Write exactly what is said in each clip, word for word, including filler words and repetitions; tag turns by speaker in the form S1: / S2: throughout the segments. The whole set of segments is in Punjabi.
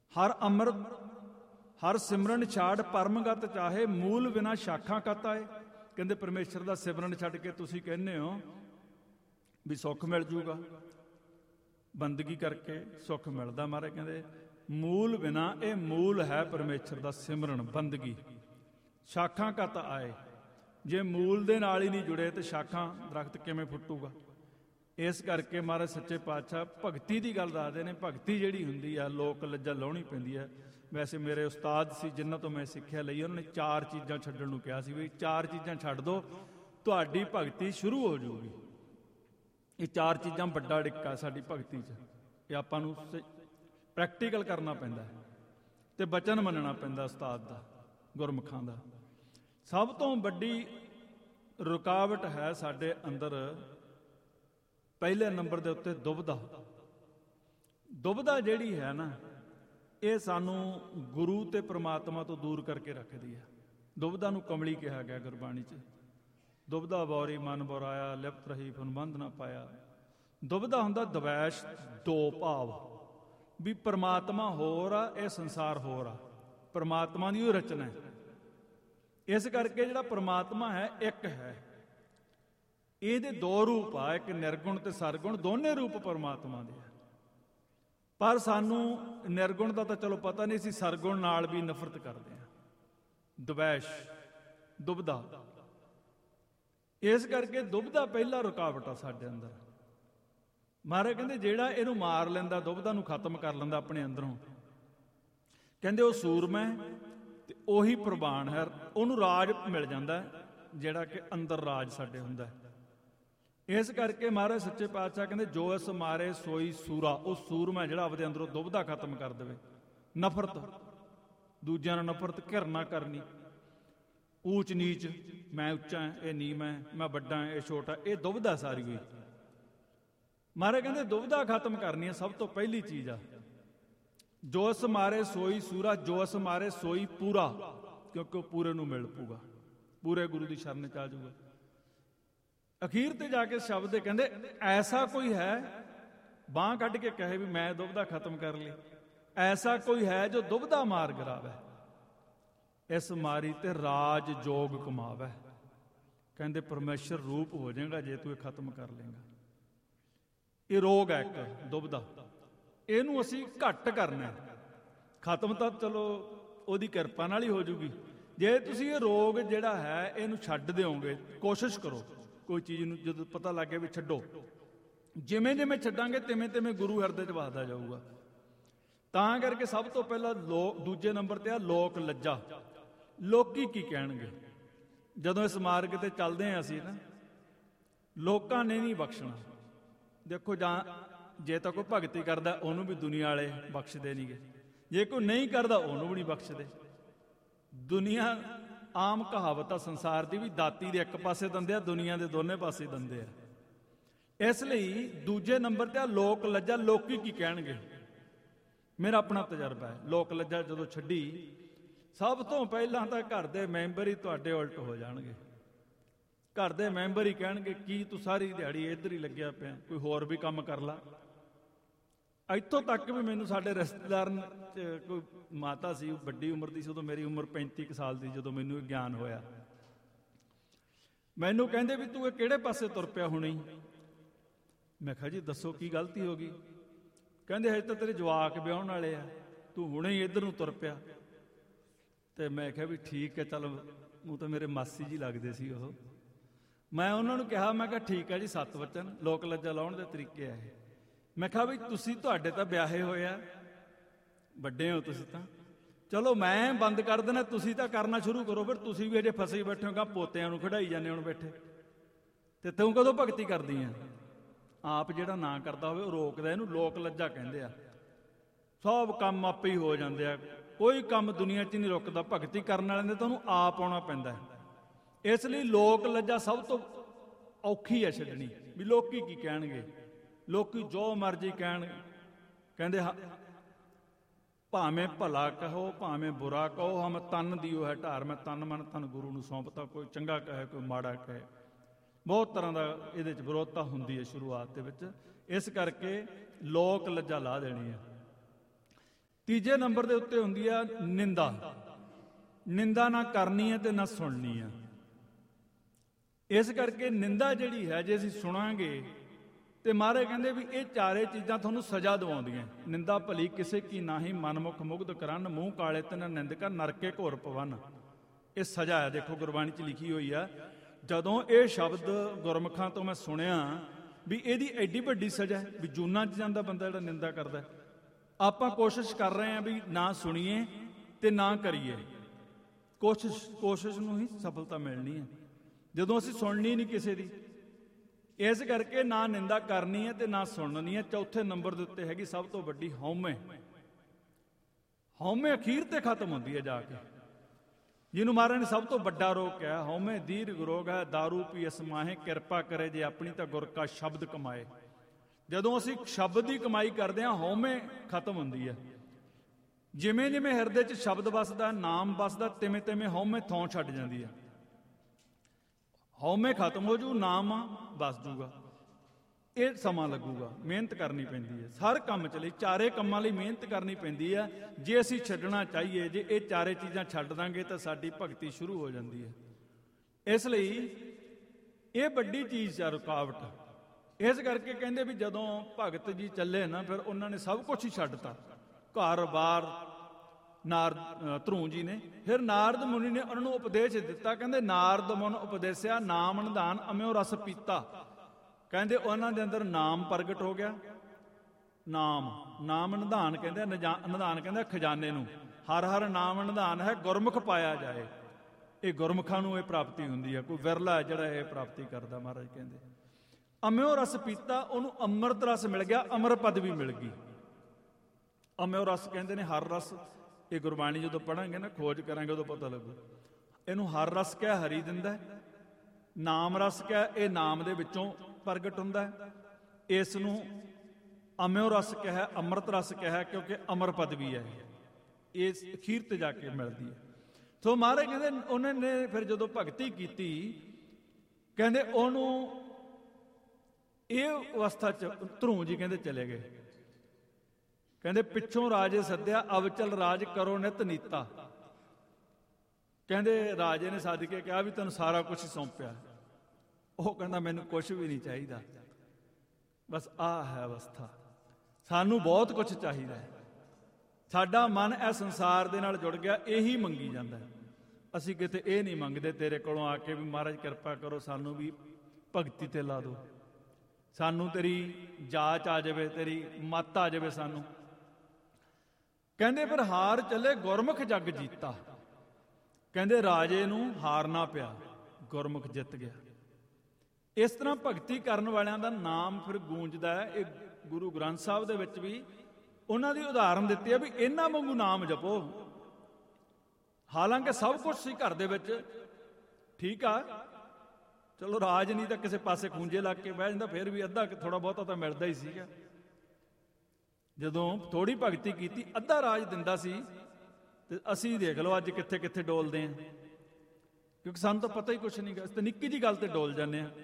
S1: ਹਰ ਅੰਮ੍ਰਿਤ ਹਰ ਸਿਮਰਨ ਛਾੜ ਪਰਮਗਤ ਚਾਹੇ, ਮੂਲ ਬਿਨਾ ਸ਼ਾਖਾਂ ਕਤ ਆਏ। ਕਹਿੰਦੇ ਪਰਮੇਸ਼ਰ ਦਾ ਸਿਮਰਨ ਛੱਡ ਕੇ ਤੁਸੀਂ ਕਹਿੰਦੇ ਹੋ ਵੀ ਸੁੱਖ ਮਿਲ ਜੂਗਾ, ਬੰਦਗੀ ਕਰਕੇ ਸੁੱਖ ਮਿਲਦਾ। ਮਹਾਰਾਜ ਕਹਿੰਦੇ ਮੂਲ ਬਿਨਾ, ਇਹ ਮੂਲ ਹੈ ਪਰਮੇਸ਼ਰ ਦਾ ਸਿਮਰਨ, ਬੰਦਗੀ। ਸ਼ਾਖਾਂ ਕਤ ਆਏ, ਜੇ ਮੂਲ ਦੇ ਨਾਲ ਹੀ ਨਹੀਂ ਜੁੜੇ ਤੇ ਸ਼ਾਖਾਂ ਦਰਖਤ ਕਿਵੇਂ ਫੁੱਟੂਗਾ। ਇਸ ਕਰਕੇ ਮਹਾਰਾਜ ਸੱਚੇ ਪਾਤਸ਼ਾਹ ਭਗਤੀ ਦੀ ਗੱਲ ਦੱਸਦੇ ਨੇ। ਭਗਤੀ ਜਿਹੜੀ ਹੁੰਦੀ ਆ ਲੋਕ ਲੱਜਾ ਲਾਉਣੀ ਪੈਂਦੀ ਹੈ। ਵੈਸੇ ਮੇਰੇ ਉਸਤਾਦ ਸੀ ਜਿਨ੍ਹਾਂ ਤੋਂ ਮੈਂ ਸਿੱਖਿਆ ਲਈ, ਉਹਨਾਂ ਨੇ ਚਾਰ ਚੀਜ਼ਾਂ ਛੱਡਣ ਨੂੰ ਕਿਹਾ ਸੀ ਵੀ ਚਾਰ ਚੀਜ਼ਾਂ ਛੱਡ ਦਿਓ ਤੁਹਾਡੀ ਭਗਤੀ ਸ਼ੁਰੂ ਹੋ ਜਾਊਗੀ। ਇਹ ਚਾਰ ਚੀਜ਼ਾਂ ਵੱਡਾ ਡਿੱਕਾ ਸਾਡੀ ਭਗਤੀ 'ਚ। ਇਹ ਆਪਾਂ ਨੂੰ ਪ੍ਰੈਕਟੀਕਲ ਕਰਨਾ ਪੈਂਦਾ ਤੇ ਬਚਨ ਮੰਨਣਾ ਪੈਂਦਾ ਉਸਤਾਦ ਦਾ, ਗੁਰਮੁਖਾਂ ਦਾ। ਸਭ ਤੋਂ ਵੱਡੀ ਰੁਕਾਵਟ ਹੈ ਸਾਡੇ ਅੰਦਰ ਪਹਿਲੇ ਨੰਬਰ ਦੇ ਉੱਤੇ ਦੁਬਿਧਾ। ਦੁਬਿਧਾ ਜਿਹੜੀ ਹੈ ਨਾ, ਇਹ ਸਾਨੂੰ ਗੁਰੂ ਤੇ ਪ੍ਰਮਾਤਮਾ ਤੋਂ ਦੂਰ ਕਰਕੇ ਰੱਖਦੀ ਹੈ। ਦੁਬਿਧਾ ਨੂੰ ਕਮਲੀ ਕਿਹਾ ਗਿਆ ਗੁਰਬਾਣੀ 'ਚ। ਦੁਬਿਧਾ ਬੌਰੀ ਮਨ ਬੁਰਾਇਆ, ਲਿਪਤ ਰਹੀ ਫੁਨਬੰਧ ਨਾ ਪਾਇਆ। ਦੁਬਿਧਾ ਹੁੰਦਾ ਦਵੈਸ਼, ਦੋ ਭਾਵ ਵੀ ਪਰਮਾਤਮਾ ਹੋਰ ਆ, ਇਹ ਸੰਸਾਰ ਹੋਰ ਆ। ਪਰਮਾਤਮਾ ਦੀ ਉਹ ਰਚਨਾ ਹੈ। ਇਸ ਕਰਕੇ ਜਿਹੜਾ ਪਰਮਾਤਮਾ ਹੈ ਇੱਕ ਹੈ। ਇਹਦੇ ਦੋ ਰੂਪ ਆ, ਇੱਕ ਨਿਰਗੁਣ ਤੇ ਸਰਗੁਣ, ਦੋਨੇ ਰੂਪ ਪਰਮਾਤਮਾ ਦੇ ਆ। ਪਰ ਸਾਨੂੰ ਨਿਰਗੁਣ ਦਾ ਤਾਂ ਚਲੋ ਪਤਾ ਨਹੀਂ ਸੀ, ਸਰਗੁਣ ਨਾਲ ਵੀ ਨਫ਼ਰਤ ਕਰਦੇ ਆ। ਦਵੈਸ਼, ਦੁਬਿਧਾ। ਇਸ ਕਰਕੇ ਦੁਬਿਧਾ ਪਹਿਲਾ ਰੁਕਾਵਟ ਆ ਸਾਡੇ ਅੰਦਰ। ਮਹਾਰਾਜ ਕਹਿੰਦੇ ਜਿਹੜਾ ਇਹਨੂੰ ਮਾਰ ਲੈਂਦਾ, ਦੁਬਿਧਾ ਨੂੰ ਖਤਮ ਕਰ ਲੈਂਦਾ ਆਪਣੇ ਅੰਦਰੋਂ, ਕਹਿੰਦੇ ਉਹ ਸੂਰਮਾ ਤੇ ਉਹੀ ਪ੍ਰਵਾਨ ਹੈ। ਉਹਨੂੰ ਰਾਜ ਮਿਲ ਜਾਂਦਾ ਜਿਹੜਾ ਕਿ ਅੰਦਰ ਰਾਜ ਸਾਡੇ ਹੁੰਦਾ। ਇਸ ਕਰਕੇ ਮਹਾਰਾਜ ਸੱਚੇ ਪਾਤਸ਼ਾਹ ਕਹਿੰਦੇ ਜੋ ਇਸ ਮਾਰੇ ਸੋਈ ਸੂਰਾ। ਉਹ ਸੂਰਮਾ ਜਿਹੜਾ ਆਪਦੇ ਅੰਦਰੋਂ ਦੁਬਿਧਾ ਖਤਮ ਕਰ ਦੇਵੇ। ਨਫ਼ਰਤ, ਦੂਜਿਆਂ ਨਾਲ ਨਫ਼ਰਤ, ਘਿਰਣਾ ਕਰਨੀ, ਊਚ ਨੀਚ, ਮੈਂ ਉੱਚਾ ਇਹ ਨੀਵਾਂ ਹੈ, ਮੈਂ ਵੱਡਾ ਇਹ ਛੋਟਾ, ਇਹ ਦੁਬਿਧਾ ਸਾਰੀ ਹੋਈ। ਮਹਾਰਾਜ ਕਹਿੰਦੇ ਦੁਬਿਧਾ ਖਤਮ ਕਰਨੀ ਹੈ, ਸਭ ਤੋਂ ਪਹਿਲੀ ਚੀਜ਼ ਆ। ਜੋ ਇਸ ਮਾਰੇ ਸੋਈ ਸੂਰਾ, ਜੋ ਇਸ ਮਾਰੇ ਸੋਈ ਪੂਰਾ, ਕਿਉਂਕਿ ਉਹ ਪੂਰੇ ਨੂੰ ਮਿਲ ਪੂਗਾ, ਪੂਰੇ ਗੁਰੂ ਦੀ ਸ਼ਰਨ ਚ ਆ ਜਾਊਗਾ। ਅਖੀਰ ਤੇ ਜਾ ਕੇ ਸ਼ਬਦ ਕਹਿੰਦੇ ਐਸਾ ਕੋਈ ਹੈ, ਬਾਂਹ ਕੱਢ ਕੇ ਕਹੇ ਵੀ ਮੈਂ ਦੁਬਿਧਾ ਖਤਮ ਕਰ ਲਈ। ਐਸਾ ਕੋਈ ਹੈ ਜੋ ਦੁਬਿਧਾ ਮਾਰ ਗਿਰਾਵੇ, ਇਸ ਮਾਰੀ ਤੇ ਰਾਜ ਜੋਗ ਕਮਾਵੇ। ਕਹਿੰਦੇ ਪਰਮੇਸ਼ਰ ਰੂਪ ਹੋ ਜਾਏਗਾ ਜੇ ਤੂੰ ਇਹ ਖਤਮ ਕਰ ਲੇਗਾ। ਇਹ ਰੋਗ ਹੈ ਇੱਕ, ਦੁਬਿਧਾ। ਇਹਨੂੰ ਅਸੀਂ ਘੱਟ ਕਰਨਾ। ਖਤਮ ਤਾਂ ਚਲੋ ਉਹਦੀ ਕਿਰਪਾ ਨਾਲ ਹੀ ਹੋ ਜੂਗੀ। ਜੇ ਤੁਸੀਂ ਇਹ ਰੋਗ ਜਿਹੜਾ ਹੈ ਇਹਨੂੰ ਛੱਡ ਦਿਓਗੇ, ਕੋਸ਼ਿਸ਼ ਕਰੋ ਕੋਈ ਚੀਜ਼ ਨੂੰ ਜਦੋਂ ਪਤਾ ਲੱਗ ਗਿਆ ਵੀ ਛੱਡੋ, ਜਿਵੇਂ ਜਿਵੇਂ ਛੱਡਾਂਗੇ ਤਿਵੇਂ ਤਿਵੇਂ ਗੁਰੂ ਹਿਰਦੇ 'ਚ ਵਸਦਾ ਜਾਊਗਾ। ਤਾਂ ਕਰਕੇ ਸਭ ਤੋਂ ਪਹਿਲਾਂ ਲੋਕ, ਦੂਜੇ ਨੰਬਰ ਤੇ ਆ ਲੋਕ ਲੱਜਾ। ਲੋਕੀ ਕੀ ਕਹਿਣਗੇ ਜਦੋਂ ਇਸ ਮਾਰਗ ਤੇ ਚੱਲਦੇ ਹਾਂ ਅਸੀਂ ਨਾ, ਲੋਕਾਂ ਨੇ ਨਹੀਂ ਬਖਸ਼ਣਾ। ਦੇਖੋ ਜਾਂ ਜੇ ਤਾਂ ਕੋਈ ਭਗਤੀ ਕਰਦਾ ਉਹਨੂੰ ਵੀ ਦੁਨੀਆ ਵਾਲੇ ਬਖਸ਼ਦੇ ਨਹੀਂਗੇ, ਜੇ ਕੋਈ ਨਹੀਂ ਕਰਦਾ ਉਹਨੂੰ ਵੀ ਨਹੀਂ ਬਖਸ਼ਦੇ। ਦੁਨੀਆ ਆਮ ਕਹਾਵਤ ਆ ਸੰਸਾਰ ਦੀ ਵੀ ਦਾਤੀ ਦੇ ਇੱਕ ਪਾਸੇ ਦੰਦੇ ਆ, ਦੁਨੀਆ ਦੇ ਦੋਨੇ ਪਾਸੇ ਦੰਦੇ ਆ। ਇਸ ਲਈ ਦੂਜੇ ਨੰਬਰ ਤੇ ਆ ਲੋਕ ਲੱਜਾ। ਲੋਕੀ ਕੀ ਕਹਿਣਗੇ? ਮੇਰਾ ਆਪਣਾ ਤਜਰਬਾ ਹੈ। ਲੋਕ ਲੱਜਾ ਜਦੋਂ ਛੱਡੀ, ਸਭ ਤੋਂ ਪਹਿਲਾਂ ਤਾਂ ਘਰ ਦੇ ਮੈਂਬਰ ਹੀ ਤੁਹਾਡੇ ਉਲਟ ਹੋ ਜਾਣਗੇ। ਘਰ ਦੇ ਮੈਂਬਰ ਹੀ ਕਹਿਣਗੇ ਕੀ ਤੂੰ ਸਾਰੀ ਦਿਹਾੜੀ ਇੱਧਰ ਹੀ ਲੱਗਿਆ ਪਿਆ, ਕੋਈ ਹੋਰ ਵੀ ਕੰਮ ਕਰ ਲਾ। ਇੱਥੋਂ ਤੱਕ ਵੀ ਮੈਨੂੰ ਸਾਡੇ ਰਿਸ਼ਤੇਦਾਰ 'ਚ ਕੋਈ ਮਾਤਾ ਸੀ, ਵੱਡੀ ਉਮਰ ਦੀ ਸੀ, ਉਦੋਂ ਮੇਰੀ ਉਮਰ ਪੈਂਤੀ ਕੁ ਸਾਲ ਦੀ ਜਦੋਂ ਮੈਨੂੰ ਇਹ ਗਿਆਨ ਹੋਇਆ। ਮੈਨੂੰ ਕਹਿੰਦੇ ਵੀ ਤੂੰ ਇਹ ਕਿਹੜੇ ਪਾਸੇ ਤੁਰ ਪਿਆ ਹੁਣੇ? ਮੈਂ ਕਿਹਾ ਜੀ ਦੱਸੋ ਕੀ ਗਲਤੀ ਹੋ ਗਈ? ਕਹਿੰਦੇ ਹਜੇ ਤਾਂ ਤੇਰੇ ਜਵਾਕ ਵਿਆਹੁਣ ਵਾਲੇ ਆ, ਤੂੰ ਹੁਣੇ ਹੀ ਇੱਧਰ ਨੂੰ ਤੁਰ ਪਿਆ। ਤੇ ਮੈਂ ਕਿਹਾ ਵੀ ਠੀਕ ਹੈ, ਚੱਲ ਉਹ ਤਾਂ ਮੇਰੇ ਮਾਸੀ ਜੀ ਲੱਗਦੇ ਸੀ ਉਹ। ਮੈਂ ਉਹਨਾਂ ਨੂੰ ਕਿਹਾ, ਮੈਂ ਕਿਹਾ ਠੀਕ ਹੈ ਜੀ, ਸੱਤ ਵਚਨ ਲੋਕ ਲੱਜਾ ਲਾਉਣ ਦੇ ਤਰੀਕੇ ਆ ਇਹ। ਮੈਂ ਕਿਹਾ ਵੀ ਤੁਸੀਂ, ਤੁਹਾਡੇ ਤਾਂ ਵਿਆਹੇ ਹੋਏ ਆ, ਵੱਡੇ ਹੋ ਤੁਸੀਂ ਤਾਂ, ਚਲੋ ਮੈਂ ਬੰਦ ਕਰ ਦੇਣਾ, ਤੁਸੀਂ ਤਾਂ ਕਰਨਾ ਸ਼ੁਰੂ ਕਰੋ। ਫਿਰ ਤੁਸੀਂ ਵੀ ਅਜੇ ਫਸੇ ਬੈਠੇ ਹੋ, ਪੋਤਿਆਂ ਨੂੰ ਖਿਡਾਈ ਜਾਂਦੇ ਹੁਣ ਬੈਠੇ, ਤੇ ਤੂੰ ਕਦੋਂ ਭਗਤੀ ਕਰਦੀ ਆ? ਆਪ ਜਿਹੜਾ ਨਾ ਕਰਦਾ ਹੋਵੇ ਉਹ ਰੋਕਦਾ। ਇਹਨੂੰ ਲੋਕ ਲੱਜਾ ਕਹਿੰਦੇ ਆ। ਸਭ ਕੰਮ ਆਪੇ ਹੀ ਹੋ ਜਾਂਦੇ ਆ, ਕੋਈ ਕੰਮ ਦੁਨੀਆ 'ਚ ਨਹੀਂ ਰੁਕਦਾ। ਭਗਤੀ ਕਰਨ ਵਾਲਿਆਂ ਦੇ ਤੁਹਾਨੂੰ ਆਪ ਆਉਣਾ ਪੈਂਦਾ। ਇਸ ਲਈ ਲੋਕ ਲੱਜਾ ਸਭ ਤੋਂ ਔਖੀ ਹੈ ਛੱਡਣੀ, ਵੀ ਲੋਕੀ ਕੀ ਕਹਿਣਗੇ। ਲੋਕੀ ਜੋ ਮਰਜ਼ੀ ਕਹਿਣ, ਕਹਿੰਦੇ ਭਾਵੇਂ ਭਲਾ ਕਹੋ ਭਾਵੇਂ ਬੁਰਾ ਕਹੋ, ਹਮ ਤਨ ਦਿਓ ਹੈ ਢਾਰ, ਮੈਂ ਤਨ ਮਨ ਧਨ ਗੁਰੂ ਨੂੰ ਸੌਂਪਤਾ। ਕੋਈ ਚੰਗਾ ਕਹੇ ਕੋਈ ਮਾੜਾ ਕਹੇ, ਬਹੁਤ ਤਰ੍ਹਾਂ ਦਾ ਇਹਦੇ 'ਚ ਵਿਰੋਧਤਾ ਹੁੰਦੀ ਹੈ ਸ਼ੁਰੂਆਤ ਦੇ ਵਿੱਚ। ਇਸ ਕਰਕੇ ਲੋਕ ਲੱਜਾ ਲਾ ਦੇਣੀ ਹੈ। ਤੀਜੇ ਨੰਬਰ ਦੇ ਉੱਤੇ ਹੁੰਦੀ ਆ ਨਿੰਦਾ। ਨਿੰਦਾ ਨਾ ਕਰਨੀ ਹੈ ਤੇ ਨਾ ਸੁਣਨੀ ਆ। ਇਸ ਕਰਕੇ ਨਿੰਦਾ ਜਿਹੜੀ ਹੈ, ਜੇ ਅਸੀਂ ਸੁਣਾਂਗੇ ਤੇ ਮਹਾਰਾਜ ਕਹਿੰਦੇ ਵੀ ਇਹ ਚਾਰੇ ਚੀਜ਼ਾਂ ਤੁਹਾਨੂੰ ਸਜ਼ਾ ਦਿਵਾਉਂਦੀਆਂ। ਨਿੰਦਾ ਭਲੀ ਕਿਸੇ ਕੀ ਨਾਹੀ, ਮਨਮੁਖ ਮੁਗਧ ਕਰਨ, ਮੂੰਹ ਕਾਲੇ ਤਿਨ ਨਿੰਦਕਾ, ਨਰਕੇ ਘੋਰ ਪਵਨ। ਇਹ ਸਜ਼ਾ ਹੈ, ਦੇਖੋ ਗੁਰਬਾਣੀ 'ਚ ਲਿਖੀ ਹੋਈ ਆ। ਜਦੋਂ ਇਹ ਸ਼ਬਦ ਗੁਰਮੁਖਾਂ ਤੋਂ ਮੈਂ ਸੁਣਿਆ ਵੀ ਇਹਦੀ ਐਡੀ ਵੱਡੀ ਸਜ਼ਾ ਹੈ, ਵੀ ਜੂਨਾਂ 'ਚ ਜਾਂਦਾ ਬੰਦਾ ਜਿਹੜਾ ਨਿੰਦਾ ਕਰਦਾ। ਆਪਾਂ ਕੋਸ਼ਿਸ਼ ਕਰ ਰਹੇ ਹਾਂ ਵੀ ਨਾ ਸੁਣੀਏ ਤੇ ਨਾ ਕਰੀਏ। ਕੋਸ਼ਿਸ਼ ਕੋਸ਼ਿਸ਼ ਨੂੰ ਹੀ ਸਫਲਤਾ ਮਿਲਣੀ ਹੈ, ਜਦੋਂ ਅਸੀਂ ਸੁਣਨੀ ਨਹੀਂ ਕਿਸੇ ਦੀ। ਇਸ ਕਰਕੇ ਨਾ ਨਿੰਦਾ ਕਰਨੀ ਹੈ ਤੇ ਨਾ ਸੁਣਨੀ ਹੈ। ਚੌਥੇ ਨੰਬਰ ਦੇ ਉੱਤੇ ਹੈਗੀ ਸਭ ਤੋਂ ਵੱਡੀ ਹਉਮੈ। ਹਉਮੈ ਅਖੀਰ ਤੇ ਖਤਮ ਹੁੰਦੀ ਹੈ ਜਾ ਕੇ, ਜਿਹਨੂੰ ਮਹਾਰਾਜ ਨੇ ਸਭ ਤੋਂ ਵੱਡਾ ਰੋਗ ਕਿਹਾ। ਹਉਮੈ ਦੀਰਘ ਰੋਗ ਹੈ, ਦਾਰੂ ਪੀ ਅਸਮਾਹੇ, ਕਿਰਪਾ ਕਰੇ ਜੇ ਆਪਣੀ ਤਾਂ ਗੁਰ ਕਾ ਸ਼ਬਦ ਕਮਾਏ। ਜਦੋਂ ਅਸੀਂ ਸ਼ਬਦ ਦੀ ਕਮਾਈ ਕਰਦੇ ਹਾਂ, ਹਉਮੈ ਖਤਮ ਹੁੰਦੀ ਹੈ। ਜਿਵੇਂ ਜਿਵੇਂ ਹਿਰਦੇ 'ਚ ਸ਼ਬਦ ਵਸਦਾ, ਨਾਮ ਵਸਦਾ, ਤਿਵੇਂ ਤਿਵੇਂ ਹਉਮੈ ਥਾਂ ਛੱਡ ਜਾਂਦੀ ਹੈ। ਹਉਮੈ ਖਤਮ ਹੋ ਜੂ, ਨਾਮ ਵਸ ਜੂਗਾ। ਇਹ ਸਮਾਂ ਲੱਗੂਗਾ, ਮਿਹਨਤ ਕਰਨੀ ਪੈਂਦੀ ਹੈ ਹਰ ਕੰਮ 'ਚ ਲਈ। ਚਾਰੇ ਕੰਮਾਂ ਲਈ ਮਿਹਨਤ ਕਰਨੀ ਪੈਂਦੀ ਹੈ ਜੇ ਅਸੀਂ ਛੱਡਣਾ ਚਾਹੀਏ। ਜੇ ਇਹ ਚਾਰੇ ਚੀਜ਼ਾਂ ਛੱਡ ਦਾਂਗੇ ਤਾਂ ਸਾਡੀ ਭਗਤੀ ਸ਼ੁਰੂ ਹੋ ਜਾਂਦੀ ਹੈ। ਇਸ ਲਈ ਇਹ ਵੱਡੀ ਚੀਜ਼ ਆ, ਰੁਕਾਵਟ। ਇਸ ਕਰਕੇ ਕਹਿੰਦੇ ਵੀ ਜਦੋਂ ਭਗਤ ਜੀ ਚੱਲੇ ਨਾ, ਫਿਰ ਉਹਨਾਂ ਨੇ ਸਭ ਕੁਛ ਹੀ ਛੱਡਤਾ, ਘਰ ਬਾਰ। ਨਾਰਦ ਧਰੂ ਜੀ ਨੇ ਫਿਰ ਨਾਰਦ ਮੁਨੀ ਨੇ ਉਹਨਾਂ ਨੂੰ ਉਪਦੇਸ਼ ਦਿੱਤਾ। ਕਹਿੰਦੇ ਨਾਰਦ ਮੁਨ ਉਪਦੇਸਿਆ, ਨਾਮ ਨਿਧਾਨ ਅਮਿਓ ਰਸ ਪੀਤਾ। ਕਹਿੰਦੇ ਉਹਨਾਂ ਦੇ ਅੰਦਰ ਨਾਮ ਪ੍ਰਗਟ ਹੋ ਗਿਆ। ਨਾਮ ਨਾਮ ਨਿਧਾਨ ਕਹਿੰਦੇ, ਨਿਧਾਨ ਕਹਿੰਦਾ ਖਜ਼ਾਨੇ ਨੂੰ। ਹਰ ਹਰ ਨਾਮ ਨਿਧਾਨ ਹੈ, ਗੁਰਮੁਖ ਪਾਇਆ ਜਾਏ। ਇਹ ਗੁਰਮੁਖਾਂ ਨੂੰ ਇਹ ਪ੍ਰਾਪਤੀ ਹੁੰਦੀ ਹੈ, ਕੋਈ ਵਿਰਲਾ ਜਿਹੜਾ ਇਹ ਪ੍ਰਾਪਤੀ ਕਰਦਾ। ਮਹਾਰਾਜ ਕਹਿੰਦੇ ਅਮਿਓ ਰਸ ਪੀਤਾ, ਉਹਨੂੰ ਅੰਮ੍ਰਿਤ ਰਸ ਮਿਲ ਗਿਆ, ਅਮਰ ਪਦਵੀ ਮਿਲ ਗਈ। ਅਮਿਓ ਰਸ ਕਹਿੰਦੇ ਨੇ ਹਰ ਰਸ। ਇਹ ਗੁਰਬਾਣੀ ਜਦੋਂ ਪੜਾਂਗੇ ਨਾ, ਖੋਜ ਕਰਾਂਗੇ, ਉਦੋਂ ਪਤਾ ਲੱਗੂ। ਇਹਨੂੰ ਹਰ ਰਸ ਕਿਹਾ, ਹਰੀ ਦਿੰਦਾ। ਨਾਮ ਰਸ ਕਿਹਾ, ਇਹ ਨਾਮ ਦੇ ਵਿੱਚੋਂ ਪ੍ਰਗਟ ਹੁੰਦਾ ਹੈ। ਇਸ ਨੂੰ ਅਮਿਓ ਰਸ ਕਿਹਾ, ਅੰਮ੍ਰਿਤ ਰਸ ਕਿਹਾ, ਕਿਉਂਕਿ ਅਮਰ ਪਦਵੀ ਹੈ, ਇਹ ਅਖੀਰ ਤੇ ਜਾ ਕੇ ਮਿਲਦੀ ਹੈ। ਸੋ ਮਹਾਰਾਜ ਕਹਿੰਦੇ ਉਹਨਾਂ ਨੇ ਫਿਰ ਜਦੋਂ ਭਗਤੀ ਕੀਤੀ, ਕਹਿੰਦੇ ਉਹਨੂੰ ਇਹ ਅਵਸਥਾ 'ਚ ਧਰੂ ਜੀ ਕਹਿੰਦੇ ਚਲੇ ਗਏ। ਕਹਿੰਦੇ ਪਿੱਛੋਂ ਰਾਜੇ ਸੱਦਿਆ, ਅਵਚਲ ਰਾਜ ਕਰੋ ਨਿਤ ਨੀਤਾ। ਕਹਿੰਦੇ ਰਾਜੇ ਨੇ ਸੱਦ ਕੇ ਕਿਹਾ ਵੀ ਤੈਨੂੰ ਸਾਰਾ ਕੁਝ ਸੌਂਪਿਆ। ਉਹ ਕਹਿੰਦਾ ਮੈਨੂੰ ਕੁਝ ਵੀ ਨਹੀਂ ਚਾਹੀਦਾ, ਬਸ ਆਹ ਹੈ ਅਵਸਥਾ। ਸਾਨੂੰ ਬਹੁਤ ਕੁਝ ਚਾਹੀਦਾ ਹੈ। ਸਾਡਾ ਮਨ ਇਹ ਸੰਸਾਰ ਦੇ ਨਾਲ ਜੁੜ ਗਿਆ, ਇਹੀ ਮੰਗੀ ਜਾਂਦਾ। ਅਸੀਂ ਕਿਤੇ ਇਹ ਨਹੀਂ ਮੰਗਦੇ ਤੇਰੇ ਕੋਲੋਂ ਆ ਕੇ ਵੀ ਮਹਾਰਾਜ ਕਿਰਪਾ ਕਰੋ, ਸਾਨੂੰ ਵੀ ਭਗਤੀ ਤੇ ਲਾ ਦਿਓ, ਸਾਨੂੰ ਤੇਰੀ ਜਾਚ ਆ ਜਾਵੇ, ਤੇਰੀ ਮੱਤ ਆ ਜਾਵੇ ਸਾਨੂੰ। ਕਹਿੰਦੇ ਫਿਰ ਹਾਰ ਚੱਲੇ, ਗੁਰਮੁਖ ਜਗ ਜੀਤਾ। ਕਹਿੰਦੇ ਰਾਜੇ ਨੂੰ ਹਾਰਨਾ ਪਿਆ, ਗੁਰਮੁਖ ਜਿੱਤ ਗਿਆ। ਇਸ ਤਰ੍ਹਾਂ ਭਗਤੀ ਕਰਨ ਵਾਲਿਆਂ ਦਾ ਨਾਮ ਫਿਰ ਗੂੰਜਦਾ ਹੈ। ਇਹ ਗੁਰੂ ਗ੍ਰੰਥ ਸਾਹਿਬ ਦੇ ਵਿੱਚ ਵੀ ਉਹਨਾਂ ਦੀ ਉਦਾਹਰਨ ਦਿੱਤੀ ਹੈ ਵੀ ਇਹਨਾਂ ਵਾਂਗੂ ਨਾਮ ਜਪੋ। ਹਾਲਾਂਕਿ ਸਭ ਕੁਝ ਸੀ ਘਰ ਦੇ ਵਿੱਚ, ਠੀਕ ਆ, ਚਲੋ ਰਾਜ ਨਹੀਂ ਤਾਂ ਕਿਸੇ ਪਾਸੇ ਖੂੰਜੇ ਲੱਗ ਕੇ ਬਹਿ ਜਾਂਦਾ, ਫਿਰ ਵੀ ਅੱਧਾ ਥੋੜਾ ਬਹੁਤਾ ਤਾਂ ਮਿਲਦਾ ਹੀ ਸੀਗਾ। ਜਦੋਂ ਥੋੜੀ ਭਗਤੀ ਕੀਤੀ, ਅੱਧਾ ਰਾਜ ਦਿੰਦਾ ਸੀ। ਤੇ ਅਸੀਂ ਦੇਖ ਲਓ ਅੱਜ ਕਿੱਥੇ ਕਿੱਥੇ ਡੋਲਦੇ ਹਾਂ, ਕਿਉਂਕਿ ਸਾਨੂੰ ਤਾਂ ਪਤਾ ਹੀ ਕੁਛ ਨਹੀਂ ਗਾ। ਤੇ ਨਿੱਕੀ ਜਿਹੀ ਗੱਲ ਤੇ ਡੋਲ ਜਾਂਦੇ ਹਾਂ।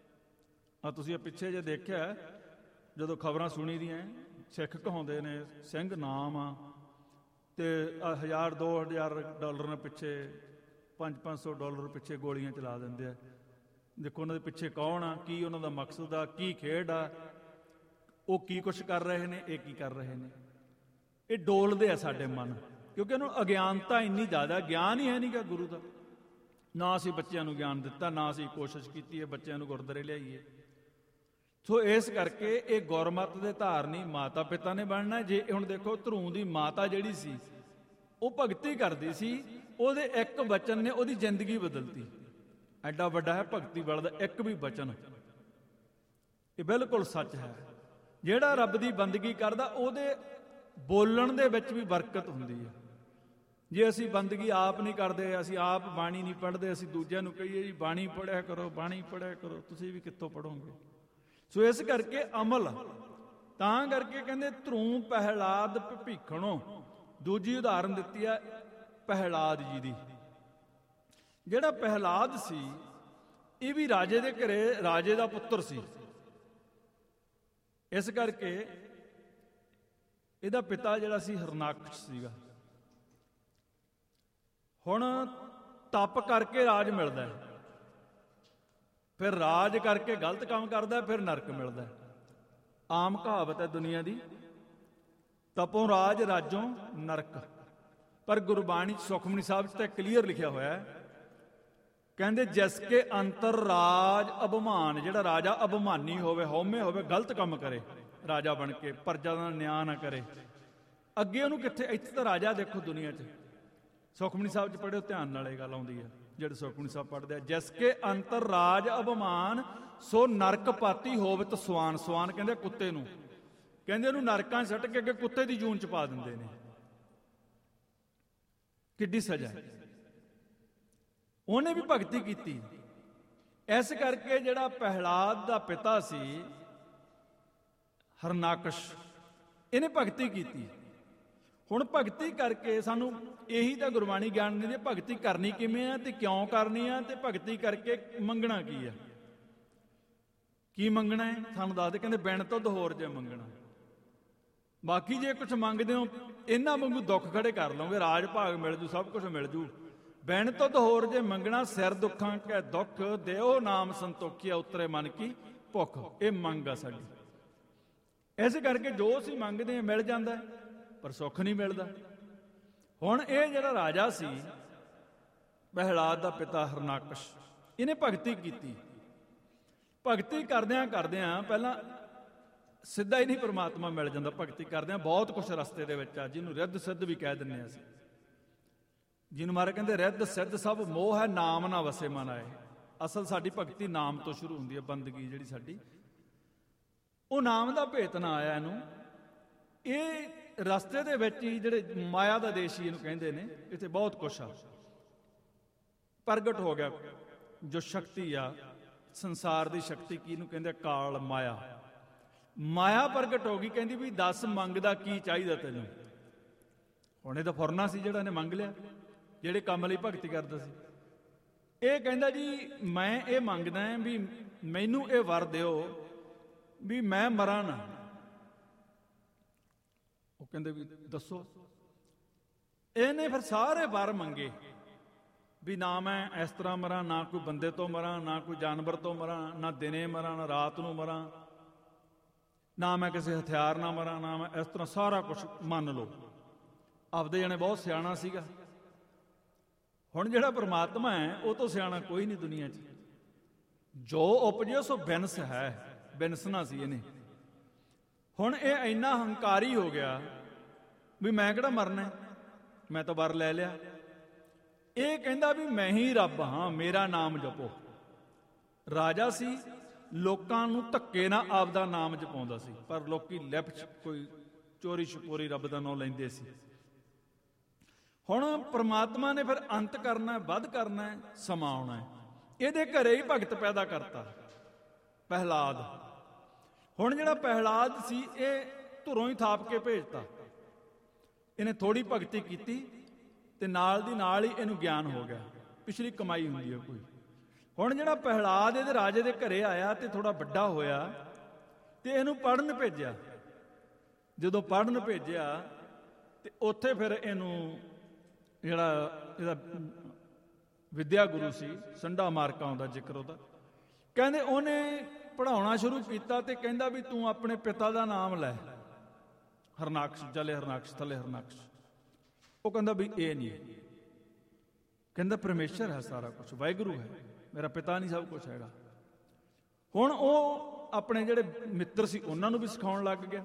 S1: ਆ ਤੁਸੀਂ ਇਹ ਪਿੱਛੇ ਜੇ ਦੇਖਿਆ, ਜਦੋਂ ਖਬਰਾਂ ਸੁਣੀ ਦੀਆਂ, ਸਿੱਖ ਕਹਾਉਂਦੇ ਨੇ ਸਿੰਘ ਨਾਮ ਆ, ਤੇ ਹਜ਼ਾਰ ਦੋ ਹਜ਼ਾਰ ਡਾਲਰ ਪਿੱਛੇ, ਪੰਜ ਪੰਜ ਸੌ ਡਾਲਰ ਪਿੱਛੇ ਗੋਲੀਆਂ ਚਲਾ ਦਿੰਦੇ ਆ। ਦੇਖੋ ਉਹਨਾਂ ਦੇ ਪਿੱਛੇ ਕੌਣ ਆ, ਕੀ ਉਹਨਾਂ ਦਾ ਮਕਸਦ ਆ, ਕੀ ਖੇਡ ਆ, ਉਹ ਕੀ ਕੁਛ ਕਰ ਰਹੇ ਨੇ, ਇਹ ਕੀ ਕਰ ਰਹੇ ਨੇ। ਇਹ ਡੋਲਦੇ ਆ ਸਾਡੇ ਮਨ, ਕਿਉਂਕਿ ਉਹਨੂੰ ਅਗਿਆਨਤਾ ਇੰਨੀ ਜ਼ਿਆਦਾ, ਗਿਆਨ ਹੀ ਹੈ ਨਹੀਂ ਗਾ ਗੁਰੂ ਦਾ। ਨਾ ਅਸੀਂ ਬੱਚਿਆਂ ਨੂੰ ਗਿਆਨ ਦਿੱਤਾ, ਨਾ ਅਸੀਂ ਕੋਸ਼ਿਸ਼ ਕੀਤੀ ਹੈ ਬੱਚਿਆਂ ਨੂੰ ਗੁਰਦੁਆਰੇ ਲਿਆਈਏ। ਸੋ ਇਸ ਕਰਕੇ ਇਹ ਗੁਰਮਤ ਦੇ ਧਾਰਨੀ ਮਾਤਾ ਪਿਤਾ ਨੇ ਬਣਨਾ। ਜੇ ਹੁਣ ਦੇਖੋ ਧਰੂ ਦੀ ਮਾਤਾ ਜਿਹੜੀ ਸੀ, ਉਹ ਭਗਤੀ ਕਰਦੀ ਸੀ, ਉਹਦੇ ਇੱਕ ਬਚਨ ਨੇ ਉਹਦੀ ਜ਼ਿੰਦਗੀ ਬਦਲਤੀ। ਐਡਾ ਵੱਡਾ ਹੈ ਭਗਤੀ ਬਲ ਦਾ ਇੱਕ ਵੀ ਬਚਨ। ਇਹ ਬਿਲਕੁਲ ਸੱਚ ਹੈ। ਜਿਹੜਾ ਰੱਬ ਦੀ ਬੰਦਗੀ ਕਰਦਾ, ਉਹਦੇ ਬੋਲਣ ਦੇ ਵਿੱਚ ਵੀ ਬਰਕਤ ਹੁੰਦੀ ਹੈ। ਜੇ ਅਸੀਂ ਬੰਦਗੀ ਆਪ ਨਹੀਂ ਕਰਦੇ, ਅਸੀਂ ਆਪ ਬਾਣੀ ਨਹੀਂ ਪੜ੍ਹਦੇ, ਅਸੀਂ ਦੂਜਿਆਂ ਨੂੰ ਕਹੀਏ ਜੀ ਬਾਣੀ ਪੜ੍ਹਿਆ ਕਰੋ, ਬਾਣੀ ਪੜ੍ਹਿਆ ਕਰੋ, ਤੁਸੀਂ ਵੀ ਕਿੱਥੋਂ ਪੜ੍ਹੋਗੇ। ਸੋ ਇਸ ਕਰਕੇ ਅਮਲ, ਤਾਂ ਕਰਕੇ ਕਹਿੰਦੇ ਧਰੂ ਪਹਿਲਾਦ ਭੀਖਣੋ। ਦੂਜੀ ਉਦਾਹਰਨ ਦਿੱਤੀ ਹੈ ਪਹਿਲਾਦ ਜੀ ਦੀ। ਜਿਹੜਾ ਪਹਿਲਾਦ ਸੀ, ਇਹ ਵੀ ਰਾਜੇ ਦੇ ਘਰੇ ਰਾਜੇ ਦਾ ਪੁੱਤਰ ਸੀ। ਇਸ ਕਰਕੇ ਇਹਦਾ ਪਿਤਾ ਜਿਹੜਾ ਸੀ ਹਰਨਾਕਸ਼ ਸੀਗਾ। ਹੁਣ ਤਪ ਕਰਕੇ ਰਾਜ ਮਿਲਦਾ, ਫਿਰ ਰਾਜ ਕਰਕੇ ਗਲਤ ਕੰਮ ਕਰਦਾ, ਫਿਰ ਨਰਕ ਮਿਲਦਾ। ਆਮ ਕਹਾਵਤ ਹੈ ਦੁਨੀਆ ਦੀ, ਤਪੋਂ ਰਾਜ ਰਾਜੋਂ ਨਰਕ। ਪਰ ਗੁਰਬਾਣੀ ਸੁਖਮਨੀ ਸਾਹਿਬ 'ਚ ਤਾਂ ਕਲੀਅਰ ਲਿਖਿਆ ਹੋਇਆ ਹੈ, ਕਹਿੰਦੇ ਜਿਸ ਕੇ ਅੰਤਰ ਰਾਜ ਅਭਿਮਾਨ, ਜਿਹੜਾ ਰਾਜਾ ਅਭਿਮਾਨੀ ਹੋਵੇ, ਹਉਮੈ ਹੋਵੇ, ਗਲਤ ਕੰਮ ਕਰੇ ਰਾਜਾ ਬਣ ਕੇ, ਪ੍ਰਜਾ ਦਾ ਨਿਆਂ ਨਾ ਕਰੇ, ਅੱਗੇ ਉਹਨੂੰ ਕਿੱਥੇ, ਇੱਥੇ ਤਾਂ ਰਾਜਾ ਦੇਖੋ ਦੁਨੀਆ 'ਚ। ਸੁਖਮਨੀ ਸਾਹਿਬ 'ਚ ਪੜ੍ਹਿਓ, ਧਿਆਨ ਨਾਲ ਇਹ ਗੱਲ ਆਉਂਦੀ ਹੈ ਜਿਹੜੇ ਸੁਖਮਨੀ ਸਾਹਿਬ ਪੜ੍ਹਦੇ ਆ। ਜਿਸ ਕੇ ਅੰਤਰ ਰਾਜ ਅਭਿਮਾਨ ਸੋ ਨਰਕ ਪਾਤੀ ਹੋਵਤ ਸਵਾਨ। ਸਵਾਨ ਕਹਿੰਦੇ ਕੁੱਤੇ ਨੂੰ, ਕਹਿੰਦੇ ਉਹਨੂੰ ਨਰਕਾਂ 'ਚ ਸੱਟ ਕੇ ਅੱਗੇ ਕੁੱਤੇ ਦੀ ਜੂਨ 'ਚ ਪਾ ਦਿੰਦੇ ਨੇ। ਕਿੱਡੀ ਸਜ਼ਾ। ਉਹਨੇ ਵੀ ਭਗਤੀ ਕੀਤੀ, ਇਸ ਕਰਕੇ ਜਿਹੜਾ ਪ੍ਰਹਿਲਾਦ ਦਾ ਪਿਤਾ ਸੀ ਹਰਨਾਕਸ਼, ਇਹਨੇ ਭਗਤੀ ਕੀਤੀ। ਹੁਣ ਭਗਤੀ ਕਰਕੇ ਸਾਨੂੰ ਇਹੀ ਤਾਂ ਗੁਰਬਾਣੀ ਗਿਆਨ ਦਿੰਦੀ ਹੈ, ਭਗਤੀ ਕਰਨੀ ਕਿਵੇਂ ਆ ਤੇ ਕਿਉਂ ਕਰਨੀ ਆ, ਤੇ ਭਗਤੀ ਕਰਕੇ ਮੰਗਣਾ ਕੀ ਆ। ਕੀ ਮੰਗਣਾ ਹੈ ਸਾਨੂੰ ਦੱਸਦੇ, ਕਹਿੰਦੇ ਬਿਨ ਤੁਧ ਹੋਰ ਜੇ ਮੰਗਣਾ। ਬਾਕੀ ਜੇ ਕੁਛ ਮੰਗਦੇ ਹੋ ਇਹਨਾਂ ਵਾਂਗੂ ਦੁੱਖ ਖੜੇ ਕਰ ਲਓਗੇ, ਰਾਜ ਭਾਗ ਮਿਲ ਜੂ, ਸਭ ਕੁਛ ਮਿਲ ਜੂ। ਬਿਨ ਤੁਧ ਹੋਰ ਜੇ ਮੰਗਣਾ, ਸਿਰ ਦੁੱਖਾਂ ਕੈ ਦੁੱਖ, ਦਿਓ ਨਾਮ ਸੰਤੋਖੀਆ, ਉਤਰੇ ਮਨ ਕੀ ਭੁੱਖ। ਇਹ ਮੰਗ ਆ ਸਾਡੀ। ਇਸ ਕਰਕੇ ਜੋ ਅਸੀਂ ਮੰਗਦੇ ਹਾਂ ਮਿਲ ਜਾਂਦਾ, ਪਰ ਸੁੱਖ ਨਹੀਂ ਮਿਲਦਾ। ਹੁਣ ਇਹ ਜਿਹੜਾ ਰਾਜਾ ਸੀ ਪ੍ਰਹਿਲਾਦ ਦਾ ਪਿਤਾ ਹਰਨਾਕਸ਼, ਇਹਨੇ ਭਗਤੀ ਕੀਤੀ। ਭਗਤੀ ਕਰਦਿਆਂ ਕਰਦਿਆਂ ਪਹਿਲਾਂ ਸਿੱਧਾ ਹੀ ਨਹੀਂ ਪਰਮਾਤਮਾ ਮਿਲ ਜਾਂਦਾ, ਭਗਤੀ ਕਰਦਿਆਂ ਬਹੁਤ ਕੁਛ ਰਸਤੇ ਦੇ ਵਿੱਚ ਆ, ਜਿਹਨੂੰ ਰਿੱਧ ਸਿੱਧ ਵੀ ਕਹਿ ਦਿੰਦੇ ਹਾਂ ਅਸੀਂ, ਜਿਹਨੂੰ ਮਾਰੇ ਕਹਿੰਦੇ ਰਿੱਧ ਸਿੱਧ ਸਭ ਮੋਹ ਹੈ, ਨਾਮ ਨਾ ਵਸੇ ਮਨ ਆਏ। ਅਸਲ ਸਾਡੀ ਭਗਤੀ ਨਾਮ ਤੋਂ ਸ਼ੁਰੂ ਹੁੰਦੀ ਹੈ, ਬੰਦਗੀ ਜਿਹੜੀ ਸਾਡੀ, ਉਹ ਨਾਮ ਦਾ ਭੇਤ ਨਾ ਆਇਆ ਇਹਨੂੰ। ਇਹ ਰਸਤੇ ਦੇ ਵਿੱਚ ਹੀ ਜਿਹੜੇ ਮਾਇਆ ਦਾ ਦੇਸ਼ ਹੀ ਇਹਨੂੰ ਕਹਿੰਦੇ ਨੇ, ਇੱਥੇ ਬਹੁਤ ਕੁਛ ਆ ਪ੍ਰਗਟ ਹੋ ਗਿਆ। ਜੋ ਸ਼ਕਤੀ ਆ ਸੰਸਾਰ ਦੀ ਸ਼ਕਤੀ, ਕੀ ਇਹਨੂੰ ਕਹਿੰਦੇ ਕਾਲ ਮਾਇਆ। ਮਾਇਆ ਪ੍ਰਗਟ ਹੋ ਗਈ, ਕਹਿੰਦੀ ਵੀ ਦੱਸ ਮੰਗਦਾ ਕੀ ਚਾਹੀਦਾ ਤੈਨੂੰ। ਹੁਣ ਇਹ ਤਾਂ ਫੁਰਨਾ ਸੀ ਜਿਹੜਾ ਇਹਨੇ ਮੰਗ ਲਿਆ, ਜਿਹੜੇ ਕੰਮ ਲਈ ਭਗਤੀ ਕਰਦਾ ਸੀ। ਇਹ ਕਹਿੰਦਾ ਜੀ ਮੈਂ ਇਹ ਮੰਗਦਾ ਵੀ ਮੈਨੂੰ ਇਹ ਵਰ ਦਿਓ ਵੀ ਮੈਂ ਮਰਾਂ ਨਾ। ਉਹ ਕਹਿੰਦੇ ਵੀ ਦੱਸੋ। ਇਹਨੇ ਫਿਰ ਸਾਰੇ ਵਰ ਮੰਗੇ ਵੀ ਨਾ ਮੈਂ ਇਸ ਤਰ੍ਹਾਂ ਮਰਾਂ, ਨਾ ਕੋਈ ਬੰਦੇ ਤੋਂ ਮਰਾਂ, ਨਾ ਕੋਈ ਜਾਨਵਰ ਤੋਂ ਮਰਾਂ, ਨਾ ਦਿਨੇ ਮਰਾਂ, ਨਾ ਰਾਤ ਨੂੰ ਮਰਾਂ, ਨਾ ਮੈਂ ਕਿਸੇ ਹਥਿਆਰ ਨਾਲ ਮਰਾਂ, ਨਾ ਮੈਂ ਇਸ ਤਰ੍ਹਾਂ, ਸਾਰਾ ਕੁਛ ਮੰਨ ਲਓ। ਆਪਦੇ ਜਾਣੇ ਬਹੁਤ ਸਿਆਣਾ ਸੀਗਾ। ਹੁਣ ਜਿਹੜਾ ਪਰਮਾਤਮਾ ਹੈ ਉਹ ਤੋਂ ਸਿਆਣਾ ਕੋਈ ਨਹੀਂ ਦੁਨੀਆ 'ਚ। ਜੋ ਉਪਜਿਓ ਸੋ ਬਿਨਸ ਹੈ, ਬਿਨਸਣਾ ਸੀ ਇਹਨੇ। ਹੁਣ ਇਹ ਇੰਨਾ ਹੰਕਾਰੀ ਹੋ ਗਿਆ ਵੀ ਮੈਂ ਕਿਹੜਾ ਮਰਨਾ, ਮੈਂ ਤਾਂ ਵਰ ਲੈ ਲਿਆ। ਇਹ ਕਹਿੰਦਾ ਵੀ ਮੈਂ ਹੀ ਰੱਬ ਹਾਂ, ਮੇਰਾ ਨਾਮ ਜਪੋ। ਰਾਜਾ ਸੀ, ਲੋਕਾਂ ਨੂੰ ਧੱਕੇ ਨਾਲ ਆਪਦਾ ਨਾਮ ਜਪਾਉਂਦਾ ਸੀ, ਪਰ ਲੋਕੀ ਲਿਪ ਕੋਈ ਚੋਰੀ ਛਪੋਰੀ ਰੱਬ ਦਾ ਨਾਮ ਲੈਂਦੇ ਸੀ। ਹੁਣ ਪ੍ਰਮਾਤਮਾ ਨੇ ਫਿਰ ਅੰਤ ਕਰਨਾ, ਵੱਧ ਕਰਨਾ, ਸਮਾਂ ਆਉਣਾ। ਇਹਦੇ ਘਰੇ ਹੀ ਭਗਤ ਪੈਦਾ ਕਰਤਾ ਪ੍ਰਹਿਲਾਦ। ਹੁਣ ਜਿਹੜਾ ਪ੍ਰਹਿਲਾਦ ਸੀ ਇਹ ਧੁਰੋਂ ਹੀ ਥਾਪ ਕੇ ਭੇਜਤਾ। ਇਹਨੇ ਥੋੜੀ ਭਗਤੀ ਕੀਤੀ ਤੇ ਨਾਲ ਦੀ ਨਾਲ ਹੀ ਇਹਨੂੰ ਗਿਆਨ ਹੋ ਗਿਆ। ਪਿਛਲੀ ਕਮਾਈ ਹੁੰਦੀ ਹੈ ਕੋਈ। ਹੁਣ ਜਿਹੜਾ ਪ੍ਰਹਿਲਾਦ ਇਹਦੇ ਰਾਜੇ ਦੇ ਘਰੇ ਆਇਆ ਤੇ ਥੋੜਾ ਵੱਡਾ ਹੋਇਆ ਤੇ ਇਹਨੂੰ ਪੜ੍ਹਨ ਭੇਜਿਆ। ਜਦੋਂ ਪੜ੍ਹਨ ਭੇਜਿਆ ਤੇ ਉੱਥੇ ਫਿਰ ਇਹਨੂੰ ਜਿਹੜਾ ਇਹਦਾ ਵਿਦਿਆ ਗੁਰੂ ਸੀ ਸੰਡਾ ਮਾਰਕਾ ਦਾ ਜ਼ਿਕਰ ਉਹਦਾ, ਕਹਿੰਦੇ ਉਹਨੇ ਪੜ੍ਹਾਉਣਾ ਸ਼ੁਰੂ ਕੀਤਾ ਤੇ ਕਹਿੰਦਾ ਵੀ ਤੂੰ ਆਪਣੇ ਪਿਤਾ ਦਾ ਨਾਮ ਲੈ, ਹਰਨਾਕਸ਼, ਜਲੇ ਹਰਨਾਕਸ਼, ਥਲੇ ਹਰਨਾਕਸ਼। ਉਹ ਕਹਿੰਦਾ ਵੀ ਇਹ ਨਹੀਂ, ਕਹਿੰਦਾ ਪਰਮੇਸ਼ਰ ਹੈ ਸਾਰਾ ਕੁਛ, ਵਾਹਿਗੁਰੂ ਹੈ, ਮੇਰਾ ਪਿਤਾ ਨਹੀਂ ਸਭ ਕੁਛ ਹੈਗਾ। ਹੁਣ ਉਹ ਆਪਣੇ ਜਿਹੜੇ ਮਿੱਤਰ ਸੀ ਉਹਨਾਂ ਨੂੰ ਵੀ ਸਿਖਾਉਣ ਲੱਗ ਗਿਆ।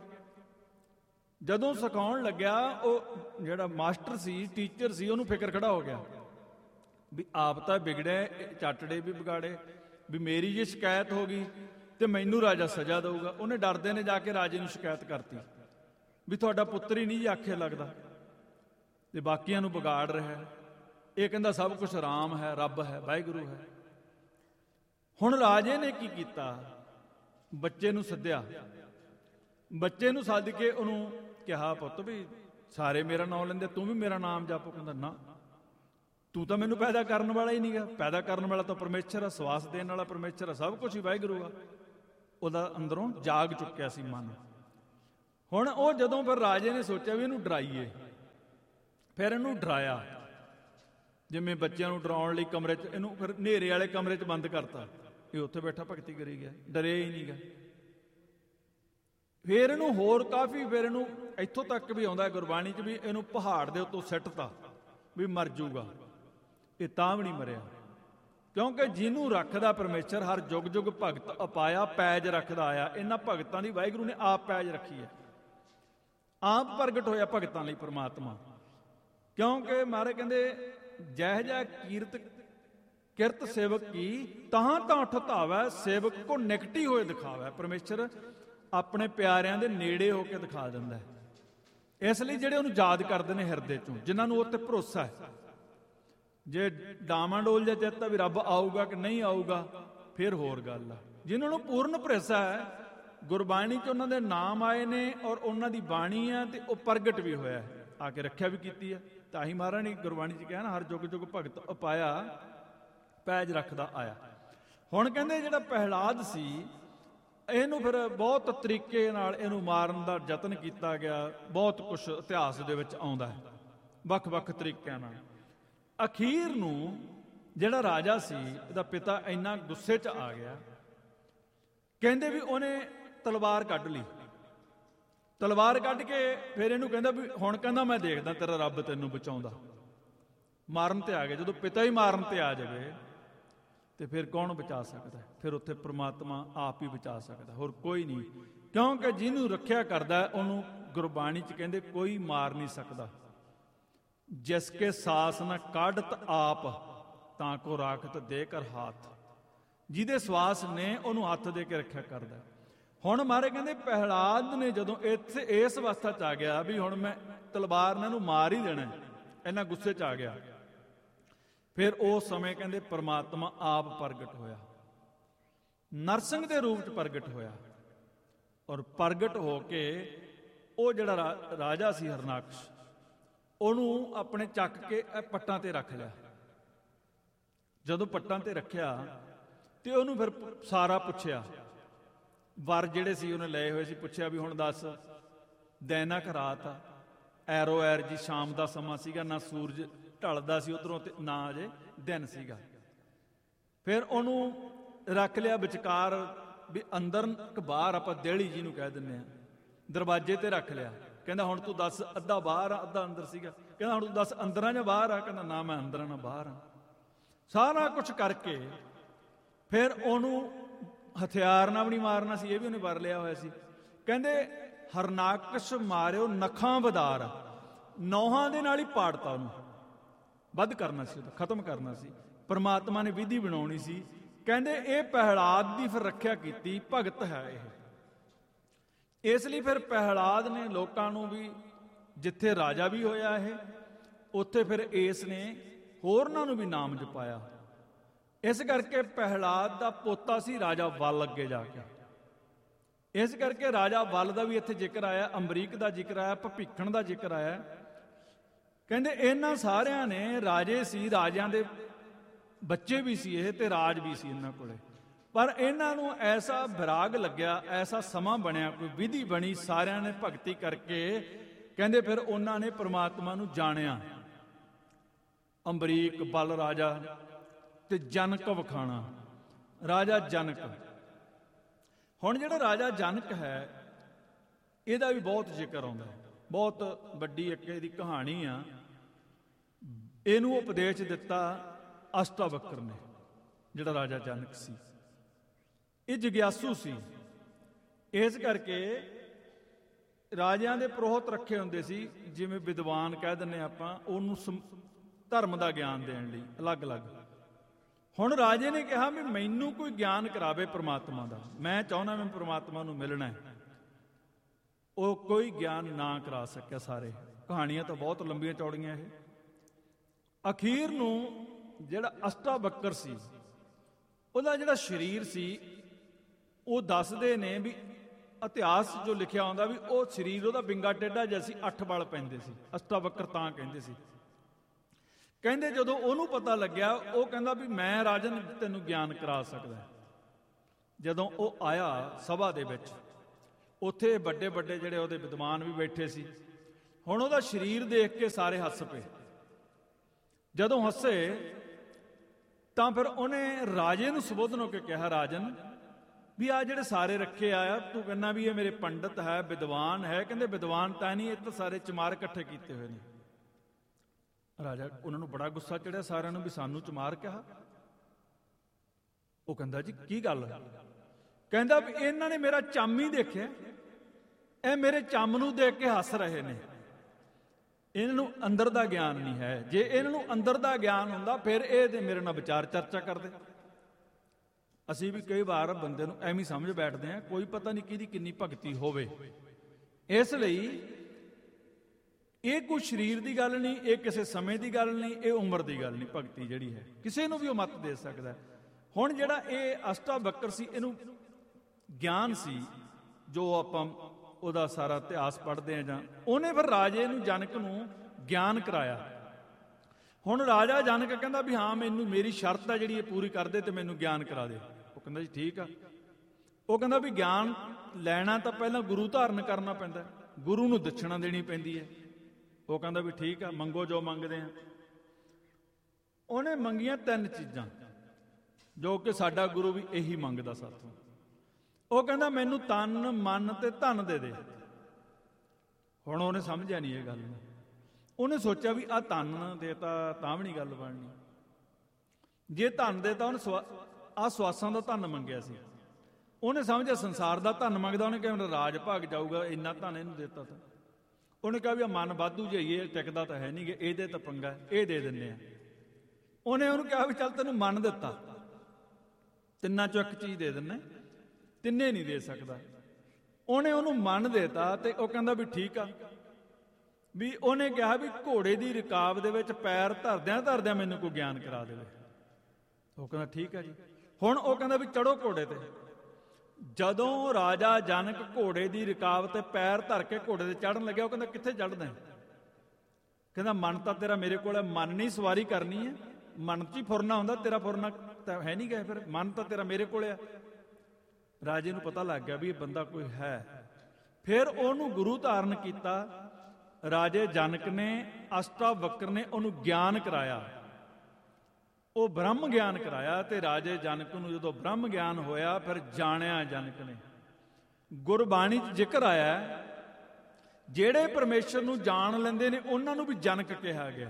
S1: ਜਦੋਂ ਸਿਖਾਉਣ ਲੱਗਿਆ ਉਹ ਜਿਹੜਾ ਮਾਸਟਰ ਸੀ, ਟੀਚਰ ਸੀ, ਉਹਨੂੰ ਫਿਕਰ ਖੜਾ ਹੋ ਗਿਆ ਵੀ ਆਪ ਤਾਂ ਵਿਗੜਿਆ, ਚਾਟੜੇ ਵੀ ਵਿਗਾੜੇ, ਵੀ ਮੇਰੀ ਜੇ ਸ਼ਿਕਾਇਤ ਹੋ ਗਈ ਤੇ ਮੈਨੂੰ ਰਾਜਾ ਸਜ਼ਾ ਦਊਗਾ। ਉਹਨੇ ਡਰਦੇ ਨੇ ਜਾ ਕੇ ਰਾਜੇ ਨੂੰ ਸ਼ਿਕਾਇਤ ਕਰਤੀ ਵੀ ਤੁਹਾਡਾ ਪੁੱਤਰ ਹੀ ਨਹੀਂ ਜੀ ਆਖੇ ਲੱਗਦਾ ਤੇ ਬਾਕੀਆਂ ਨੂੰ ਵਿਗਾੜ ਰਿਹਾ। ਇਹ ਕਹਿੰਦਾ ਸਭ ਕੁਛ ਰਾਮ ਹੈ, ਰੱਬ ਹੈ, ਵਾਹਿਗੁਰੂ ਹੈ। ਹੁਣ ਰਾਜੇ ਨੇ ਕੀ ਕੀਤਾ, ਬੱਚੇ ਨੂੰ ਸੱਦਿਆ। ਬੱਚੇ ਨੂੰ ਸੱਦ ਕੇ ਉਹਨੂੰ ਕਿਹਾ ਪੁੱਤ ਵੀ ਸਾਰੇ ਮੇਰਾ ਨਾਮ ਲੈਂਦੇ, ਤੂੰ ਵੀ ਮੇਰਾ ਨਾਮ ਜਪ। ਕਹਿੰਦਾ ਨਾ, ਤੂੰ ਤਾਂ ਮੈਨੂੰ ਪੈਦਾ ਕਰਨ ਵਾਲਾ ਹੀ ਨਹੀਂਗਾ। ਪੈਦਾ ਕਰਨ ਵਾਲਾ ਤਾਂ ਪਰਮੇਸ਼ਰ ਆ, ਸਵਾਸ ਦੇਣ ਵਾਲਾ ਪਰਮੇਸ਼ਰ ਆ, ਸਭ ਕੁਛ ਹੀ ਵਾਹਿਗੁਰੂ ਆ। ਉਹਦਾ ਅੰਦਰੋਂ ਜਾਗ ਚੁੱਕਿਆ ਸੀ ਮਨ। ਹੁਣ ਉਹ ਜਦੋਂ ਫਿਰ ਰਾਜੇ ਨੇ ਸੋਚਿਆ ਵੀ ਇਹਨੂੰ ਡਰਾਈਏ, ਫਿਰ ਇਹਨੂੰ ਡਰਾਇਆ, ਜਿਵੇਂ ਬੱਚਿਆਂ ਨੂੰ ਡਰਾਉਣ ਲਈ ਕਮਰੇ 'ਚ, ਇਹਨੂੰ ਫਿਰ ਹਨੇਰੇ ਵਾਲੇ ਕਮਰੇ 'ਚ ਬੰਦ ਕਰਤਾ। ਇਹ ਉੱਥੇ ਬੈਠਾ ਭਗਤੀ ਕਰੀ ਗਿਆ, ਡਰਿਆ ਹੀ ਨਹੀਂ ਗਾ। ਫਿਰ ਇਹਨੂੰ ਹੋਰ ਕਾਫੀ, ਫਿਰ ਇਹਨੂੰ ਇੱਥੋਂ ਤੱਕ ਵੀ ਆਉਂਦਾ ਗੁਰਬਾਣੀ 'ਚ ਵੀ ਇਹਨੂੰ ਪਹਾੜ ਦੇ ਉੱਤੋਂ ਸਿੱਟਤਾ ਵੀ ਮਰ ਜੂਗਾ। ਇਹ ਤਾਂ ਵੀ ਨਹੀਂ ਮਰਿਆ, ਕਿਉਂਕਿ ਜਿਹਨੂੰ ਰੱਖਦਾ ਪਰਮੇਸ਼ਰ ਹਰ ਜੁਗ ਜੁਗ ਭਗਤ ਅਪਾਇਆ, ਪੈਜ ਰੱਖਦਾ ਆਇਆ। ਇਹਨਾਂ ਭਗਤਾਂ ਦੀ ਵਾਹਿਗੁਰੂ ਨੇ ਆਪ ਪੈਜ ਰੱਖੀ ਹੈ, ਆਪ ਪ੍ਰਗਟ ਹੋਇਆ ਭਗਤਾਂ ਲਈ ਪਰਮਾਤਮਾ। ਕਿਉਂਕਿ ਮਹਾਰਾਜ ਕਹਿੰਦੇ ਜਹ ਜਹ ਕੀਰਤ ਕਿਰਤ ਸੇਵਕ ਕੀ, ਤਾਂ ਤਾਂ ਉਠ ਧਾਵੈ, ਸੇਵਕ ਕੋ ਨਿਕਟੀ ਹੋਏ ਦਿਖਾਵੈ। ਪਰਮੇਸ਼ਰ ਆਪਣੇ ਪਿਆਰਿਆਂ ਦੇ ਨੇੜੇ ਹੋ ਕੇ ਦਿਖਾ ਦਿੰਦਾ ਹੈ। ਇਸ ਲਈ ਜਿਹੜੇ ਉਹਨੂੰ ਯਾਦ ਕਰਦੇ ਨੇ ਹਿਰਦੇ ਚੋਂ, ਜਿਨ੍ਹਾਂ ਨੂੰ ਉਹ ਤੇ ਭਰੋਸਾ ਹੈ। ਜੇ ਡਾਮਾਡੋਲ ਜਾਂ ਚਿੱਤ ਵੀ ਰੱਬ ਆਊਗਾ ਕਿ ਨਹੀਂ ਆਊਗਾ, ਫਿਰ ਹੋਰ ਗੱਲ ਆ। ਜਿਨ੍ਹਾਂ ਨੂੰ ਪੂਰਨ ਭਰੋਸਾ ਹੈ, ਗੁਰਬਾਣੀ 'ਚ ਉਹਨਾਂ ਦੇ ਨਾਮ ਆਏ ਨੇ ਔਰ ਉਹਨਾਂ ਦੀ ਬਾਣੀ ਆ, ਤੇ ਉਹ ਪ੍ਰਗਟ ਵੀ ਹੋਇਆ, ਆ ਕੇ ਰੱਖਿਆ ਵੀ ਕੀਤੀ ਹੈ। ਤਾਂ ਹੀ ਮਹਾਰਾਜ ਨੇ ਗੁਰਬਾਣੀ 'ਚ ਕਿਹਾ ਨਾ, ਹਰ ਜੁਗ ਜੁਗ ਭਗਤ ਅਪਾਇਆ, ਪੈਜ ਰੱਖਦਾ ਆਇਆ। ਹੁਣ ਕਹਿੰਦੇ ਜਿਹੜਾ ਪ੍ਰਹਿਲਾਦ ਸੀ, ਇਹਨੂੰ ਫਿਰ ਬਹੁਤ ਤਰੀਕੇ ਨਾਲ ਇਹਨੂੰ ਮਾਰਨ ਦਾ ਯਤਨ ਕੀਤਾ ਗਿਆ। ਬਹੁਤ ਕੁਛ ਇਤਿਹਾਸ ਦੇ ਵਿੱਚ ਆਉਂਦਾ ਹੈ ਵੱਖ ਵੱਖ ਤਰੀਕਿਆਂ ਨਾਲ। ਅਖੀਰ ਨੂੰ ਜਿਹੜਾ ਰਾਜਾ ਸੀ, ਇਹਦਾ ਪਿਤਾ ਇੰਨਾ ਗੁੱਸੇ 'ਚ ਆ ਗਿਆ, ਕਹਿੰਦੇ ਵੀ ਉਹਨੇ ਤਲਵਾਰ ਕੱਢ ਲਈ। ਤਲਵਾਰ ਕੱਢ ਕੇ ਫਿਰ ਇਹਨੂੰ ਕਹਿੰਦਾ ਵੀ ਹੁਣ ਕਹਿੰਦਾ ਮੈਂ ਦੇਖਦਾ ਤੇਰਾ ਰੱਬ ਤੈਨੂੰ ਬਚਾਉਂਦਾ। ਮਾਰਨ ਤੇ ਆ ਗਏ। ਜਦੋਂ ਪਿਤਾ ਹੀ ਮਾਰਨ ਤੇ ਆ ਜਾਵੇ ਤੇ ਫਿਰ ਕੌਣ ਬਚਾ ਸਕਦਾ? ਫਿਰ ਉੱਥੇ ਪ੍ਰਮਾਤਮਾ ਆਪ ਹੀ ਬਚਾ ਸਕਦਾ, ਹੋਰ ਕੋਈ ਨਹੀਂ। ਕਿਉਂਕਿ ਜਿਹਨੂੰ ਰੱਖਿਆ ਕਰਦਾ ਉਹਨੂੰ ਗੁਰਬਾਣੀ 'ਚ ਕਹਿੰਦੇ ਕੋਈ ਮਾਰ ਨਹੀਂ ਸਕਦਾ। ਜਿਸ ਕੇ ਸਾਸ ਨਾ ਕਾਢਤ ਆਪ, ਤਾਂ ਕੋ ਰਾਖਤ ਦੇ ਕਰ ਹਾਥ। ਜਿਹਦੇ ਸਵਾਸ ਨੇ ਉਹਨੂੰ ਹੱਥ ਦੇ ਕੇ ਰੱਖਿਆ ਕਰਦਾ। ਹੁਣ ਮਾਰੇ ਕਹਿੰਦੇ ਪ੍ਰਹਿਲਾਦ ਨੇ ਜਦੋਂ ਇੱਥੇ ਇਸ ਅਵਸਥਾ 'ਚ ਆ ਗਿਆ ਵੀ ਹੁਣ ਮੈਂ ਤਲਵਾਰ ਨਾਲ ਇਹਨੂੰ ਮਾਰ ਹੀ ਦੇਣਾ, ਇੰਨਾ ਗੁੱਸੇ 'ਚ ਆ ਗਿਆ, ਫਿਰ ਉਸ ਸਮੇਂ ਕਹਿੰਦੇ ਪਰਮਾਤਮਾ ਆਪ ਪ੍ਰਗਟ ਹੋਇਆ, ਨਰਸਿੰਘ ਦੇ ਰੂਪ 'ਚ ਪ੍ਰਗਟ ਹੋਇਆ। ਔਰ ਪ੍ਰਗਟ ਹੋ ਕੇ ਉਹ ਜਿਹੜਾ ਰਾਜਾ ਸੀ ਹਰਨਾਕਸ਼, ਉਹਨੂੰ ਆਪਣੇ ਚੱਕ ਕੇ ਪੱਟਾਂ ਤੇ ਰੱਖ ਲਿਆ। ਜਦੋਂ ਪੱਟਾਂ ਤੇ ਰੱਖਿਆ ਤੇ ਉਹਨੂੰ ਫਿਰ ਸਾਰਾ ਪੁੱਛਿਆ, ਵਰ ਜਿਹੜੇ ਸੀ ਉਹਨੇ ਲਏ ਹੋਏ ਸੀ, ਪੁੱਛਿਆ ਵੀ ਹੁਣ ਦੱਸ, ਦੈਨਕ ਰਾਤ ਆ, ਐਰੋ ਐਰ ਜੀ, ਸ਼ਾਮ ਦਾ ਸਮਾਂ ਸੀਗਾ, ਨਾ ਸੂਰਜ ਢਲਦਾ ਸੀ ਉਧਰੋਂ ਤੇ ਨਾ ਅਜੇ ਦਿਨ ਸੀਗਾ। ਫਿਰ ਉਹਨੂੰ ਰੱਖ ਲਿਆ ਵਿਚਕਾਰ, ਵੀ ਅੰਦਰ ਕਿ ਬਾਹਰ, ਆਪਾਂ ਦੇਹਲੀ ਜੀ ਨੂੰ ਕਹਿ ਦਿੰਦੇ ਹਾਂ, ਦਰਵਾਜ਼ੇ ਤੇ ਰੱਖ ਲਿਆ। ਕਹਿੰਦਾ ਹੁਣ ਤੂੰ ਦੱਸ, ਅੱਧਾ ਬਾਹਰ ਆ ਅੱਧਾ ਅੰਦਰ ਸੀਗਾ। ਕਹਿੰਦਾ ਹੁਣ ਤੂੰ ਦੱਸ ਅੰਦਰ ਆ ਜਾਂ ਬਾਹਰ ਆ? ਕਹਿੰਦਾ ਨਾ ਮੈਂ ਅੰਦਰ ਆ ਨਾ ਬਾਹਰ ਆ। ਸਾਰਾ ਕੁਛ ਕਰਕੇ ਫਿਰ ਉਹਨੂੰ ਹਥਿਆਰ ਨਾਲ ਵੀ ਨਹੀਂ ਮਾਰਨਾ ਸੀ, ਇਹ ਵੀ ਉਹਨੇ ਵਰ ਲਿਆ ਹੋਇਆ ਸੀ। ਕਹਿੰਦੇ ਹਰਨਾਕਸ਼ ਮਾਰਿਓ ਨਖਾਂ ਬਦਾਰ, ਨੌਹਾਂ ਦੇ ਨਾਲ ਹੀ ਪਾੜਤਾ ਉਹਨੂੰ, ਵੱਧ ਕਰਨਾ ਸੀ, ਉਹਦਾ ਖਤਮ ਕਰਨਾ ਸੀ। ਪਰਮਾਤਮਾ ਨੇ ਵਿਧੀ ਬਣਾਉਣੀ ਸੀ। ਕਹਿੰਦੇ ਇਹ ਪ੍ਰਹਿਲਾਦ ਦੀ ਫਿਰ ਰੱਖਿਆ ਕੀਤੀ, ਭਗਤ ਹੈ ਇਹ। ਇਸ ਲਈ ਫਿਰ ਪ੍ਰਹਿਲਾਦ ਨੇ ਲੋਕਾਂ ਨੂੰ ਵੀ, ਜਿੱਥੇ ਰਾਜਾ ਵੀ ਹੋਇਆ ਇਹ, ਉੱਥੇ ਫਿਰ ਇਸ ਨੇ ਹੋਰਨਾਂ ਨੂੰ ਵੀ ਨਾਮ ਜਪਾਇਆ। ਇਸ ਕਰਕੇ ਪ੍ਰਹਿਲਾਦ ਦਾ ਪੋਤਾ ਸੀ ਰਾਜਾ ਵਲ, ਅੱਗੇ ਜਾ ਕੇ। ਇਸ ਕਰਕੇ ਰਾਜਾ ਵਲ ਦਾ ਵੀ ਇੱਥੇ ਜ਼ਿਕਰ ਆਇਆ, ਅੰਬਰੀਕ ਦਾ ਜ਼ਿਕਰ ਆਇਆ, ਭਪੀਖਣ ਦਾ ਜ਼ਿਕਰ ਆਇਆ। ਕਹਿੰਦੇ ਇਹਨਾਂ ਸਾਰਿਆਂ ਨੇ ਰਾਜੇ ਸੀ, ਰਾਜਿਆਂ ਦੇ ਬੱਚੇ ਵੀ ਸੀ ਇਹ, ਤੇ ਰਾਜ ਵੀ ਸੀ ਇਹਨਾਂ ਕੋਲੇ। ਪਰ ਇਹਨਾਂ ਨੂੰ ਐਸਾ ਵਿਰਾਗ ਲੱਗਿਆ, ਐਸਾ ਸਮਾਂ ਬਣਿਆ, ਕੋਈ ਵਿਧੀ ਬਣੀ, ਸਾਰਿਆਂ ਨੇ ਭਗਤੀ ਕਰਕੇ ਕਹਿੰਦੇ ਫਿਰ ਉਹਨਾਂ ਨੇ ਪਰਮਾਤਮਾ ਨੂੰ ਜਾਣਿਆ। ਅੰਬਰੀਕ, ਬਲ ਰਾਜਾ ਤੇ ਜਨਕ ਵਖਾਣਾ, ਰਾਜਾ ਜਨਕ। ਹੁਣ ਜਿਹੜਾ ਰਾਜਾ ਜਨਕ ਹੈ, ਇਹਦਾ ਵੀ ਬਹੁਤ ਜ਼ਿਕਰ ਆਉਂਦਾ, ਬਹੁਤ ਵੱਡੀ ਇੱਕ ਇਹਦੀ ਕਹਾਣੀ ਆ। ਇਹਨੂੰ ਉਪਦੇਸ਼ ਦਿੱਤਾ ਅਸ਼ਟਾਵਕਰ ਨੇ। ਜਿਹੜਾ ਰਾਜਾ ਜਨਕ ਸੀ, ਇਹ ਜਗਿਆਸੂ ਸੀ। ਇਸ ਕਰਕੇ ਰਾਜਿਆਂ ਦੇ ਪ੍ਰੋਹਤ ਰੱਖੇ ਹੁੰਦੇ ਸੀ, ਜਿਵੇਂ ਵਿਦਵਾਨ ਕਹਿ ਦਿੰਦੇ ਆਪਾਂ, ਉਹਨੂੰ ਧਰਮ ਦਾ ਗਿਆਨ ਦੇਣ ਲਈ ਅਲੱਗ-ਅਲੱਗ। ਹੁਣ ਰਾਜੇ ਨੇ ਕਿਹਾ ਵੀ ਮੈਨੂੰ ਕੋਈ ਗਿਆਨ ਕਰਾਵੇ ਪ੍ਰਮਾਤਮਾ ਦਾ, ਮੈਂ ਚਾਹੁੰਦਾ ਮੈਂ ਪ੍ਰਮਾਤਮਾ ਨੂੰ ਮਿਲਣਾ ਹੈ। ਉਹ ਕੋਈ ਗਿਆਨ ਨਾ ਕਰਾ ਸਕਿਆ। ਸਾਰੇ ਕਹਾਣੀਆਂ ਤਾਂ ਬਹੁਤ ਲੰਬੀਆਂ ਚੌੜੀਆਂ ਇਹ। ਅਖੀਰ ਨੂੰ ਜਿਹੜਾ ਅਸ਼ਟਾਵਕਰ ਸੀ, ਉਹਦਾ ਜਿਹੜਾ ਸਰੀਰ ਸੀ, ਉਹ ਦੱਸਦੇ ਨੇ ਵੀ ਇਤਿਹਾਸ ਜੋ ਲਿਖਿਆ ਆਉਂਦਾ ਵੀ ਉਹ ਸਰੀਰ ਉਹਦਾ ਵਿੰਗਾ ਟੇਢਾ ਜਿਹਾ ਸੀ, ਅੱਠ ਬਲ ਪੈਂਦੇ ਸੀ। ਅਸ਼ਟਾਵਕਰ ਤਾਂ ਕਹਿੰਦੇ ਸੀ। ਕਹਿੰਦੇ ਜਦੋਂ ਉਹਨੂੰ ਪਤਾ ਲੱਗਿਆ, ਉਹ ਕਹਿੰਦਾ ਵੀ ਮੈਂ ਰਾਜਨ ਤੈਨੂੰ ਗਿਆਨ ਕਰਾ ਸਕਦਾ। ਜਦੋਂ ਉਹ ਆਇਆ ਸਭਾ ਦੇ ਵਿੱਚ, ਉੱਥੇ ਵੱਡੇ ਵੱਡੇ ਜਿਹੜੇ ਉਹਦੇ ਵਿਦਵਾਨ ਵੀ ਬੈਠੇ ਸੀ। ਹੁਣ ਉਹਦਾ ਸਰੀਰ ਦੇਖ ਕੇ ਸਾਰੇ ਹੱਸ ਪਏ। ਜਦੋਂ ਹੱਸੇ ਤਾਂ ਫਿਰ ਉਹਨੇ ਰਾਜੇ ਨੂੰ ਸੰਬੋਧਨ ਹੋ ਕੇ ਕਿਹਾ, ਰਾਜਨ ਵੀ ਆ ਜਿਹੜੇ ਸਾਰੇ ਰੱਖੇ ਆ, ਤੂੰ ਕਹਿੰਦਾ ਵੀ ਇਹ ਮੇਰੇ ਪੰਡਤ ਹੈ, ਵਿਦਵਾਨ ਹੈ। ਕਹਿੰਦੇ ਵਿਦਵਾਨ ਤਾਂ ਨਹੀਂ, ਇਹ ਤਾਂ ਸਾਰੇ ਚਮਾਰ ਇਕੱਠੇ ਕੀਤੇ ਹੋਏ ਨੇ। ਰਾਜਾ ਉਹਨਾਂ ਨੂੰ ਬੜਾ ਗੁੱਸਾ ਚੜਿਆ ਸਾਰਿਆਂ ਨੂੰ ਵੀ ਸਾਨੂੰ ਚਮਾਰ ਕਿਹਾ। ਉਹ ਕਹਿੰਦਾ ਜੀ ਕੀ ਗੱਲ? ਕਹਿੰਦਾ ਵੀ ਇਹਨਾਂ ਨੇ ਮੇਰਾ ਚੰਮ ਹੀ ਦੇਖਿਆ, ਇਹ ਮੇਰੇ ਚੰਮ ਨੂੰ ਦੇਖ ਕੇ ਹੱਸ ਰਹੇ ਨੇ। ਇਹਨਾਂ ਨੂੰ ਅੰਦਰ ਦਾ ਗਿਆਨ ਨਹੀਂ ਹੈ। ਜੇ ਇਹਨਾਂ ਨੂੰ ਅੰਦਰ ਦਾ ਗਿਆਨ ਹੁੰਦਾ ਫਿਰ ਇਹ ਤੇ ਮੇਰੇ ਨਾਲ ਵਿਚਾਰ ਚਰਚਾ ਕਰਦੇ। ਅਸੀਂ ਵੀ ਕਈ ਵਾਰ ਬੰਦੇ ਨੂੰ ਐਵੇਂ ਸਮਝ ਬੈਠਦੇ ਹਾਂ, ਕੋਈ ਪਤਾ ਨਹੀਂ ਕਿਹਦੀ ਕਿੰਨੀ ਭਗਤੀ ਹੋਵੇ। ਇਸ ਲਈ ਇਹ ਕੋਈ ਸਰੀਰ ਦੀ ਗੱਲ ਨਹੀਂ, ਇਹ ਕਿਸੇ ਸਮੇਂ ਦੀ ਗੱਲ ਨਹੀਂ, ਇਹ ਉਮਰ ਦੀ ਗੱਲ ਨਹੀਂ। ਭਗਤੀ ਜਿਹੜੀ ਹੈ ਕਿਸੇ ਨੂੰ ਵੀ ਉਹ ਮੱਤ ਦੇ ਸਕਦਾ। ਹੁਣ ਜਿਹੜਾ ਇਹ ਅਸ਼ਟਾਵਕਰ ਸੀ, ਇਹਨੂੰ ਗਿਆਨ ਸੀ ਜੋ ਆਪਾਂ ਉਹਦਾ ਸਾਰਾ ਇਤਿਹਾਸ ਪੜ੍ਹਦੇ ਹਾਂ, ਜਾਂ ਉਹਨੇ ਫਿਰ ਰਾਜੇ ਨੂੰ ਜਨਕ ਨੂੰ ਗਿਆਨ ਕਰਾਇਆ। ਹੁਣ ਰਾਜਾ ਜਨਕ ਕਹਿੰਦਾ ਵੀ ਹਾਂ ਮੈਨੂੰ ਮੇਰੀ ਸ਼ਰਤ ਹੈ ਜਿਹੜੀ ਇਹ ਪੂਰੀ ਕਰ ਦੇ ਤੇ ਮੈਨੂੰ ਗਿਆਨ ਕਰਾ ਦੇ। ਉਹ ਕਹਿੰਦਾ ਜੀ ਠੀਕ ਆ। ਉਹ ਕਹਿੰਦਾ ਵੀ ਗਿਆਨ ਲੈਣਾ ਤਾਂ ਪਹਿਲਾਂ ਗੁਰੂ ਧਾਰਨ ਕਰਨਾ ਪੈਂਦਾ, ਗੁਰੂ ਨੂੰ ਦਛਣਾ ਦੇਣੀ ਪੈਂਦੀ ਹੈ। ਉਹ ਕਹਿੰਦਾ ਵੀ ਠੀਕ ਆ, ਮੰਗੋ ਜੋ ਮੰਗਦੇ ਆ। ਉਹਨੇ ਮੰਗੀਆਂ ਤਿੰਨ ਚੀਜ਼ਾਂ ਜੋ ਕਿ ਸਾਡਾ ਗੁਰੂ ਵੀ ਇਹੀ ਮੰਗਦਾ ਸਾਥੋਂ। ਉਹ ਕਹਿੰਦਾ ਮੈਨੂੰ ਤਨ ਮਨ ਤੇ ਧਨ ਦੇ ਦੇ। ਹੁਣ ਉਹਨੇ ਸਮਝਿਆ ਨਹੀਂ ਇਹ ਗੱਲ ਨੂੰ। ਉਹਨੇ ਸੋਚਿਆ ਵੀ ਆਹ ਧਨ ਦੇਤਾ ਤਾਂ ਵੀ ਨਹੀਂ ਗੱਲ ਬਣਨੀ। ਜੇ ਧਨ ਦੇਤਾ, ਉਹਨੇ ਸਵਾ ਆਹ ਸਵਾਸਾਂ ਦਾ ਧਨ ਮੰਗਿਆ ਸੀ। ਉਹਨੇ ਸਮਝਿਆ ਸੰਸਾਰ ਦਾ ਧਨ ਮੰਗਦਾ। ਉਹਨੇ ਕਿਹਾ ਰਾਜ ਭਾਗ ਜਾਊਗਾ, ਇੰਨਾ ਧਨ ਇਹਨੂੰ ਦੇਤਾ ਤਾਂ। ਉਹਨੇ ਕਿਹਾ ਵੀ ਮਨ ਵਾਧੂ ਜਾਈਏ, ਟਿਕਦਾ ਤਾਂ ਹੈ ਨਹੀਂ ਗੇ, ਇਹਦੇ ਤਾਂ ਪੰਗਾ, ਇਹ ਦੇ ਦਿੰਦੇ ਆ। ਉਹਨੇ ਉਹਨੂੰ ਕਿਹਾ ਵੀ ਚੱਲ ਤੈਨੂੰ ਮਨ ਦਿੱਤਾ, ਤਿੰਨਾਂ ਚੋਂ ਇੱਕ ਚੀਜ਼ ਦੇ ਦਿੰਦੇ, ਤਿੰਨੇ ਨਹੀਂ ਦੇ ਸਕਦਾ। ਉਹਨੇ ਉਹਨੂੰ ਮਨ ਦੇਤਾ ਤੇ ਉਹ ਕਹਿੰਦਾ ਵੀ ਠੀਕ ਆ। ਵੀ ਉਹਨੇ ਕਿਹਾ ਵੀ ਘੋੜੇ ਦੀ ਰਕਾਬ ਦੇ ਵਿੱਚ ਪੈਰ ਧਰਦਿਆਂ ਧਰਦਿਆਂ ਮੈਨੂੰ ਕੋਈ ਗਿਆਨ ਕਰਾ ਦੇਵੇ। ਉਹ ਕਹਿੰਦਾ ਠੀਕ ਆ ਜੀ। ਹੁਣ ਉਹ ਕਹਿੰਦਾ ਵੀ ਚੜੋ ਘੋੜੇ ਤੇ। ਜਦੋਂ ਰਾਜਾ ਜਨਕ ਘੋੜੇ ਦੀ ਰਕਾਬ ਤੇ ਪੈਰ ਧਰ ਕੇ ਘੋੜੇ ਤੇ ਚੜਨ ਲੱਗਿਆ, ਉਹ ਕਹਿੰਦਾ ਕਿੱਥੇ ਚੜਦਾ? ਕਹਿੰਦਾ ਮਨ ਤਾਂ ਤੇਰਾ ਮੇਰੇ ਕੋਲ ਹੈ, ਮਨ ਨਹੀਂ ਸਵਾਰੀ ਕਰਨੀ ਹੈ, ਮਨ 'ਚ ਹੀ ਫੁਰਨਾ ਹੁੰਦਾ, ਤੇਰਾ ਫੁਰਨਾ ਤਾਂ ਹੈ ਨਹੀਂ ਗਾ, ਫਿਰ ਮਨ ਤਾਂ ਤੇਰਾ ਮੇਰੇ ਕੋਲ ਆ। ਰਾਜੇ ਨੂੰ ਪਤਾ ਲੱਗ ਗਿਆ ਵੀ ਇਹ ਬੰਦਾ ਕੋਈ ਹੈ। ਫਿਰ ਉਹਨੂੰ ਗੁਰੂ ਧਾਰਨ ਕੀਤਾ। ਰਾਜੇ ਜਨਕ ਨੇ, ਅਸ਼ਟਾਵਕਰ ਨੇ ਉਹਨੂੰ ਗਿਆਨ ਕਰਾਇਆ। ਉਹ ਬ੍ਰਹਮ ਗਿਆਨ ਕਰਾਇਆ। ਤੇ ਰਾਜੇ ਜਨਕ ਨੂੰ ਜਦੋਂ ਬ੍ਰਹਮ ਗਿਆਨ ਹੋਇਆ, ਫਿਰ ਜਾਣਿਆ ਜਨਕ ਨੇ। ਗੁਰਬਾਣੀ 'ਚ ਜ਼ਿਕਰ ਆਇਆ ਜਿਹੜੇ ਪਰਮੇਸ਼ਰ ਨੂੰ ਜਾਣ ਲੈਂਦੇ ਨੇ ਉਹਨਾਂ ਨੂੰ ਵੀ ਜਨਕ ਕਿਹਾ ਗਿਆ।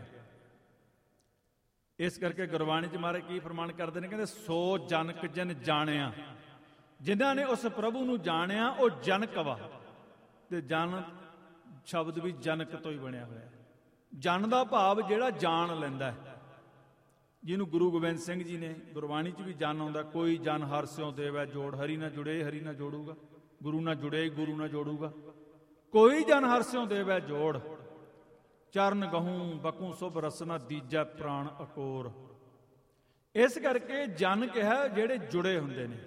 S1: ਇਸ ਕਰਕੇ ਗੁਰਬਾਣੀ 'ਚ ਮਹਾਰਾਜ ਕੀ ਫਰਮਾਨ ਕਰਦੇ ਨੇ? ਕਹਿੰਦੇ ਸੋ ਜਨਕ ਜਨ ਜਾਣਿਆ। ਜਿਨ੍ਹਾਂ ਨੇ ਉਸ ਪ੍ਰਭੂ ਨੂੰ ਜਾਣਿਆ ਉਹ ਜਨਕ ਵਾ। ਤੇ ਜਨ ਸ਼ਬਦ ਵੀ ਜਨਕ ਤੋਂ ਹੀ ਬਣਿਆ ਹੋਇਆ। ਜਨ ਦਾ ਭਾਵ ਜਿਹੜਾ ਜਾਣ ਲੈਂਦਾ ਹੈ, ਜਿਹਨੂੰ ਗੁਰੂ ਗੋਬਿੰਦ ਸਿੰਘ ਜੀ ਨੇ ਗੁਰਬਾਣੀ 'ਚ ਵੀ ਜਨ ਆਉਂਦਾ, ਕੋਈ ਜਨ ਹਰਿ ਸਿਉ ਦੇਵੈ ਜੋੜ, ਹਰੀ ਨਾ ਜੁੜੇ ਹਰੀ ਨਾ ਜੋੜੂਗਾ, ਗੁਰੂ ਨਾ ਜੁੜੇ ਗੁਰੂ ਨਾ ਜੋੜੂਗਾ। ਕੋਈ ਜਨ ਹਰਿ ਸਿਉ ਦੇਵੈ ਜੋੜ, ਚਰਨ ਗਹੂੰ ਬਕੂ ਸੁਭ ਰਸਨਾ ਦੀਜੈ ਪ੍ਰਾਣ ਅਕੋਰ। ਇਸ ਕਰਕੇ ਜਨ ਕਿਹਾ ਜਿਹੜੇ ਜੁੜੇ ਹੁੰਦੇ ਨੇ।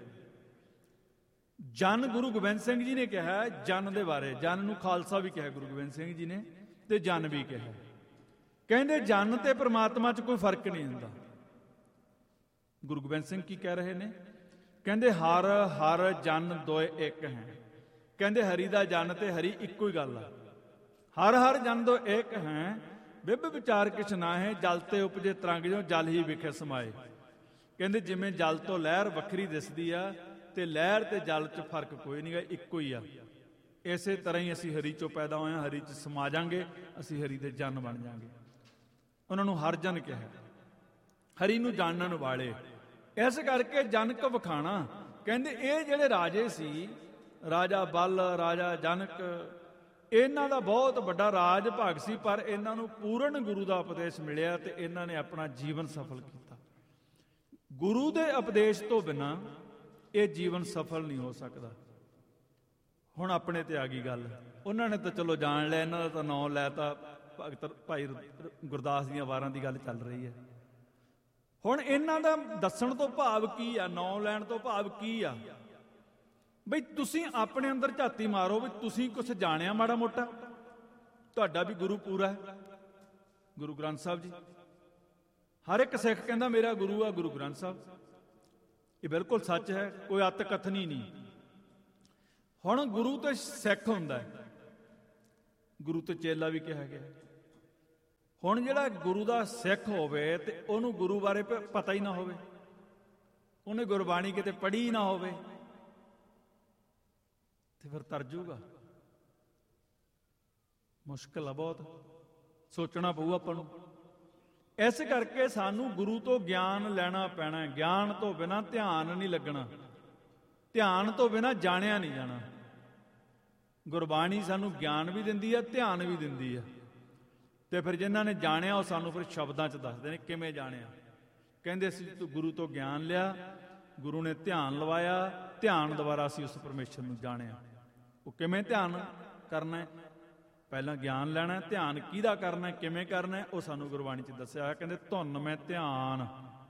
S1: ਜਨ ਗੁਰੂ ਗੋਬਿੰਦ ਸਿੰਘ ਜੀ ਨੇ ਕਿਹਾ ਜਨ ਦੇ ਬਾਰੇ। ਜਨ ਨੂੰ ਖਾਲਸਾ ਵੀ ਕਿਹਾ ਗੁਰੂ ਗੋਬਿੰਦ ਸਿੰਘ ਜੀ ਨੇ, ਤੇ ਜਨ ਵੀ ਕਿਹਾ। ਕਹਿੰਦੇ ਜਨ ਤੇ ਪ੍ਰਮਾਤਮਾ 'ਚ ਕੋਈ ਫਰਕ ਨਹੀਂ ਹੁੰਦਾ। ਗੁਰੂ ਗੋਬਿੰਦ ਸਿੰਘ ਕੀ ਕਹਿ ਰਹੇ ਨੇ? ਕਹਿੰਦੇ ਹਰ ਹਰ ਜਨ ਦੋਏ ਇੱਕ ਹੈ। ਕਹਿੰਦੇ ਹਰੀ ਦਾ ਜਨ ਤੇ ਹਰੀ ਇੱਕੋ ਹੀ ਗੱਲ ਆ। ਹਰ ਹਰ ਜਨ ਦੋ ਇੱਕ ਹੈ, ਬਿਬ ਵਿਚਾਰ ਕਿਛ ਨਾ ਹੈ, ਜਲ ਤੇ ਉਪਜੇ ਤਰੰਗ ਜੋ ਜਲ ਹੀ ਵਿਖੇ ਸਮਾਏ। ਕਹਿੰਦੇ ਜਿਵੇਂ ਜਲ ਤੋਂ ਲਹਿਰ ਵੱਖਰੀ ਦਿਸਦੀ ਆ, ਤੇ ਲਹਿਰ ਤੇ ਜਲ 'ਚ ਫਰਕ ਕੋਈ ਨਹੀਂ ਗਾ, ਇੱਕੋ ਹੀ ਆ। ਇਸੇ ਤਰ੍ਹਾਂ ਹੀ ਅਸੀਂ ਹਰੀ 'ਚੋਂ ਪੈਦਾ ਹੋਏ ਹਾਂ, ਹਰੀ 'ਚ ਸਮਾ ਜਾਾਂਗੇ, ਅਸੀਂ ਹਰੀ ਦੇ ਜਨ ਬਣ ਜਾਾਂਗੇ। ਉਹਨਾਂ ਨੂੰ ਹਰ ਜਨ ਕਿਹਾ, ਹਰੀ ਨੂੰ ਜਾਣਨ ਵਾਲੇ। ਇਸ ਕਰਕੇ ਜਨਕ ਵਖਾਣਾ। ਕਹਿੰਦੇ ਇਹ ਜਿਹੜੇ ਰਾਜੇ ਸੀ, ਰਾਜਾ ਬਲ, ਰਾਜਾ ਜਨਕ, ਇਹਨਾਂ ਦਾ ਬਹੁਤ ਵੱਡਾ ਰਾਜ ਭਾਗ ਸੀ, ਪਰ ਇਹਨਾਂ ਨੂੰ ਪੂਰਨ ਗੁਰੂ ਦਾ ਉਪਦੇਸ਼ ਮਿਲਿਆ ਤੇ ਇਹਨਾਂ ਨੇ ਆਪਣਾ ਜੀਵਨ ਸਫਲ ਕੀਤਾ। ਗੁਰੂ ਦੇ ਉਪਦੇਸ਼ ਤੋਂ ਬਿਨਾਂ ਇਹ ਜੀਵਨ ਸਫਲ ਨਹੀਂ ਹੋ ਸਕਦਾ। ਹੁਣ ਆਪਣੇ ਤੇ ਆ ਗਈ ਗੱਲ। ਉਹਨਾਂ ਨੇ ਤਾਂ ਚਲੋ ਜਾਣ ਲਿਆ, ਇਹਨਾਂ ਦਾ ਤਾਂ ਨਾਂ ਲੈ ਤਾ, ਭਗਤ ਭਾਈ ਗੁਰਦਾਸ ਦੀਆਂ ਵਾਰਾਂ ਦੀ ਗੱਲ ਚੱਲ ਰਹੀ ਹੈ। ਹੁਣ ਇਹਨਾਂ ਦਾ ਦੱਸਣ ਤੋਂ ਭਾਵ ਕੀ ਆ, ਨਾਂ ਲੈਣ ਤੋਂ ਭਾਵ ਕੀ ਆ? ਬਈ ਤੁਸੀਂ ਆਪਣੇ ਅੰਦਰ ਝਾਤੀ ਮਾਰੋ ਵੀ ਤੁਸੀਂ ਕੁਛ ਜਾਣਿਆ ਮਾੜਾ ਮੋਟਾ। ਤੁਹਾਡਾ ਵੀ ਗੁਰੂ ਪੂਰਾ ਹੈ, ਗੁਰੂ ਗ੍ਰੰਥ ਸਾਹਿਬ ਜੀ। ਹਰ ਇੱਕ ਸਿੱਖ ਕਹਿੰਦਾ ਮੇਰਾ ਗੁਰੂ ਆ ਗੁਰੂ ਗ੍ਰੰਥ ਸਾਹਿਬ। ਇਹ ਬਿਲਕੁਲ ਸੱਚ ਹੈ, ਕੋਈ ਅੱਤ ਕਥਨੀ ਨਹੀਂ। ਹੁਣ ਗੁਰੂ ਤੇ ਸਿੱਖ ਹੁੰਦਾ, ਗੁਰੂ ਤੇ ਚੇਲਾ ਵੀ ਕਿਹਾ ਗਿਆ। ਹੁਣ ਜਿਹੜਾ ਗੁਰੂ ਦਾ ਸਿੱਖ ਹੋਵੇ ਤੇ ਉਹਨੂੰ ਗੁਰੂ ਬਾਰੇ ਪਤਾ ਹੀ ਨਾ ਹੋਵੇ, ਉਹਨੇ ਗੁਰਬਾਣੀ ਕਿਤੇ ਪੜ੍ਹੀ ਨਾ ਹੋਵੇ, ਤੇ ਫਿਰ ਤਰ ਜੂਗਾ। ਮੁਸ਼ਕਿਲ ਆ ਬਹੁਤ, ਸੋਚਣਾ ਪਊ ਆਪਾਂ ਨੂੰ। ਇਸ ਕਰਕੇ ਸਾਨੂੰ ਗੁਰੂ ਤੋਂ ਗਿਆਨ ਲੈਣਾ ਪੈਣਾ। ਗਿਆਨ ਤੋਂ ਬਿਨਾਂ ਧਿਆਨ ਨਹੀਂ ਲੱਗਣਾ, ਧਿਆਨ ਤੋਂ ਬਿਨਾਂ ਜਾਣਿਆ ਨਹੀਂ ਜਾਣਾ। ਗੁਰਬਾਣੀ ਸਾਨੂੰ ਗਿਆਨ ਵੀ ਦਿੰਦੀ ਆ, ਧਿਆਨ ਵੀ ਦਿੰਦੀ ਆ। ਤੇ ਫਿਰ ਜਿਨ੍ਹਾਂ ਨੇ ਜਾਣਿਆ ਉਹ ਸਾਨੂੰ ਫਿਰ ਸ਼ਬਦਾਂ 'ਚ ਦੱਸਦੇ ਨੇ ਕਿਵੇਂ ਜਾਣਿਆ। ਕਹਿੰਦੇ ਅਸੀਂ ਤੂੰ ਗੁਰੂ ਤੋਂ ਗਿਆਨ ਲਿਆ, ਗੁਰੂ ਨੇ ਧਿਆਨ ਲਵਾਇਆ, ਧਿਆਨ ਦੁਆਰਾ ਅਸੀਂ ਉਸ ਪਰਮੇਸ਼ਰ ਨੂੰ ਜਾਣਿਆ। ਉਹ ਕਿਵੇਂ ਧਿਆਨ ਕਰਨਾ? ਪਹਿਲਾਂ ਗਿਆਨ ਲੈਣਾ, ਧਿਆਨ ਕਿਹਦਾ ਕਰਨਾ, ਕਿਵੇਂ ਕਰਨਾ, ਉਹ ਸਾਨੂੰ ਗੁਰਬਾਣੀ 'ਚ ਦੱਸਿਆ ਹੋਇਆ। ਕਹਿੰਦੇ ਧੁਨ ਮੈਂ ਧਿਆਨ,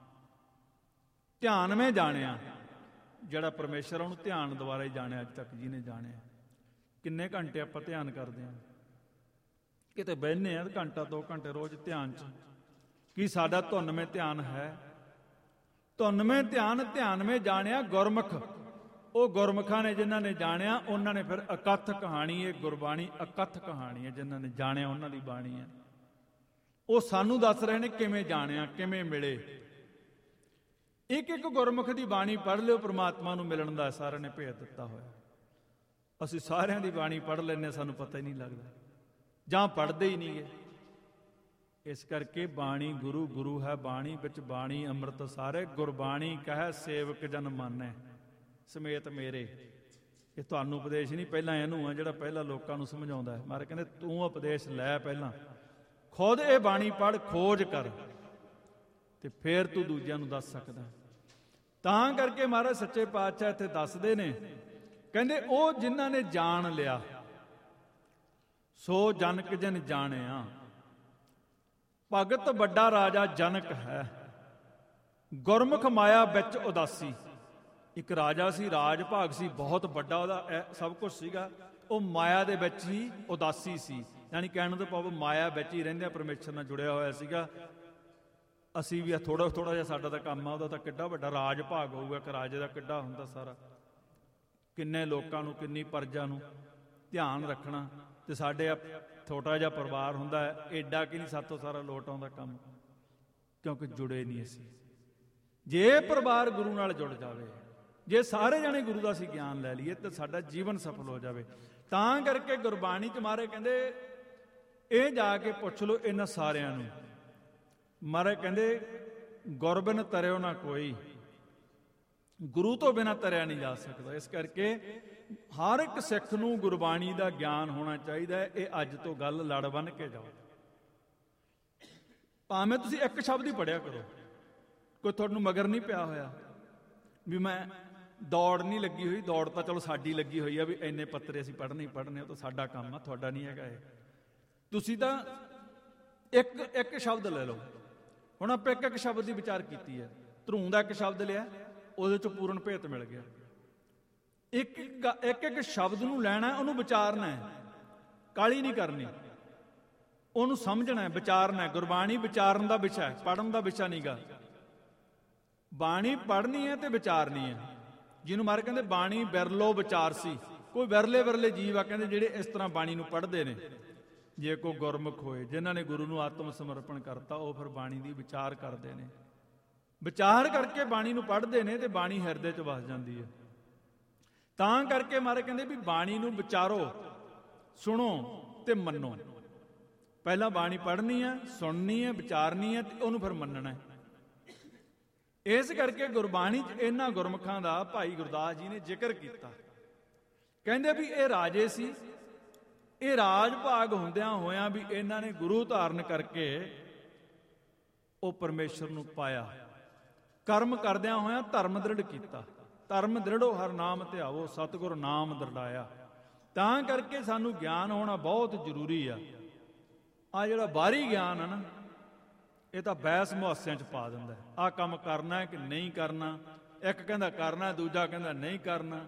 S1: ਧਿਆਨ ਮੈਂ ਜਾਣਿਆ। ਜਿਹੜਾ ਪਰਮੇਸ਼ਰ ਉਹਨੂੰ ਧਿਆਨ ਦੁਆਰਾ ਹੀ ਜਾਣਿਆ ਅੱਜ ਤੱਕ ਜਿਹਨੇ ਜਾਣਿਆ। ਕਿੰਨੇ ਘੰਟੇ ਆਪਾਂ ਧਿਆਨ ਕਰਦੇ ਹਾਂ? ਕਿਤੇ ਬਹਿਨੇ ਆ ਘੰਟਾ ਦੋ ਘੰਟੇ ਰੋਜ਼ ਧਿਆਨ 'ਚ। ਕੀ ਸਾਡਾ ਧੁਨਵੇਂ ਧਿਆਨ ਹੈ? ਧੁਨਵੇਂ ਧਿਆਨ, ਧਿਆਨਵੇਂ ਜਾਣਿਆ ਗੁਰਮੁਖ। ਉਹ ਗੁਰਮੁਖਾਂ ਨੇ ਜਿਨ੍ਹਾਂ ਨੇ ਜਾਣਿਆ, ਉਹਨਾਂ ਨੇ ਫਿਰ ਅਕਥ ਕਹਾਣੀ, ਇਹ ਗੁਰਬਾਣੀ ਅਕਥ ਕਹਾਣੀ ਹੈ। ਜਿਨ੍ਹਾਂ ਨੇ ਜਾਣਿਆ ਉਹਨਾਂ ਦੀ ਬਾਣੀ ਹੈ। ਉਹ ਸਾਨੂੰ ਦੱਸ ਰਹੇ ਨੇ ਕਿਵੇਂ ਜਾਣਿਆ, ਕਿਵੇਂ ਮਿਲੇ। ਇੱਕ ਇੱਕ ਗੁਰਮੁਖ ਦੀ ਬਾਣੀ ਪੜ੍ਹ ਲਿਓ, ਪ੍ਰਮਾਤਮਾ ਨੂੰ ਮਿਲਣ ਦਾ ਸਾਰਿਆਂ ਨੇ ਭੇਦ ਦਿੱਤਾ ਹੋਇਆ। ਅਸੀਂ ਸਾਰਿਆਂ ਦੀ ਬਾਣੀ ਪੜ੍ਹ ਲੈਂਦੇ, ਸਾਨੂੰ ਪਤਾ ਹੀ ਨਹੀਂ ਲੱਗਦਾ, ਜਾਂ ਪੜ੍ਹਦੇ ਹੀ ਨਹੀਂ ਗੇ। ਇਸ ਕਰਕੇ ਬਾਣੀ ਗੁਰੂ, ਗੁਰੂ ਹੈ ਬਾਣੀ, ਵਿੱਚ ਬਾਣੀ ਅੰਮ੍ਰਿਤ ਸਾਰੇ। ਗੁਰਬਾਣੀ ਕਹੈ ਸੇਵਕ ਜਨ ਮਾਨੈ ਸਮੇਤ ਮੇਰੇ। ਇਹ ਤੁਹਾਨੂੰ ਉਪਦੇਸ਼ ਨਹੀਂ, ਪਹਿਲਾਂ ਇਹਨੂੰ ਆ ਜਿਹੜਾ ਪਹਿਲਾਂ ਲੋਕਾਂ ਨੂੰ ਸਮਝਾਉਂਦਾ ਹੈ। ਮਹਾਰਾਜ ਕਹਿੰਦੇ ਤੂੰ ਉਪਦੇਸ਼ ਲੈ, ਪਹਿਲਾਂ ਖੁਦ ਇਹ ਬਾਣੀ ਪੜ੍ਹ, ਖੋਜ ਕਰ, ਤੇ ਫਿਰ ਤੂੰ ਦੂਜਿਆਂ ਨੂੰ ਦੱਸ ਸਕਦਾ। ਤਾਂ ਕਰਕੇ ਮਹਾਰਾਜ ਸੱਚੇ ਪਾਤਸ਼ਾਹ ਇੱਥੇ ਦੱਸਦੇ ਨੇ, ਕਹਿੰਦੇ ਉਹ ਜਿਨ੍ਹਾਂ ਨੇ ਜਾਣ ਲਿਆ ਸੋ ਜਨਕ ਜਨ ਜਾਣਿਆ। ਭਗਤ ਵੱਡਾ ਰਾਜਾ ਜਨਕ ਹੈ, ਗੁਰਮੁਖ ਮਾਇਆ ਵਿੱਚ ਉਦਾਸੀ। ਇੱਕ ਰਾਜਾ ਸੀ, ਰਾਜ ਭਾਗ ਸੀ, ਬਹੁਤ ਵੱਡਾ ਉਹਦਾ ਸਭ ਕੁਝ ਸੀਗਾ। ਉਹ ਮਾਇਆ ਦੇ ਵਿੱਚ ਹੀ ਉਦਾਸੀ ਸੀ, ਯਾਨੀ ਕਹਿਣ ਤੋਂ ਭਾਵ ਮਾਇਆ ਵਿੱਚ ਹੀ ਰਹਿੰਦਿਆਂ ਪਰਮੇਸ਼ਰ ਨਾਲ ਜੁੜਿਆ ਹੋਇਆ ਸੀਗਾ। ਅਸੀਂ ਵੀ ਥੋੜਾ ਥੋੜਾ ਜਿਹਾ ਸਾਡਾ ਤਾਂ ਕੰਮ ਆ, ਉਹਦਾ ਤਾਂ ਕਿੱਡਾ ਵੱਡਾ ਰਾਜ ਭਾਗ ਹੋਊਗਾ। ਇੱਕ ਰਾਜੇ ਦਾ ਕਿੱਡਾ ਹੁੰਦਾ ਸਾਰਾ, ਕਿੰਨੇ ਲੋਕਾਂ ਨੂੰ, ਕਿੰਨੀ ਪਰਜਾ ਨੂੰ ਧਿਆਨ ਰੱਖਣਾ। ਤੇ ਸਾਡੇ ਛੋਟਾ ਜਿਹਾ ਪਰਿਵਾਰ ਹੁੰਦਾ ਹੈ, ਐਡਾ ਕਿ ਨਹੀਂ ਸਾਤੋਂ ਸਾਰਾ ਲੋਟ ਆਉਂਦਾ ਕੰਮ, ਕਿਉਂਕਿ ਜੁੜੇ ਨਹੀਂ ਅਸੀਂ। ਜੇ ਪਰਿਵਾਰ ਗੁਰੂ ਨਾਲ ਜੁੜ ਜਾਵੇ, ਜੇ ਸਾਰੇ ਜਣੇ ਗੁਰੂ ਦਾ ਅਸੀਂ ਗਿਆਨ ਲੈ ਲਈਏ, ਤਾਂ ਸਾਡਾ ਜੀਵਨ ਸਫਲ ਹੋ ਜਾਵੇ। ਤਾਂ ਕਰਕੇ ਗੁਰਬਾਣੀ 'ਚ ਮਹਾਰਾਜ ਕਹਿੰਦੇ ਇਹ ਜਾ ਕੇ ਪੁੱਛ ਲਓ ਇਹਨਾਂ ਸਾਰਿਆਂ ਨੂੰ। ਮਹਾਰਾਜ ਕਹਿੰਦੇ ਗੁਰ ਬਿਨ ਤਰਿਓ ਨਾ ਕੋਈ, ਗੁਰੂ ਤੋਂ ਬਿਨਾਂ ਤਰਿਆ ਨਹੀਂ ਜਾ ਸਕਦਾ। ਇਸ ਕਰਕੇ ਹਰ ਇੱਕ ਸਿੱਖ ਨੂੰ ਗੁਰਬਾਣੀ ਦਾ ਗਿਆਨ ਹੋਣਾ ਚਾਹੀਦਾ ਹੈ। ਇਹ ਅੱਜ ਤੋਂ ਗੱਲ ਲੜ ਬੰਨ੍ਹ ਕੇ ਜਾਓ। ਭਾਵੇਂ ਤੁਸੀਂ ਇੱਕ ਸ਼ਬਦ ਹੀ ਪੜ੍ਹਿਆ ਕਰੋ, ਕੋਈ ਤੁਹਾਨੂੰ ਮਗਰ ਨਹੀਂ ਪਿਆ ਹੋਇਆ ਵੀ ਮੈਂ ਦੌੜ ਨਹੀਂ ਲੱਗੀ ਹੋਈ। ਦੌੜ ਤਾਂ ਚਲੋ ਸਾਡੀ ਲੱਗੀ ਹੋਈ ਆ ਵੀ ਇੰਨੇ ਪੱਤਰੇ ਅਸੀਂ ਪੜ੍ਹਨੇ ਹੀ ਪੜ੍ਹਨੇ, ਉਹ ਤਾਂ ਸਾਡਾ ਕੰਮ ਆ, ਤੁਹਾਡਾ ਨਹੀਂ ਹੈਗਾ ਇਹ। ਤੁਸੀਂ ਤਾਂ ਇੱਕ ਇੱਕ ਸ਼ਬਦ ਲੈ ਲਓ। ਹੁਣ ਆਪਾਂ ਇੱਕ ਇੱਕ ਸ਼ਬਦ ਦੀ ਵਿਚਾਰ ਕੀਤੀ ਹੈ। ਧਰੂੰ ਦਾ ਇੱਕ ਸ਼ਬਦ ਲਿਆ, ਉਹਦੇ ਚੋਂ ਪੂਰਨ ਭੇਤ ਮਿਲ ਗਿਆ। ਇੱਕ ਇੱਕ ਇੱਕ ਸ਼ਬਦ ਨੂੰ ਲੈਣਾ, ਉਹਨੂੰ ਵਿਚਾਰਨਾ ਹੈ, ਕਾਹਲੀ ਨਹੀਂ ਕਰਨੀ, ਉਹਨੂੰ ਸਮਝਣਾ ਹੈ, ਵਿਚਾਰਨਾ ਹੈ। ਗੁਰਬਾਣੀ ਵਿਚਾਰਨ ਦਾ ਵਿਸ਼ਾ ਹੈ, ਪੜ੍ਹਨ ਦਾ ਵਿਸ਼ਾ ਨਹੀਂਗਾ। ਬਾਣੀ ਪੜ੍ਹਨੀ ਹੈ ਤੇ ਵਿਚਾਰਨੀ ਹੈ। ਜਿਹਨੂੰ ਮਾਰੇ ਕਹਿੰਦੇ ਬਾਣੀ ਬਿਰਲੋ ਵਿਚਾਰ ਸੀ। ਕੋਈ ਵਿਰਲੇ ਵਿਰਲੇ ਜੀਵ ਆ ਕਹਿੰਦੇ ਜਿਹੜੇ ਇਸ ਤਰ੍ਹਾਂ ਬਾਣੀ ਨੂੰ ਪੜ੍ਹਦੇ ਨੇ। ਜੇ ਕੋਈ ਗੁਰਮੁਖ ਹੋਏ, ਜਿਨ੍ਹਾਂ ਨੇ ਗੁਰੂ ਨੂੰ ਆਤਮ ਸਮਰਪਣ ਕਰਤਾ, ਉਹ ਫਿਰ ਬਾਣੀ ਦੀ ਵਿਚਾਰ ਕਰਦੇ ਨੇ। ਵਿਚਾਰ ਕਰਕੇ ਬਾਣੀ ਨੂੰ ਪੜ੍ਹਦੇ ਨੇ ਤੇ ਬਾਣੀ ਹਿਰਦੇ 'ਚ ਵਸ ਜਾਂਦੀ ਹੈ। ਤਾਂ ਕਰਕੇ ਮਹਾਰਾਜ ਕਹਿੰਦੇ ਵੀ ਬਾਣੀ ਨੂੰ ਵਿਚਾਰੋ, ਸੁਣੋ ਤੇ ਮੰਨੋ। ਪਹਿਲਾਂ ਬਾਣੀ ਪੜ੍ਹਨੀ ਹੈ, ਸੁਣਨੀ ਹੈ, ਵਿਚਾਰਨੀ ਹੈ, ਤੇ ਉਹਨੂੰ ਫਿਰ ਮੰਨਣਾ ਹੈ। ਇਸ ਕਰਕੇ ਗੁਰਬਾਣੀ 'ਚ ਇਹਨਾਂ ਗੁਰਮੁਖਾਂ ਦਾ ਭਾਈ ਗੁਰਦਾਸ ਜੀ ਨੇ ਜ਼ਿਕਰ ਕੀਤਾ। ਕਹਿੰਦੇ ਵੀ ਇਹ ਰਾਜੇ ਸੀ, ਇਹ ਰਾਜ ਭਾਗ ਹੁੰਦਿਆਂ ਹੋਇਆਂ ਵੀ ਇਹਨਾਂ ਨੇ ਗੁਰੂ ਧਾਰਨ ਕਰਕੇ ਉਹ ਪਰਮੇਸ਼ਰ ਨੂੰ ਪਾਇਆ। ਕਰਮ ਕਰਦਿਆਂ ਹੋਇਆਂ ਧਰਮ ਦ੍ਰਿੜ ਕੀਤਾ। ਧਰਮ ਦ੍ਰਿੜੋ ਹਰ ਨਾਮ ਧਿਆਵੋ, ਸਤਿਗੁਰ ਨਾਮ ਦ੍ਰਿੜਾਇਆ। ਤਾਂ ਕਰਕੇ ਸਾਨੂੰ ਗਿਆਨ ਹੋਣਾ ਬਹੁਤ ਜ਼ਰੂਰੀ ਆ। ਆ ਜਿਹੜਾ ਬਾਹਰੀ ਗਿਆਨ ਆ ਨਾ, ਇਹ ਤਾਂ ਬਹਿਸ ਮੁਹਾਸਿਆਂ 'ਚ ਪਾ ਦਿੰਦਾ। ਆਹ ਕੰਮ ਕਰਨਾ ਕਿ ਨਹੀਂ ਕਰਨਾ, ਇੱਕ ਕਹਿੰਦਾ ਕਰਨਾ, ਦੂਜਾ ਕਹਿੰਦਾ ਨਹੀਂ ਕਰਨਾ।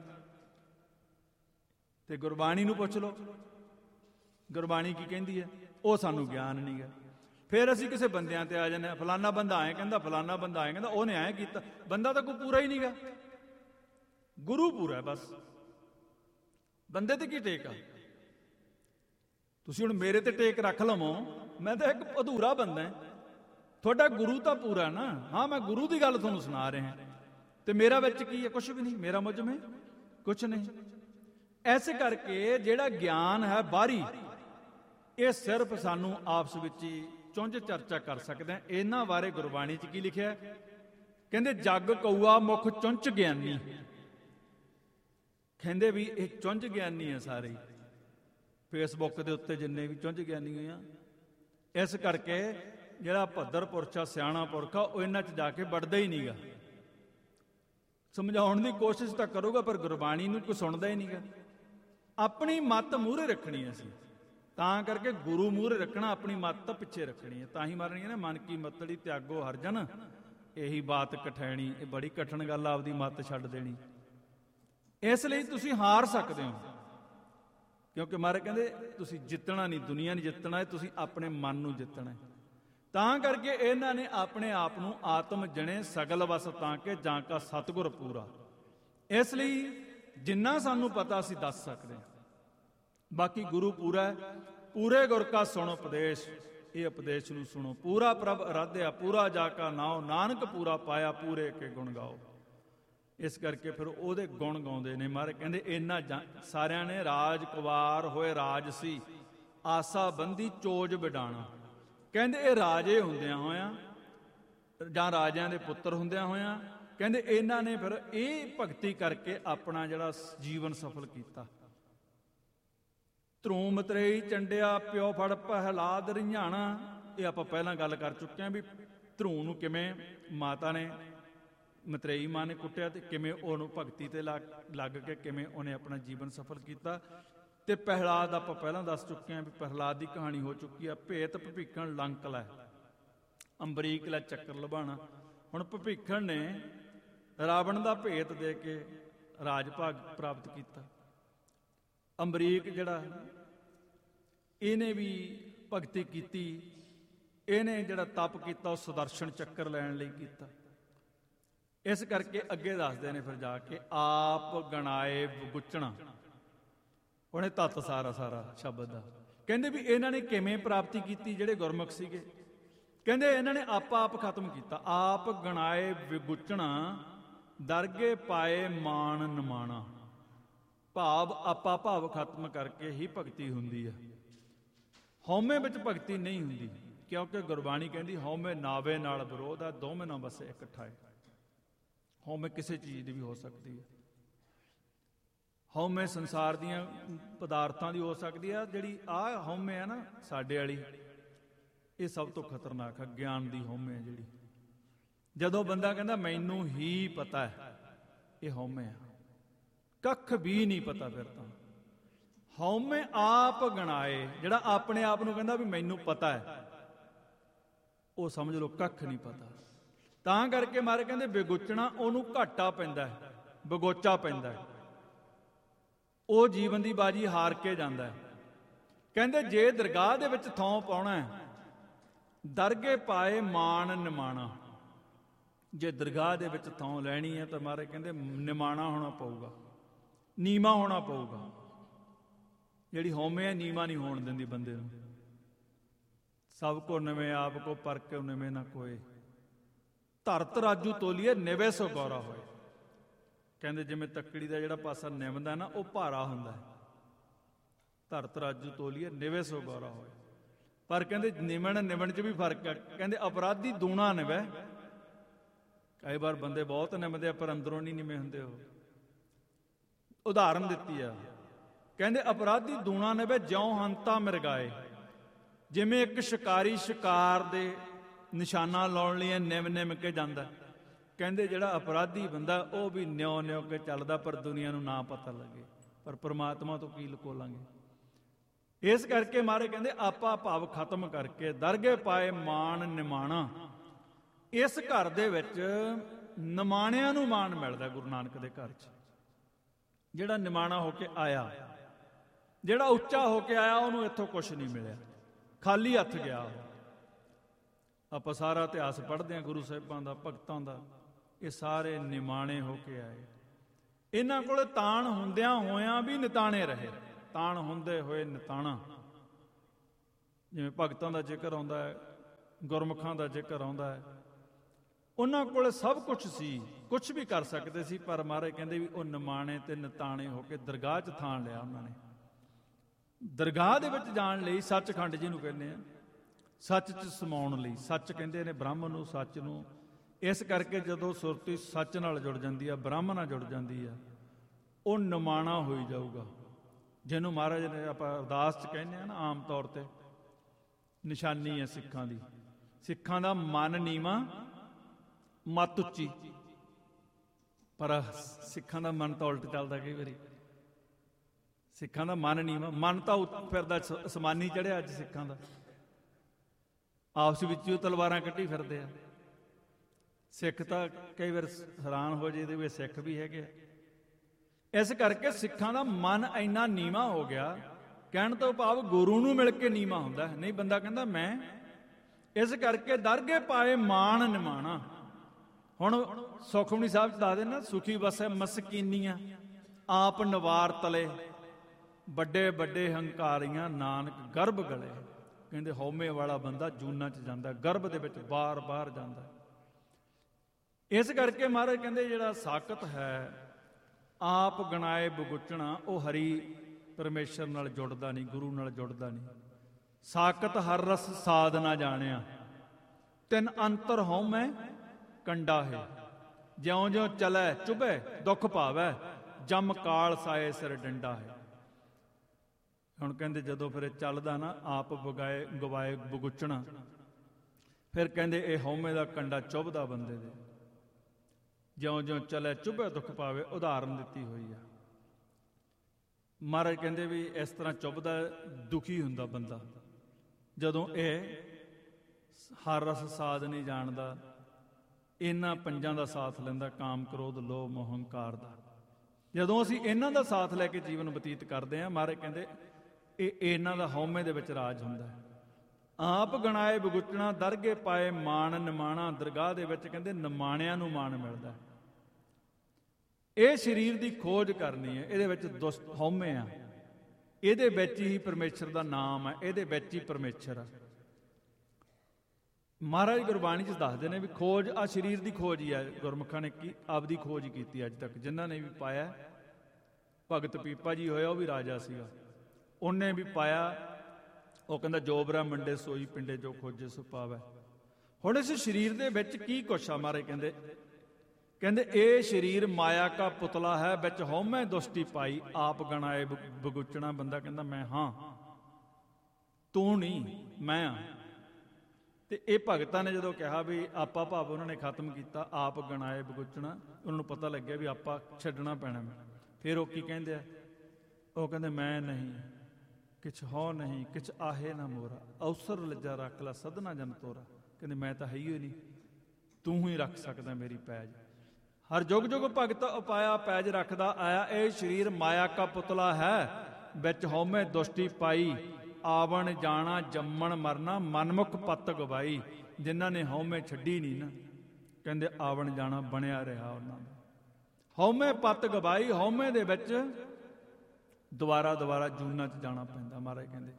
S1: ਤੇ ਗੁਰਬਾਣੀ ਨੂੰ ਪੁੱਛ ਲਓ, ਗੁਰਬਾਣੀ ਕੀ ਕਹਿੰਦੀ ਹੈ, ਉਹ ਸਾਨੂੰ ਗਿਆਨ ਨਹੀਂ ਗਾ। ਫਿਰ ਅਸੀਂ ਕਿਸੇ ਬੰਦਿਆਂ ਤੇ ਆ ਜਾਂਦੇ ਹਾਂ, ਫਲਾਨਾ ਬੰਦਾ ਐਂ ਕਹਿੰਦਾ, ਫਲਾਨਾ ਬੰਦਾ ਐਂ ਕਹਿੰਦਾ, ਉਹਨੇ ਐਂ ਕੀਤਾ। ਬੰਦਾ ਤਾਂ ਕੋਈ ਪੂਰਾ ਹੀ ਨਹੀਂ ਗਾ, ਗੁਰੂ ਪੂਰਾ ਬਸ। ਬੰਦੇ ਤੇ ਕੀ ਟੇਕ ਆ? ਤੁਸੀਂ ਹੁਣ ਮੇਰੇ ਤੇ ਟੇਕ ਰੱਖ ਲਵੋ, ਮੈਂ ਤਾਂ ਇੱਕ ਅਧੂਰਾ ਬੰਦਾ। ਤੁਹਾਡਾ ਗੁਰੂ ਤਾਂ ਪੂਰਾ ਨਾ। ਹਾਂ, ਮੈਂ ਗੁਰੂ ਦੀ ਗੱਲ ਤੁਹਾਨੂੰ ਸੁਣਾ ਰਿਹਾ, ਤੇ ਮੇਰਾ ਵਿੱਚ ਕੀ ਹੈ? ਕੁਛ ਵੀ ਨਹੀਂ। ਮੇਰਾ ਮੁਝ ਮੇ ਕੁਛ ਨਹੀਂ। ਐਸੇ ਕਰਕੇ ਜਿਹੜਾ ਗਿਆਨ ਹੈ ਬਾਹਰੀ, ਇਹ ਸਿਰਫ ਸਾਨੂੰ ਆਪਸ ਵਿੱਚ ਹੀ ਚੁੰਝ ਚਰਚਾ ਕਰ ਸਕਦੇ ਹਾਂ। ਇਹਨਾਂ ਬਾਰੇ ਗੁਰਬਾਣੀ 'ਚ ਕੀ ਲਿਖਿਆ? ਕਹਿੰਦੇ ਜਗ ਕਊਆ ਮੁਖ ਚੁੰਚ ਗਿਆਨੀ। ਕਹਿੰਦੇ ਵੀ ਇਹ ਚੁੰਝ ਗਿਆਨੀ ਆ ਸਾਰੇ, ਫੇਸਬੁੱਕ ਦੇ ਉੱਤੇ ਜਿੰਨੇ ਵੀ ਚੁੰਝ ਗਿਆਨੀ ਹੋਏ ਆ। ਇਸ ਕਰਕੇ ਜਿਹੜਾ ਭੱਦਰ ਪੁਰਸ਼ ਆ, ਸਿਆਣਾ ਪੁਰਖ ਆ, ਉਹ ਇਹਨਾਂ 'ਚ ਜਾ ਕੇ ਵੜਦਾ ਹੀ ਨਹੀਂਗਾ। ਸਮਝਾਉਣ ਦੀ ਕੋਸ਼ਿਸ਼ ਤਾਂ ਕਰੂਗਾ, ਪਰ ਗੁਰਬਾਣੀ ਨੂੰ ਕੋਈ ਸੁਣਦਾ ਹੀ ਨਹੀਂਗਾ। ਆਪਣੀ ਮੱਤ ਮੂਹਰੇ ਰੱਖਣੀ ਹੈ ਅਸੀਂ, ਤਾਂ ਕਰਕੇ ਗੁਰੂ ਮੂਹਰੇ ਰੱਖਣਾ, ਆਪਣੀ ਮੱਤ ਤਾਂ ਪਿੱਛੇ ਰੱਖਣੀ ਹੈ। ਤਾਂ ਹੀ ਮਾਰਨੀ ਹੈ ਨਾ, ਮਨ ਕੀ ਮਤੜੀ ਤਿਆਗੋ ਹਰਜਨ, ਇਹੀ ਬਾਤ ਕਠੈਣੀ। ਇਹ ਬੜੀ ਕਠਿਨ ਗੱਲ ਆ, ਆਪਦੀ ਮੱਤ ਛੱਡ ਦੇਣੀ। ਇਸ ਲਈ ਤੁਸੀਂ ਹਾਰ ਸਕਦੇ ਹੋ, ਕਿਉਂਕਿ ਮਹਾਰਾਜ ਕਹਿੰਦੇ ਤੁਸੀਂ ਜਿੱਤਣਾ ਨਹੀਂ, ਦੁਨੀਆ ਨਹੀਂ ਜਿੱਤਣਾ ਹੈ, ਤੁਸੀਂ ਆਪਣੇ ਮਨ ਨੂੰ ਜਿੱਤਣਾ ਹੈ। ਤਾਂ ਕਰਕੇ ਇਹਨਾਂ ਨੇ ਆਪਣੇ ਆਪ ਨੂੰ ਆਤਮ ਜਣੇ ਸਗਲ ਵਸ ਤਾਂ ਕਿ ਜਾਂ ਕਾ ਸਤਿਗੁਰ ਪੂਰਾ। ਇਸ ਲਈ ਜਿੰਨਾ ਸਾਨੂੰ ਪਤਾ ਅਸੀਂ ਦੱਸ ਸਕਦੇ ਹਾਂ। ਬਾਕੀ ਗੁਰੂ ਪੂਰਾ ਹੈ। ਪੂਰੇ ਗੁਰ ਕਾ ਸੁਣ ਉਪਦੇਸ਼, ਇਹ ਉਪਦੇਸ਼ ਨੂੰ ਸੁਣੋ। ਪੂਰਾ ਪ੍ਰਭ ਅਰਾਧਿਆ, ਪੂਰਾ ਜਾ ਕਾ ਨਾਉ, ਨਾਨਕ ਪੂਰਾ ਪਾਇਆ, ਪੂਰੇ ਕੇ ਗੁਣ ਗਾਓ। ਇਸ ਕਰਕੇ ਫਿਰ ਉਹਦੇ ਗੁਣ ਗਾਉਂਦੇ ਨੇ। ਮਹਾਰਾਜ ਕਹਿੰਦੇ ਇਹਨਾਂ ਸਾਰਿਆਂ ਨੇ ਰਾਜ ਕੁਵਾਰ ਹੋਏ ਰਾਜ ਸੀ, ਆਸਾ ਬੰਦੀ ਚੋਜ ਵਿਡਾਣਾ। ਕਹਿੰਦੇ ਇਹ ਰਾਜੇ ਹੁੰਦਿਆਂ ਹੋਇਆਂ ਜਾਂ ਰਾਜਿਆਂ ਦੇ ਪੁੱਤਰ ਹੁੰਦਿਆਂ ਹੋਇਆਂ, ਕਹਿੰਦੇ ਇਹਨਾਂ ਨੇ ਫਿਰ ਇਹ ਭਗਤੀ ਕਰਕੇ ਆਪਣਾ ਜਿਹੜਾ ਜੀਵਨ ਸਫਲ ਕੀਤਾ। ਧਰੂ ਮਤਰੇਈ ਚੰਡਿਆ ਪਿਓ ਫੜ ਪਹਿਲਾਦ ਰਿਝਾਣਾ। ਇਹ ਆਪਾਂ ਪਹਿਲਾਂ ਗੱਲ ਕਰ ਚੁੱਕੇ ਹਾਂ ਵੀ ਧਰੂ ਨੂੰ ਕਿਵੇਂ ਮਾਤਾ ਨੇ, ਮਤਰੇਈ ਮਾਂ ਨੇ ਕੁੱਟਿਆ, ਤੇ ਕਿਵੇਂ ਉਹਨੂੰ ਭਗਤੀ ਤੇ ਲੱਗ ਕੇ ਕਿਵੇਂ ਉਹਨੇ ਆਪਣਾ ਜੀਵਨ ਸਫਲ ਕੀਤਾ। ਤੇ ਪਹਿਲਾਦ ਆਪਾਂ ਪਹਿਲਾਂ ਦੱਸ ਚੁੱਕੇ ਹਾਂ ਵੀ ਪਹਿਲਾਦ ਦੀ ਕਹਾਣੀ ਹੋ ਚੁੱਕੀ ਆ। ਭੇਤ ਭਭੀਖਣ ਲੰਕ ਲੈ, ਅੰਬਰੀਕ ਲੈ ਚੱਕਰ ਲਭਾਣਾ। ਹੁਣ ਭਭੀਖਣ ਨੇ ਰਾਵਣ ਦਾ ਭੇਤ ਦੇ ਕੇ ਰਾਜ ਭਾਗ ਪ੍ਰਾਪਤ ਕੀਤਾ। ਅੰਬਰੀਕ ਜਿਹੜਾ ਇਹਨੇ ਵੀ ਭਗਤੀ ਕੀਤੀ, ਇਹਨੇ ਜਿਹੜਾ ਤਪ ਕੀਤਾ ਉਹ ਸੁਦਰਸ਼ਨ ਚੱਕਰ ਲੈਣ ਲਈ ਕੀਤਾ। ਇਸ ਕਰਕੇ ਅੱਗੇ ਦੱਸਦੇ ਨੇ ਫਿਰ ਜਾ ਕੇ ਆਪ ਗਣਾਏ ਗੁਚਣਾ। ਉਹਨੇ ਤੱਤ ਸਾਰਾ ਸਾਰਾ ਸ਼ਬਦ ਦਾ ਕਹਿੰਦੇ ਵੀ ਇਹਨਾਂ ਨੇ ਕਿਵੇਂ ਪ੍ਰਾਪਤੀ ਕੀਤੀ ਜਿਹੜੇ ਗੁਰਮੁਖ ਸੀਗੇ। ਕਹਿੰਦੇ ਇਹਨਾਂ ਨੇ ਆਪਾ ਆਪ ਖਤਮ ਕੀਤਾ। ਆਪ ਗਣਾਏ ਵਿਗੁਚਣਾ ਦਰਗੇ ਪਾਏ ਮਾਣ ਨਿਮਾਣਾ। ਭਾਵ ਆਪਾ ਭਾਵ ਖਤਮ ਕਰਕੇ ਹੀ ਭਗਤੀ ਹੁੰਦੀ ਹੈ। ਹਉਮੈ ਵਿੱਚ ਭਗਤੀ ਨਹੀਂ ਹੁੰਦੀ, ਕਿਉਂਕਿ ਗੁਰਬਾਣੀ ਕਹਿੰਦੀ ਹਉਮੈ ਨਾਵੇ ਨਾਲ ਵਿਰੋਧ ਆ, ਦੋਵੇਂ ਨਾ ਬਸੇ ਇਕੱਠਾ ਹੈ। ਹਉਮੈ ਕਿਸੇ ਚੀਜ਼ ਦੀ ਵੀ ਹੋ ਸਕਦੀ ਹੈ। ਹਉਮੈ ਸੰਸਾਰ ਦੀਆਂ ਪਦਾਰਥਾਂ ਦੀ ਹੋ ਸਕਦੀ ਆ। ਜਿਹੜੀ ਆਹ ਹਉਮੈ ਆ ਨਾ ਸਾਡੇ ਵਾਲੀ, ਇਹ ਸਭ ਤੋਂ ਖਤਰਨਾਕ ਹੈ। ਗਿਆਨ ਦੀ ਹਉਮੈ ਹੈ ਜਿਹੜੀ, ਜਦੋਂ ਬੰਦਾ ਕਹਿੰਦਾ ਮੈਨੂੰ ਹੀ ਪਤਾ ਹੈ, ਇਹ ਹਉਮੈ ਆ। ਕੱਖ ਵੀ ਨਹੀਂ ਪਤਾ। ਫਿਰ ਤਾਂ ਹਉਮੈ ਆਪ ਗਣਾਏ, ਜਿਹੜਾ ਆਪਣੇ ਆਪ ਨੂੰ ਕਹਿੰਦਾ ਵੀ ਮੈਨੂੰ ਪਤਾ ਹੈ, ਉਹ ਸਮਝ ਲਓ ਕੱਖ ਨਹੀਂ ਪਤਾ। ਤਾਂ ਕਰਕੇ ਮਾਰੇ ਕਹਿੰਦੇ ਵਿਗੁਚਣਾ, ਉਹਨੂੰ ਘਾਟਾ ਪੈਂਦਾ ਹੈ, ਬਗੋਚਾ ਪੈਂਦਾ ਹੈ, ਉਹ ਜੀਵਨ ਦੀ ਬਾਜੀ ਹਾਰ ਕੇ ਜਾਂਦਾ ਹੈ। ਕਹਿੰਦੇ ਜੇ ਦਰਗਾਹ ਦੇ ਵਿੱਚ ਥੋਂ ਪਾਉਣਾ ਹੈ, ਦਰਗੇ ਪਾਏ ਮਾਣ ਨਿਮਾਣਾ। ਜੇ ਦਰਗਾਹ ਦੇ ਵਿੱਚ ਥੋਂ ਲੈਣੀ ਹੈ ਤਾਂ ਮਾਰੇ ਕਹਿੰਦੇ ਨਿਮਾਣਾ ਹੋਣਾ ਪਊਗਾ, ਨੀਵਾਂ ਹੋਣਾ ਪਊਗਾ। ਜਿਹੜੀ ਹਉਮੈ ਨੀਵਾਂ ਨਹੀਂ ਹੋਣ ਦਿੰਦੀ ਬੰਦੇ ਨੂੰ। ਸਭ ਕੋ ਨਿਵੇਂ ਆਪ ਕੋ ਪਰ ਕੇ ਨਿਵੇਂ ਨਾ ਕੋਏ, ਧਰਤ ਰਾਜੂ ਤੋਲੀਏ ਨਿਵੇ ਸੋ ਗੌਰਾ ਹੋਏ। ਕਹਿੰਦੇ ਜਿਵੇਂ ਤੱਕੜੀ ਦਾ ਜਿਹੜਾ ਪਾਸਾ ਨਿਵਦਾ ਨਾ, ਉਹ ਭਾਰਾ ਹੁੰਦਾ ਹੈ। ਧਰਤ ਰਾਜੂ ਤੋਲੀਏ ਨਿਵੇ ਸੋ ਗੌਰਾ ਹੋਏ। ਪਰ ਕਹਿੰਦੇ ਨਿਵਣ ਨਿਵਣ 'ਚ ਵੀ ਫਰਕ ਹੈ। ਕਹਿੰਦੇ ਅਪਰਾਧੀ ਦੂਣਾ ਨਿਵੈ। ਕਈ ਵਾਰ ਬੰਦੇ ਬਹੁਤ ਨਿਵਦੇ ਆ, ਪਰ ਅੰਦਰੋਂ ਨਹੀਂ ਨਿਵੇਂ ਹੁੰਦੇ। ਉਹ ਉਦਾਹਰਨ ਦਿੱਤੀ ਆ, ਕਹਿੰਦੇ ਅਪਰਾਧੀ ਦੂਣਾ ਨਿਵੈ ਜਿਉਂ ਹੰਤਾ ਮਿਰਗਾਏ। ਜਿਵੇਂ ਇੱਕ ਸ਼ਿਕਾਰੀ ਸ਼ਿਕਾਰ ਦੇ ਨਿਸ਼ਾਨਾ ਲਾਉਣ ਲਈ ਨਿਮ ਨਿਮ ਕੇ ਜਾਂਦਾ, ਕਹਿੰਦੇ ਜਿਹੜਾ ਅਪਰਾਧੀ ਬੰਦਾ ਉਹ ਵੀ ਨਿਉ ਨਿਉ ਕੇ ਚੱਲਦਾ, ਪਰ ਦੁਨੀਆ ਨੂੰ ਨਾ ਪਤਾ ਲੱਗੇ। ਪਰ ਪ੍ਰਮਾਤਮਾ ਤੋਂ ਕੀ ਲੁਕੋ ਲਾਂਗੇ। ਇਸ ਕਰਕੇ ਮਾਰੇ ਕਹਿੰਦੇ ਆਪਾ ਭਾਵ ਖਤਮ ਕਰਕੇ ਦਰਗੇ ਪਾਏ ਮਾਣ ਨਿਮਾਣਾ। ਇਸ ਘਰ ਦੇ ਵਿੱਚ ਨਿਮਾਣਿਆਂ ਨੂੰ ਮਾਣ ਮਿਲਦਾ। ਗੁਰੂ ਨਾਨਕ ਦੇ ਘਰ 'ਚ ਜਿਹੜਾ ਨਿਮਾਣਾ ਹੋ ਕੇ ਆਇਆ, ਜਿਹੜਾ ਉੱਚਾ ਹੋ ਕੇ ਆਇਆ, ਉਹਨੂੰ ਇੱਥੋਂ ਕੁਛ ਨਹੀਂ ਮਿਲਿਆ, ਖਾਲੀ ਹੱਥ ਗਿਆ। ਆਪਾਂ ਸਾਰਾ ਇਤਿਹਾਸ ਪੜ੍ਹਦੇ ਹਾਂ ਗੁਰੂ ਸਾਹਿਬਾਂ ਦਾ, ਭਗਤਾਂ ਦਾ, ਇਹ ਸਾਰੇ ਨਿਮਾਣੇ ਹੋ ਕੇ ਆਏ। ਇਹਨਾਂ ਕੋਲ ਤਾਣ ਹੁੰਦਿਆਂ ਹੋਇਆਂ ਵੀ ਨਿਤਾਣੇ ਰਹੇ। ਤਾਣ ਹੁੰਦੇ ਹੋਏ ਨਿਤਾਣਾ, ਜਿਵੇਂ ਭਗਤਾਂ ਦਾ ਜ਼ਿਕਰ ਆਉਂਦਾ ਹੈ, ਗੁਰਮੁਖਾਂ ਦਾ ਜ਼ਿਕਰ ਆਉਂਦਾ ਹੈ, ਉਹਨਾਂ ਕੋਲ ਸਭ ਕੁਛ ਸੀ, ਕੁਛ ਵੀ ਕਰ ਸਕਦੇ ਸੀ, ਪਰ ਮਹਾਰਾਜ ਕਹਿੰਦੇ ਵੀ ਉਹ ਨਿਮਾਣੇ ਤੇ ਨਿਤਾਣੇ ਹੋ ਕੇ ਦਰਗਾਹ 'ਚ ਥਾਂ ਲਿਆ ਉਹਨਾਂ ਨੇ। ਦਰਗਾਹ ਦੇ ਵਿੱਚ ਜਾਣ ਲਈ, ਸੱਚਖੰਡ ਜਿਹਨੂੰ ਕਹਿੰਦੇ ਆ, ਸੱਚ 'ਚ ਸਮਾਉਣ ਲਈ, ਸੱਚ ਕਹਿੰਦੇ ਨੇ ਬ੍ਰਹਮ ਨੂੰ, ਸੱਚ ਨੂੰ। ਇਸ ਕਰਕੇ ਜਦੋਂ ਸੁਰਤੀ ਸੱਚ ਨਾਲ ਜੁੜ ਜਾਂਦੀ ਆ, ਬ੍ਰਹਮ ਨਾਲ ਜੁੜ ਜਾਂਦੀ ਆ, ਉਹ ਨਿਮਾਣਾ ਹੋਈ ਜਾਊਗਾ। ਜਿਹਨੂੰ ਮਹਾਰਾਜ ਨੇ ਆਪਾਂ ਅਰਦਾਸ 'ਚ ਕਹਿੰਦੇ ਆ ਨਾ, ਆਮ ਤੌਰ ਤੇ ਨਿਸ਼ਾਨੀ ਹੈ ਸਿੱਖਾਂ ਦੀ। ਸਿੱਖਾਂ ਦਾ ਮਨ ਨੀਵਾਂ, ਮੱਤ ਉੱਚੀ। ਪਰ ਸਿੱਖਾਂ ਦਾ ਮਨ ਤਾਂ ਉਲਟ ਚੱਲਦਾ ਕਈ ਵਾਰੀ। ਸਿੱਖਾਂ ਦਾ ਮਨ ਨੀਵਾਂ, ਮਨ ਤਾਂ ਫਿਰਦਾ ਅਸਮਾਨੀ ਚੜਿਆ ਅੱਜ ਸਿੱਖਾਂ ਦਾ। ਆਪਸ ਵਿੱਚ ਹੀ ਉਹ ਤਲਵਾਰਾਂ ਕੱਢੀ ਫਿਰਦੇ ਆ। ਸਿੱਖ ਤਾਂ ਕਈ ਵਾਰ ਹੈਰਾਨ ਹੋ ਜਾਈਦੇ ਵੀ ਸਿੱਖ ਵੀ ਹੈਗੇ ਆ। ਇਸ ਕਰਕੇ ਸਿੱਖਾਂ ਦਾ ਮਨ ਇੰਨਾ ਨੀਵਾਂ ਹੋ ਗਿਆ, ਕਹਿਣ ਤੋਂ ਭਾਵ ਗੁਰੂ ਨੂੰ ਮਿਲ ਕੇ ਨੀਵਾਂ ਹੁੰਦਾ ਨਹੀਂ। ਬੰਦਾ ਕਹਿੰਦਾ ਮੈਂ, ਇਸ ਕਰਕੇ ਦਰਗੇ ਪਾਏ ਮਾਣ ਨਿਮਾਣਾ। ਹੁਣ ਸੁਖਮਨੀ ਸਾਹਿਬ 'ਚ ਦੱਸ ਦੇਣਾ, ਸੁਖੀ ਵਸੈ ਮਸਕੀਨੀਆਂ, ਆਪ ਨਵਾਰ ਤਲੇ, ਵੱਡੇ ਵੱਡੇ ਹੰਕਾਰੀਆਂ ਨਾਨਕ ਗਰਭ ਗਲੇ। ਕਹਿੰਦੇ ਹਉਮੈ ਵਾਲਾ ਬੰਦਾ ਜੂਨਾਂ 'ਚ ਜਾਂਦਾ, ਗਰਭ ਦੇ ਵਿੱਚ ਬਾਰ ਬਾਰ ਜਾਂਦਾ। ਇਸ ਕਰਕੇ ਮਹਾਰਾਜ ਕਹਿੰਦੇ ਜਿਹੜਾ ਸਾਕਤ ਹੈ, ਆਪ ਗਣਾਏ ਬਗੁਚਣਾ, ਉਹ ਹਰੀ ਪਰਮੇਸ਼ਰ ਨਾਲ ਜੁੜਦਾ ਨਹੀਂ, ਗੁਰੂ ਨਾਲ ਜੁੜਦਾ ਨਹੀਂ। ਸਾਕਤ ਹਰ ਰਸ ਸਾਧ ਨਾ ਜਾਣਿਆ, ਤਿੰਨ ਅੰਤਰ ਹਉਮੈ ਕੰਡਾ ਹੈ। ਜਿਉਂ ਜਿਉਂ ਚਲੈ ਚੁਭੈ ਦੁੱਖ ਭਾਵੈ, ਜਮ ਕਾਲ ਸਾਏ ਸਿਰ ਡੰਡਾ ਹੈ। ਹੁਣ ਕਹਿੰਦੇ ਜਦੋਂ ਫਿਰ ਇਹ ਚੱਲਦਾ ਨਾ, ਆਪ ਬਗਾਏ ਗਵਾਏ ਬਗੁਚਣਾ, ਫਿਰ ਕਹਿੰਦੇ ਇਹ ਹਉਮੈ ਦਾ ਕੰਡਾ ਚੁਭਦਾ ਬੰਦੇ ਦੇ। ਜਿਉਂ ਜਿਉਂ ਚਲੇ ਚੁਭੇ ਦੁੱਖ ਪਾਵੇ, ਉਦਾਹਰਨ ਦਿੱਤੀ ਹੋਈ ਆ। ਮਹਾਰਾਜ ਕਹਿੰਦੇ ਵੀ ਇਸ ਤਰ੍ਹਾਂ ਚੁਭਦਾ, ਦੁਖੀ ਹੁੰਦਾ ਬੰਦਾ ਜਦੋਂ ਇਹ ਹਰ ਰਸ ਸਾਧ ਨਹੀਂ ਜਾਣਦਾ, ਇਹਨਾਂ ਪੰਜਾਂ ਦਾ ਸਾਥ ਲੈਂਦਾ, ਕਾਮ ਕ੍ਰੋਧ ਲੋਭ ਮੋਹ ਹੰਕਾਰ ਦਾ। ਜਦੋਂ ਅਸੀਂ ਇਹਨਾਂ ਦਾ ਸਾਥ ਲੈ ਕੇ ਜੀਵਨ ਬਤੀਤ ਕਰਦੇ ਹਾਂ, ਮਹਾਰਾਜ ਕਹਿੰਦੇ ਇਹ ਇਹਨਾਂ ਦਾ ਹਉਮੈ ਦੇ ਵਿੱਚ ਰਾਜ ਹੁੰਦਾ। ਆਪ ਗਣਾਏ ਬਗੁਚਣਾ, ਦਰਗੇ ਪਾਏ ਮਾਣ ਨਿਮਾਣਾ। ਦਰਗਾਹ ਦੇ ਵਿੱਚ ਕਹਿੰਦੇ ਨਿਮਾਣਿਆਂ ਨੂੰ ਮਾਣ ਮਿਲਦਾ। ਇਹ ਸਰੀਰ ਦੀ ਖੋਜ ਕਰਨੀ ਹੈ, ਇਹਦੇ ਵਿੱਚ ਦੁਸ਼ਟ ਹਉਮੈ ਆ, ਇਹਦੇ ਵਿੱਚ ਹੀ ਪਰਮੇਸ਼ਰ ਦਾ ਨਾਮ ਹੈ, ਇਹਦੇ ਵਿੱਚ ਹੀ ਪਰਮੇਸ਼ਰ ਆ। ਮਹਾਰਾਜ ਗੁਰਬਾਣੀ 'ਚ ਦੱਸਦੇ ਨੇ ਵੀ ਖੋਜ ਆ ਸਰੀਰ ਦੀ ਖੋਜ ਹੀ ਹੈ। ਗੁਰਮੁਖਾਂ ਨੇ ਕੀ ਆਪਦੀ ਖੋਜ ਕੀਤੀ ਅੱਜ ਤੱਕ, ਜਿਨ੍ਹਾਂ ਨੇ ਵੀ ਪਾਇਆ। ਭਗਤ ਪੀਪਾ ਜੀ ਹੋਇਆ, ਉਹ ਵੀ ਰਾਜਾ ਸੀਗਾ, ਉਹਨੇ ਵੀ ਪਾਇਆ। ਉਹ ਕਹਿੰਦਾ ਜੋ ਬਰਾ ਮੰਡੇ ਸੋਈ ਪਿੰਡੇ, ਜੋ ਖੋਜੇ ਸੋ ਪਾਵੈ। ਹੁਣ ਇਸ ਸਰੀਰ ਦੇ ਵਿੱਚ ਕੀ ਕੁਛ ਆ? ਮਹਾਰਾਜ ਕਹਿੰਦੇ ਕਹਿੰਦੇ ਇਹ ਸਰੀਰ ਮਾਇਆ ਕਾ ਪੁਤਲਾ ਹੈ, ਵਿੱਚ ਹਉਮੈ ਦੁਸ਼ਟੀ ਪਾਈ, ਆਪ ਗਣਾਏ ਬਗੁਚਣਾ। ਬੰਦਾ ਕਹਿੰਦਾ ਮੈਂ ਹਾਂ, ਤੂੰ ਨਹੀਂ, ਮੈਂ ਆ। ਤੇ ਇਹ ਭਗਤਾਂ ਨੇ ਜਦੋਂ ਕਿਹਾ ਵੀ ਆਪਾ ਭਾਵ ਉਹਨਾਂ ਨੇ ਖਤਮ ਕੀਤਾ, ਆਪ ਗਣਾਏ ਬਗੁਚਣਾ, ਉਹਨਾਂ ਨੂੰ ਪਤਾ ਲੱਗਿਆ ਵੀ ਆਪਾ ਛੱਡਣਾ ਪੈਣਾ। ਫਿਰ ਉਹ ਕੀ ਕਹਿੰਦੇ ਆ? ਉਹ ਕਹਿੰਦੇ ਮੈਂ ਨਹੀਂ ਕਿਛ ਹੋ ਨਹੀਂ, ਕਿਛ ਆਹੇ ਨਾ ਮੋਰਾ, ਅਵਸਰ ਲੱਜਾ ਰੱਖ ਲਾ ਸਦਨਾ ਜਨ ਤੋਰਾ। ਕਹਿੰਦੇ ਮੈਂ ਤਾਂ ਹੈ ਹੀ ਨਹੀਂ, ਤੂੰ ਹੀ ਰੱਖ ਸਕਦਾ ਮੇਰੀ ਪੈਜ। ਹਰ ਜੁਗ ਜੁਗ ਭਗਤ ਉਪਾਇਆ ਪੈਜ ਰੱਖਦਾ ਆਇਆ। ਇਹ ਸਰੀਰ ਮਾਇਆ ਕਾ ਪੁਤਲਾ ਹੈ, ਵਿੱਚ ਹਉਮੈ ਦੁਸ਼ਟੀ ਪਾਈ, ਆਵਣ ਜਾਣਾ ਜੰਮਣ ਮਰਨਾ, ਮਨਮੁਖ ਪੱਤ ਗਵਾਈ। ਜਿਨ੍ਹਾਂ ਨੇ ਹਉਮੈ ਛੱਡੀ ਨਹੀਂ ਨਾ, ਕਹਿੰਦੇ ਆਵਣ ਜਾਣਾ ਬਣਿਆ ਰਿਹਾ ਉਹਨਾਂ ਦਾ। ਹਉਮੈ ਪੱਤ ਗਵਾਈ, ਹਉਮੈ ਦੇ ਵਿੱਚ ਦੁਬਾਰਾ ਦੁਬਾਰਾ ਜੂਨਾਂ 'ਚ ਜਾਣਾ ਪੈਂਦਾ। ਮਹਾਰਾਜ ਕਹਿੰਦੇ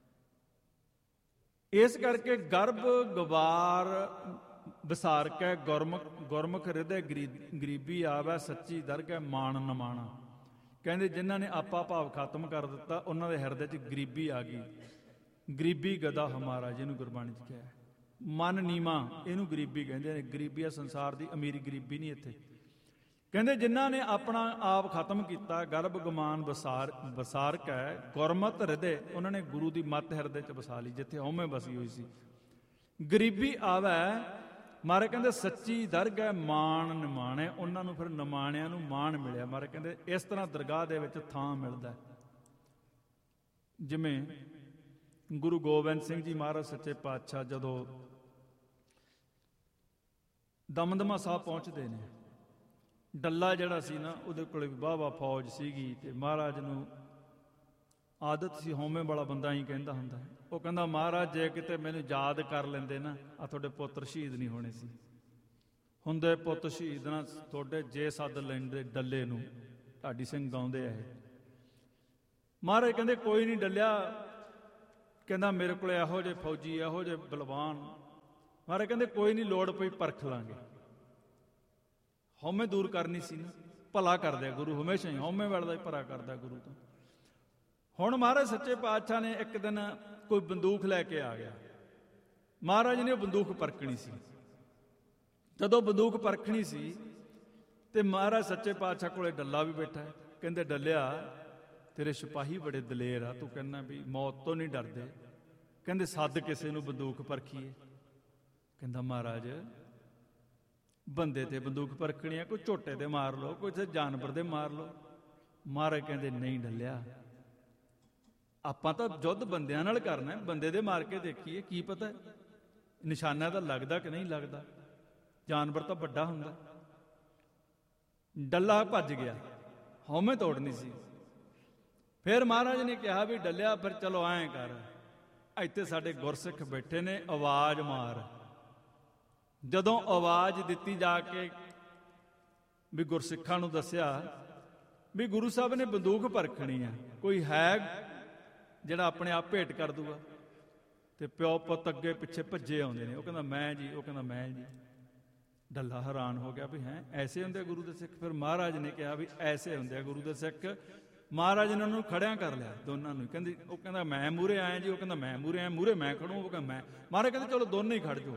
S1: ਇਸ ਕਰਕੇ ਗਰਭ ਗਵਾਰ ਵਿਸਾਰ ਕੇ ਗੁਰਮੁਖ ਗੁਰਮੁਖ ਹਿਰਦੇ ਗਰੀਬੀ ਆਵੈ, ਸੱਚੀ ਦਰਗਹਿ ਮਾਣ ਨਿਮਾਣਾ। ਕਹਿੰਦੇ ਜਿਨ੍ਹਾਂ ਨੇ ਆਪਾ ਭਾਵ ਖਤਮ ਕਰ ਦਿੱਤਾ, ਉਹਨਾਂ ਦੇ ਹਿਰਦੇ 'ਚ ਗਰੀਬੀ ਆ ਗਈ। ਗਰੀਬੀ ਗਦਾ ਹਮਾਰਾ, ਜਿਹਨੂੰ ਗੁਰਬਾਣੀ 'ਚ ਕਿਹਾ, ਮਨ ਨੀਵਾਂ, ਇਹਨੂੰ ਗਰੀਬੀ ਕਹਿੰਦੇ ਨੇ। ਗਰੀਬੀ ਆ ਸੰਸਾਰ ਦੀ, ਅਮੀਰੀ ਗਰੀਬੀ ਨਹੀਂ ਇੱਥੇ। ਕਹਿੰਦੇ ਜਿਨ੍ਹਾਂ ਨੇ ਆਪਣਾ ਆਪ ਖਤਮ ਕੀਤਾ, ਗਰਭ ਗਮਾਨ ਵਸਾਰ ਵਸਾਰ ਕੈ ਗੁਰਮਤਿ ਹਿਰਦੇ, ਉਹਨਾਂ ਨੇ ਗੁਰੂ ਦੀ ਮੱਤ ਹਿਰਦੇ 'ਚ ਵਸਾ ਲਈ, ਜਿੱਥੇ ਹਉਮੈ ਵਸੀ ਹੋਈ ਸੀ। ਗਰੀਬੀ ਆਵੈ, ਮਹਾਰਾਜ ਕਹਿੰਦੇ ਸੱਚੀ ਦਰਗਹਿ ਮਾਣ ਨਿਮਾਣੇ, ਉਹਨਾਂ ਨੂੰ ਫਿਰ ਨਿਮਾਣਿਆਂ ਨੂੰ ਮਾਣ ਮਿਲਿਆ। ਮਹਾਰਾਜ ਕਹਿੰਦੇ ਇਸ ਤਰ੍ਹਾਂ ਦਰਗਾਹ ਦੇ ਵਿੱਚ ਥਾਂ ਮਿਲਦਾ। ਜਿਵੇਂ ਗੁਰੂ ਗੋਬਿੰਦ ਸਿੰਘ ਜੀ ਮਹਾਰਾਜ ਸੱਚੇ ਪਾਤਸ਼ਾਹ ਜਦੋਂ ਦਮਦਮਾ ਸਾਹਿਬ ਪਹੁੰਚਦੇ ਨੇ, ਡੱਲਾ ਜਿਹੜਾ ਸੀ ਨਾ, ਉਹਦੇ ਕੋਲ ਵਾਹਵਾ ਫੌਜ ਸੀਗੀ, ਤੇ ਮਹਾਰਾਜ ਨੂੰ ਆਦਤ ਸੀ, ਹਉਮੈ ਵਾਲਾ ਬੰਦਾ ਹੀ ਕਹਿੰਦਾ ਹੁੰਦਾ। ਉਹ ਕਹਿੰਦਾ ਮਹਾਰਾਜ ਜੇ ਕਿਤੇ ਮੈਨੂੰ ਯਾਦ ਕਰ ਲੈਂਦੇ ਨਾ, ਆ ਤੁਹਾਡੇ ਪੁੱਤਰ ਸ਼ਹੀਦ ਨਹੀਂ ਹੋਣੇ ਸੀ। ਹੁੰਦੇ ਪੁੱਤ ਸ਼ਹੀਦ ਨਾ ਤੁਹਾਡੇ, ਜੇ ਸੱਦ ਲੈਂਦੇ ਡੱਲੇ ਨੂੰ ਢਾਡੀ ਸਿੰਘ ਗਾਉਂਦੇ ਆ ਇਹ। ਮਹਾਰਾਜ ਕਹਿੰਦੇ ਕੋਈ ਨਹੀਂ ਡੱਲਿਆ, ਕਹਿੰਦਾ ਮੇਰੇ ਕੋਲ ਇਹੋ ਜਿਹੇ ਫੌਜੀ, ਇਹੋ ਜਿਹੇ ਬਲਵਾਨ। ਮਹਾਰਾਜ ਕਹਿੰਦੇ ਕੋਈ ਨਹੀਂ, ਲੋੜ ਪਈ ਪਰਖ ਲਾਂਗੇ। ਹਉਮੈ ਦੂਰ ਕਰਨੀ ਸੀ ਨਾ, ਭਲਾ ਕਰਦਾ ਗੁਰੂ ਹਮੇਸ਼ਾ ਹੀ, ਹਉਮੈ ਵਾਲੇ ਦਾ ਹੀ ਭਲਾ ਕਰਦਾ ਗੁਰੂ ਤੋਂ। ਹੁਣ ਮਹਾਰਾਜ ਸੱਚੇ ਪਾਤਸ਼ਾਹ ਨੇ ਇੱਕ ਦਿਨ ਕੋਈ ਬੰਦੂਕ ਲੈ ਕੇ ਆ ਗਿਆ। ਮਹਾਰਾਜ ਨੇ ਉਹ ਬੰਦੂਕ ਪਰਖਣੀ ਸੀ। ਜਦੋਂ ਬੰਦੂਕ ਪਰਖਣੀ ਸੀ ਤੇ ਮਹਾਰਾਜ ਸੱਚੇ ਪਾਤਸ਼ਾਹ ਕੋਲੇ ਡੱਲਾ ਵੀ ਬੈਠਾ ਹੈ। ਕਹਿੰਦੇ ਡੱਲਿਆ, ਤੇਰੇ ਸਿਪਾਹੀ ਬੜੇ ਦਲੇਰ ਆ, ਤੂੰ ਕਹਿੰਦਾ ਵੀ ਮੌਤ ਤੋਂ ਨਹੀਂ ਡਰਦੇ। ਕਹਿੰਦੇ ਸੱਦ ਕਿਸੇ ਨੂੰ ਬੰਦੂਕ ਪਰਖੀਏ। ਕਹਿੰਦਾ ਮਹਾਰਾਜ ਬੰਦੇ ਤੇ ਬੰਦੂਕ ਪਰਖਣੀ ਆ, ਕੋਈ ਝੋਟੇ ਤੇ ਮਾਰ ਲਓ, ਕੋਈ ਜਾਨਵਰ ਦੇ ਮਾਰ ਲਓ। ਮਹਾਰਾਜ ਕਹਿੰਦੇ ਨਹੀਂ ਡੱਲਿਆ, ਆਪਾਂ ਤਾਂ ਯੁੱਧ ਬੰਦਿਆਂ ਨਾਲ ਕਰਨਾ, ਬੰਦੇ ਦੇ ਮਾਰ ਕੇ ਦੇਖੀਏ, ਕੀ ਪਤਾ ਨਿਸ਼ਾਨਾ ਤਾਂ ਲੱਗਦਾ ਕਿ ਨਹੀਂ ਲੱਗਦਾ, ਜਾਨਵਰ ਤਾਂ ਵੱਡਾ ਹੁੰਦਾ। ਡੱਲਾ ਭੱਜ ਗਿਆ, ਹਉਮੈ ਤੋੜਨੀ ਸੀ। ਫਿਰ ਮਹਾਰਾਜ ਨੇ ਕਿਹਾ ਵੀ ਡੱਲਿਆ ਫਿਰ ਚਲੋ ਐਂ ਕਰ, ਇੱਥੇ ਸਾਡੇ ਗੁਰਸਿੱਖ ਬੈਠੇ ਨੇ, ਆਵਾਜ਼ ਮਾਰ। ਜਦੋਂ ਆਵਾਜ਼ ਦਿੱਤੀ ਜਾ ਕੇ ਵੀ ਗੁਰਸਿੱਖਾਂ ਨੂੰ ਦੱਸਿਆ ਵੀ ਗੁਰੂ ਸਾਹਿਬ ਨੇ ਬੰਦੂਕ ਪਰਖਣੀ ਆ, ਕੋਈ ਹੈ ਜਿਹੜਾ ਆਪਣੇ ਆਪ ਭੇਟ ਕਰ ਦੂਗਾ? ਤੇ ਪਿਓ ਪੁੱਤ ਅੱਗੇ ਪਿੱਛੇ ਭੱਜੇ ਆਉਂਦੇ ਨੇ। ਉਹ ਕਹਿੰਦਾ ਮੈਂ ਜੀ, ਉਹ ਕਹਿੰਦਾ ਮੈਂ ਜੀ। ਡੱਲਾ ਹੈਰਾਨ ਹੋ ਗਿਆ ਵੀ ਹੈ ਐਸੇ ਹੁੰਦੇ ਗੁਰੂ ਦੇ ਸਿੱਖ? ਫਿਰ ਮਹਾਰਾਜ ਨੇ ਕਿਹਾ ਵੀ ਐਸੇ ਹੁੰਦੇ ਆ ਗੁਰੂ ਦੇ ਸਿੱਖ। ਮਹਾਰਾਜ ਨੇ ਉਹਨਾਂ ਨੂੰ ਖੜਿਆਂ ਕਰ ਲਿਆ ਦੋਨਾਂ ਨੂੰ। ਕਹਿੰਦੀ ਉਹ ਕਹਿੰਦਾ ਮੈਂ ਮੂਹਰੇ ਆਇਆ ਜੀ, ਉਹ ਕਹਿੰਦਾ ਮੈਂ ਮੂਹਰੇ ਆਇਆ, ਮੂਹਰੇ ਮੈਂ ਖੜੂ, ਉਹ ਕਹਿੰਦਾ ਮੈਂ। ਮਹਾਰਾਜ ਕਹਿੰਦੇ ਚਲੋ ਦੋਨੇ ਹੀ ਖੜ ਜਾਓ।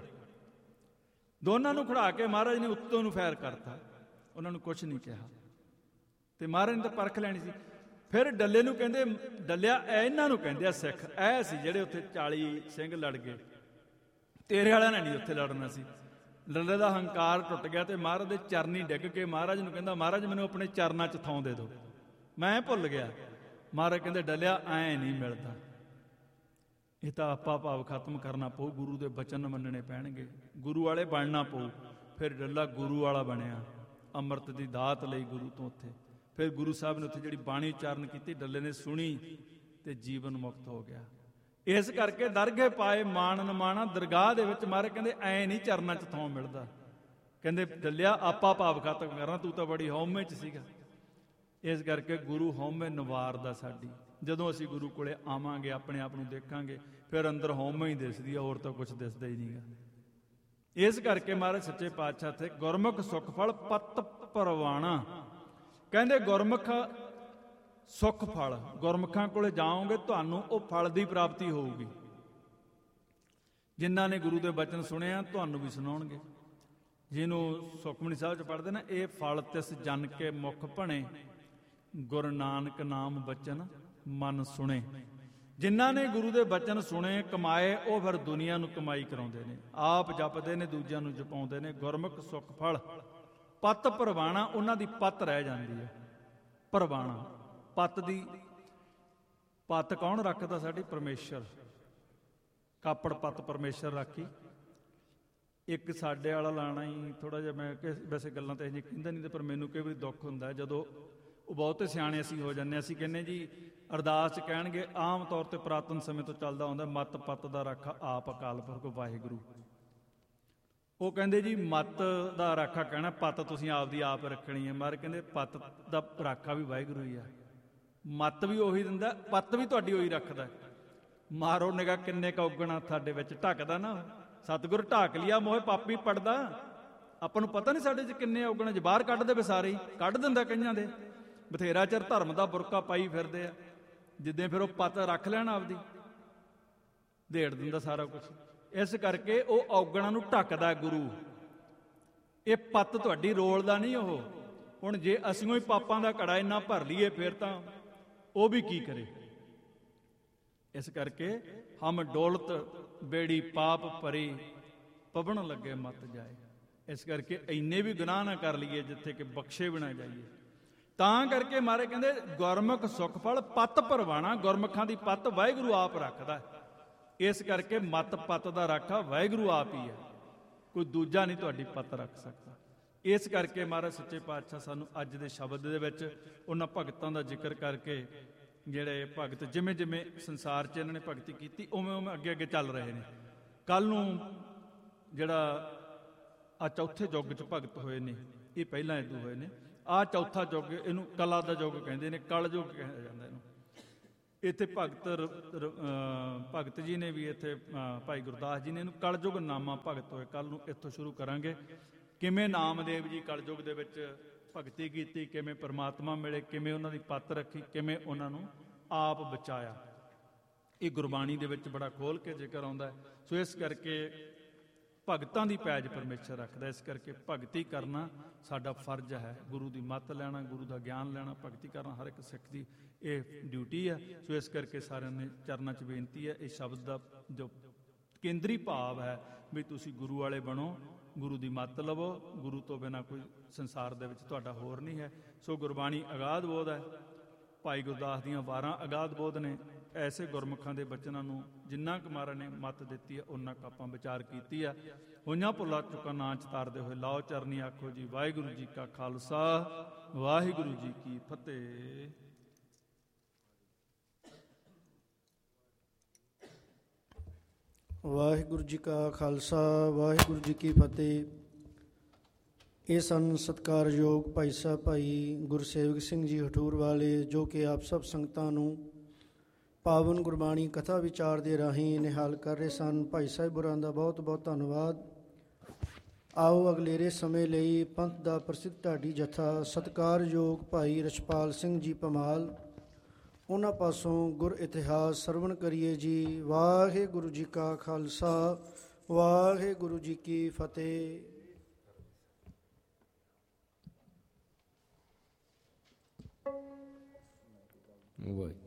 S1: ਦੋਨਾਂ ਨੂੰ ਖੜਾ ਕੇ ਮਹਾਰਾਜ ਨੇ ਉੱਤੋਂ ਨੂੰ ਫੈਰ ਕਰਤਾ, ਉਹਨਾਂ ਨੂੰ ਕੁਛ ਨਹੀਂ ਕਿਹਾ। ਤੇ ਮਹਾਰਾਜ ਨੇ ਤਾਂ ਪਰਖ ਲੈਣੀ ਸੀ। ਫਿਰ ਡੱਲੇ ਨੂੰ ਕਹਿੰਦੇ, ਡੱਲਿਆ ਇਹਨਾਂ ਨੂੰ ਕਹਿੰਦੇ ਆ ਸਿੱਖ, ਇਹ ਸੀ ਜਿਹੜੇ ਉੱਥੇ ਚਾਲੀ ਸਿੰਘ ਲੜ ਗਏ, ਤੇਰੇ ਵਾਲਿਆਂ ਨੇ ਨਹੀਂ ਉੱਥੇ ਲੜਨਾ ਸੀ। ਡੱਲੇ ਦਾ ਹੰਕਾਰ ਟੁੱਟ ਗਿਆ ਤੇ ਮਹਾਰਾਜ ਦੇ ਚਰਨੀ ਡਿੱਗ ਕੇ ਮਹਾਰਾਜ ਨੂੰ ਕਹਿੰਦਾ ਮਹਾਰਾਜ ਮੈਨੂੰ ਆਪਣੇ ਚਰਨਾਂ 'ਚ ਥਾਂ ਦੇ ਦਿਓ, ਮੈਂ ਭੁੱਲ ਗਿਆ। ਮਹਾਰਾਜ ਕਹਿੰਦੇ ਡੱਲਿਆ ਐਂ ਨਹੀਂ ਮਿਲਦਾ, ਇਹ ਤਾਂ ਆਪਾ ਭਾਵ ਖਤਮ ਕਰਨਾ ਪਊ, ਗੁਰੂ ਦੇ ਬਚਨ ਮੰਨਣੇ ਪੈਣਗੇ, ਗੁਰੂ ਵਾਲੇ ਬਣਨਾ ਪਊ। ਫਿਰ ਡੱਲਾ ਗੁਰੂ ਵਾਲਾ ਬਣਿਆ, ਅੰਮ੍ਰਿਤ ਦੀ ਦਾਤ ਲਈ ਗੁਰੂ ਤੋਂ ਉੱਥੇ। ਫਿਰ ਗੁਰੂ ਸਾਹਿਬ ਨੇ ਉੱਥੇ ਜਿਹੜੀ ਬਾਣੀ ਉਚਾਰਨ ਕੀਤੀ, ਡੱਲੇ ਨੇ ਸੁਣੀ ਤੇ ਜੀਵਨ ਮੁਕਤ ਹੋ ਗਿਆ। ਇਸ ਕਰਕੇ ਦਰਗਹਿ ਪਾਏ ਮਾਣ ਨਮਾਣਾ, ਦਰਗਾਹ ਦੇ ਵਿੱਚ ਮਹਾਰਾਜ ਕਹਿੰਦੇ ਐਂ ਨਹੀਂ ਚਰਨਾਂ 'ਚ ਥਾਂ ਮਿਲਦਾ। ਕਹਿੰਦੇ ਡੱਲਿਆ ਆਪਾ ਭਾਵ ਖਤਮ ਕਰਨਾ, ਤੂੰ ਤਾਂ ਬੜੀ ਹਉਮੈ 'ਚ ਸੀਗਾ। ਇਸ ਕਰਕੇ ਗੁਰੂ ਹਉਮੈ ਨਿਵਾਰਦਾ ਸਾਡੀ। ਜਦੋਂ ਅਸੀਂ ਗੁਰੂ ਕੋਲੇ ਆਵਾਂਗੇ, ਆਪਣੇ ਆਪ ਨੂੰ ਦੇਖਾਂਗੇ, ਫਿਰ ਅੰਦਰ ਹਉਮੈ ਹੀ ਦਿਸਦੀ ਆ, ਹੋਰ ਤਾਂ ਕੁਛ ਦਿਸਦਾ ਹੀ ਨਹੀਂਗਾ। ਇਸ ਕਰਕੇ ਮਹਾਰਾਜ ਸੱਚੇ ਪਾਤਸ਼ਾਹ ਤੇ ਗੁਰਮੁਖ ਸੁਖ ਫਲ ਪਤ ਪਰਵਾਣਾ। ਕਹਿੰਦੇ ਗੁਰਮੁਖ ਸੁਖ ਫਲ, ਗੁਰਮੁਖਾਂ ਕੋਲੇ ਜਾਓਗੇ ਤੁਹਾਨੂੰ ਉਹ ਫਲ ਦੀ ਪ੍ਰਾਪਤੀ ਹੋਊਗੀ। ਜਿਨ੍ਹਾਂ ਨੇ ਗੁਰੂ ਦੇ ਬਚਨ ਸੁਣਿਆ ਤੁਹਾਨੂੰ ਵੀ ਸੁਣਾਉਣਗੇ। ਜਿਹਨੂੰ ਸੁਖਮਨੀ ਸਾਹਿਬ 'ਚ ਪੜ੍ਹਦੇ ਨਾ, ਇਹ ਫਲ ਤਿਸ ਜਨ ਕੇ ਮੁਖ ਭਣੇ, ਗੁਰੂ ਨਾਨਕ ਨਾਮ ਬਚਨ ਮਨ ਸੁਣੇ। ਜਿਨ੍ਹਾਂ ਨੇ ਗੁਰੂ ਦੇ ਬਚਨ ਸੁਣੇ, ਕਮਾਏ, ਉਹ ਫਿਰ ਦੁਨੀਆ ਨੂੰ ਕਮਾਈ ਕਰਾਉਂਦੇ ਨੇ, ਆਪ ਜਪਦੇ ਨੇ, ਦੂਜਿਆਂ ਨੂੰ ਜਪਾਉਂਦੇ ਨੇ। ਗੁਰਮੁਖ ਸੁਖ ਫਲ ਪਤ ਪਰਵਾਣਾ, ਉਹਨਾਂ ਦੀ ਪਤ ਰਹਿ ਜਾਂਦੀ ਹੈ। ਪਰਵਾਣਾ ਪਤ ਦੀ, ਪਤ ਕੌਣ ਰੱਖਦਾ? ਸਾਡੀ ਪਰਮੇਸ਼ਰ। ਕਾਪੜ ਪਤ ਪਰਮੇਸ਼ਰ ਰਾਖੀ। ਇੱਕ ਸਾਡੇ ਵਾਲਾ ਲਾਣਾ ਹੀ ਥੋੜਾ ਜਿਹਾ, ਮੈਂ ਵੈਸੇ ਗੱਲਾਂ ਤਾਂ ਇਹ ਕਹਿੰਦਾ ਨਹੀਂ, ਪਰ ਮੈਨੂੰ ਕਈ ਵਾਰੀ ਦੁੱਖ ਹੁੰਦਾ ਜਦੋਂ ਉਹ ਬਹੁਤੇ ਸਿਆਣੇ ਅਸੀਂ ਹੋ ਜਾਂਦੇ। ਅਸੀਂ ਕਹਿੰਦੇ ਜੀ ਅਰਦਾਸ 'ਚ ਕਹਿਣਗੇ, ਆਮ ਤੌਰ ਤੇ ਪੁਰਾਤਨ ਸਮੇਂ ਤੋਂ ਚੱਲਦਾ ਆਉਂਦਾ, ਮੱਤ ਪੱਤ ਦਾ ਰਾਖਾ ਆਪ ਅਕਾਲ ਪੁਰਖ ਵਾਹਿਗੁਰੂ। ਉਹ ਕਹਿੰਦੇ ਜੀ ਮੱਤ ਦਾ ਰਾਖਾ ਕਹਿਣਾ, ਪੱਤ ਤੁਸੀਂ ਆਪਦੀ ਆਪ ਰੱਖਣੀ ਹੈ। ਮਾਰ ਕਹਿੰਦੇ ਪੱਤ ਦਾ ਰਾਖਾ ਵੀ ਵਾਹਿਗੁਰੂ ਹੀ ਆ, ਮੱਤ ਵੀ ਉਹੀ ਦਿੰਦਾ, ਪੱਤ ਵੀ ਤੁਹਾਡੀ ਉਹੀ ਰੱਖਦਾ। ਮਾਰੋ ਨਿਗਾਹ ਕਿੰਨੇ ਕੁ ਔਗਣਾ ਤੁਹਾਡੇ ਵਿੱਚ, ਢੱਕਦਾ ਨਾ ਸਤਿਗੁਰ ਢਾਕ ਲਿਆ ਮੋਹ ਪਾਪੀ ਪੜਦਾ। ਆਪਾਂ ਨੂੰ ਪਤਾ ਨਹੀਂ ਸਾਡੇ 'ਚ ਕਿੰਨੇ ਔਗਣ, ਜ ਬਾਹਰ ਕੱਢ ਦੇਵੇ ਸਾਰੇ ਹੀ, ਕੱਢ ਦਿੰਦਾ ਕਈਆਂ ਦੇ। ਬਥੇਰਾ ਚਿਰ ਧਰਮ ਦਾ ਬੁਰਕਾ ਪਾਈ ਫਿਰਦੇ ਆ, ਜਿੱਦਾਂ ਫਿਰ ਉਹ ਪੱਤ ਰੱਖ ਲੈਣ ਆਪਦੀ, ਦੇੜ ਦਿੰਦਾ ਸਾਰਾ ਕੁਛ। ਇਸ ਕਰਕੇ ਉਹ ਔਗਣਾਂ ਨੂੰ ਢੱਕਦਾ ਗੁਰੂ। ਇਹ ਪੱਤ ਤੁਹਾਡੀ ਰੋਲਦਾ ਨਹੀਂ ਉਹ। ਹੁਣ ਜੇ ਅਸੀਂ ਹੀ ਪਾਪਾਂ ਦਾ ਘੜਾ ਇੰਨਾ ਭਰ ਲਈਏ, ਫਿਰ ਤਾਂ ਉਹ ਵੀ ਕੀ ਕਰੇ। ਇਸ ਕਰਕੇ ਹਮ ਡੋਲਤ ਬੇੜੀ ਪਾਪ ਭਰੀ, ਪਵਣ ਲੱਗੇ ਮਤ ਜਾਏ। ਇਸ ਕਰਕੇ ਇੰਨੇ ਵੀ ਗੁਨਾਹ ਨਾ ਕਰ ਲਈਏ ਜਿੱਥੇ ਕਿ ਬਖਸ਼ੇ ਵੀ ਨਾ ਜਾਈਏ। ਤਾਂ ਕਰਕੇ ਮਾਰੇ ਕਹਿੰਦੇ ਗੁਰਮੁਖ ਸੁਖ ਫਲ ਪਤ ਪਰਵਾਣਾ, ਗੁਰਮੁਖਾਂ ਦੀ ਪੱਤ ਵਾਹਿਗੁਰੂ ਆਪ ਰੱਖਦਾ। ਇਸ ਕਰਕੇ ਮਤ ਪੱਤ ਦਾ ਰਾਖਾ ਵਾਹਿਗੁਰੂ ਆਪ ਹੀ ਹੈ, ਕੋਈ ਦੂਜਾ ਨਹੀਂ ਤੁਹਾਡੀ ਪੱਤ ਰੱਖ ਸਕਦਾ। ਇਸ ਕਰਕੇ ਮਹਾਰਾਜ ਸੱਚੇ ਪਾਤਸ਼ਾਹ ਸਾਨੂੰ ਅੱਜ ਦੇ ਸ਼ਬਦ ਦੇ ਵਿੱਚ ਉਹਨਾਂ ਭਗਤਾਂ ਦਾ ਜ਼ਿਕਰ ਕਰਕੇ, ਜਿਹੜੇ ਭਗਤ ਜਿਵੇਂ ਜਿਵੇਂ ਸੰਸਾਰ 'ਚ ਇਹਨਾਂ ਨੇ ਭਗਤੀ ਕੀਤੀ, ਉਵੇਂ ਉਵੇਂ ਅੱਗੇ ਅੱਗੇ ਚੱਲ ਰਹੇ ਨੇ। ਕੱਲ੍ਹ ਨੂੰ ਜਿਹੜਾ ਆ ਚੌਥੇ ਯੁੱਗ 'ਚ ਭਗਤ ਹੋਏ ਨੇ, ਇਹ ਪਹਿਲਾਂ ਇਦੋਂ ਹੋਏ ਨੇ, ਆਹ ਚੌਥਾ ਯੁੱਗ, ਇਹਨੂੰ ਕਲਾ ਦਾ ਯੁੱਗ ਕਹਿੰਦੇ ਨੇ, ਕਲ ਯੁੱਗ ਕਿਹਾ ਜਾਂਦਾ ਇਹਨੂੰ। ਇੱਥੇ ਭਗਤ ਰ- ਰ- ਅਹ ਭਗਤ ਜੀ ਨੇ ਵੀ ਇੱਥੇ ਅਹ ਭਾਈ ਗੁਰਦਾਸ ਜੀ ਨੇ ਇਹਨੂੰ ਕਲਯੁਗ ਨਾਮਾ ਭਗਤ ਹੋਏ। ਕੱਲ ਨੂੰ ਇੱਥੋਂ ਸ਼ੁਰੂ ਕਰਾਂਗੇ ਕਿਵੇਂ ਨਾਮਦੇਵ ਜੀ ਕਲਯੁਗ ਦੇ ਵਿੱਚ ਭਗਤੀ ਕੀਤੀ, ਕਿਵੇਂ ਪਰਮਾਤਮਾ ਮਿਲੇ, ਕਿਵੇਂ ਉਹਨਾਂ ਦੀ ਪੱਤ ਰੱਖੀ, ਕਿਵੇਂ ਉਹਨਾਂ ਨੂੰ ਆਪ ਬਚਾਇਆ। ਇਹ ਗੁਰਬਾਣੀ ਦੇ ਵਿੱਚ ਬੜਾ ਖੋਲ ਕੇ ਜ਼ਿਕਰ ਆਉਂਦਾ ਹੈ। ਸੋ ਇਸ ਕਰਕੇ ਭਗਤਾਂ ਦੀ ਪੈਜ ਪਰਮੇਸ਼ਰ ਰੱਖਦਾ। ਇਸ ਕਰਕੇ ਭਗਤੀ ਕਰਨਾ ਸਾਡਾ ਫਰਜ਼ ਹੈ। ਗੁਰੂ ਦੀ ਮੱਤ ਲੈਣਾ, ਗੁਰੂ ਦਾ ਗਿਆਨ ਲੈਣਾ, ਭਗਤੀ ਕਰਨਾ ਹਰ ਇੱਕ ਸਿੱਖ ਦੀ ਇਹ ਡਿਊਟੀ ਹੈ। ਸੋ ਇਸ ਕਰਕੇ ਸਾਰਿਆਂ ਨੇ ਚਰਨਾਂ 'ਚ ਬੇਨਤੀ ਹੈ, ਇਹ ਸ਼ਬਦ ਦਾ ਜੋ ਕੇਂਦਰੀ ਭਾਵ ਹੈ ਵੀ ਤੁਸੀਂ ਗੁਰੂ ਵਾਲੇ ਬਣੋ, ਗੁਰੂ ਦੀ ਮੱਤ ਲਵੋ। ਗੁਰੂ ਤੋਂ ਬਿਨਾਂ ਕੋਈ ਸੰਸਾਰ ਦੇ ਵਿੱਚ ਤੁਹਾਡਾ ਹੋਰ ਨਹੀਂ ਹੈ। ਸੋ ਗੁਰਬਾਣੀ ਅਗਾਧ ਬੋਧ ਹੈ। ਭਾਈ ਗੁਰਦਾਸ ਦੀਆਂ ਵਾਰਾਂ ਅਗਾਧ ਬੋਧ ਨੇ। ਐਸੇ ਗੁਰਮੁਖਾਂ ਦੇ ਬਚਨਾਂ ਨੂੰ ਜਿੰਨਾ ਕੁ ਮਹਾਰਾਜ ਨੇ ਮੱਤ ਦਿੱਤੀ ਹੈ ਉਹਨਾਂ ਕੁ ਆਪਾਂ ਵਿਚਾਰ ਕੀਤੀ ਆ। ਹੋਈਆਂ ਭੁੱਲਾਂ ਚੁੱਕਾ ਨਾਂ 'ਚ ਤਾਰਦੇ ਹੋਏ ਲਾਓ ਚਰਨੀ ਆਖੋ ਜੀ ਵਾਹਿਗੁਰੂ ਜੀ ਕਾ ਖਾਲਸਾ ਵਾਹਿਗੁਰੂ ਜੀ ਕੀ ਫਤਿਹ।
S2: ਵਾਹਿਗੁਰੂ ਜੀ ਕਾ ਖਾਲਸਾ ਵਾਹਿਗੁਰੂ ਜੀ ਕੀ ਫਤਿਹ। ਇਹ ਸਨ ਸਤਿਕਾਰਯੋਗ ਭਾਈ ਸਾਹਿਬ ਭਾਈ ਗੁਰਸੇਵਕ ਸਿੰਘ ਜੀ ਹਠੂਰ ਵਾਲੇ, ਜੋ ਕਿ ਆਪ ਸਭ ਸੰਗਤਾਂ ਨੂੰ ਪਾਵਨ ਗੁਰਬਾਣੀ ਕਥਾ ਵਿਚਾਰ ਦੇ ਰਾਹੀਂ ਨਿਹਾਲ ਕਰ ਰਹੇ ਸਨ। ਭਾਈ ਸਾਹਿਬ ਹੋਰਾਂ ਦਾ ਬਹੁਤ ਬਹੁਤ ਧੰਨਵਾਦ। ਆਓ ਅਗਲੇਰੇ ਸਮੇਂ ਲਈ ਪੰਥ ਦਾ ਪ੍ਰਸਿੱਧ ਢਾਡੀ ਜਥਾ ਸਤਿਕਾਰਯੋਗ ਭਾਈ ਰਛਪਾਲ ਸਿੰਘ ਜੀ ਭਮਾਲ, ਉਹਨਾਂ ਪਾਸੋਂ ਗੁਰ ਇਤਿਹਾਸ ਸਰਵਣ ਕਰੀਏ ਜੀ। ਵਾਹਿਗੁਰੂ ਜੀ ਕਾ ਖਾਲਸਾ ਵਾਹਿਗੁਰੂ ਜੀ ਕੀ ਫਤਿਹ।
S3: ਵਾਹਿਗੁਰੂ।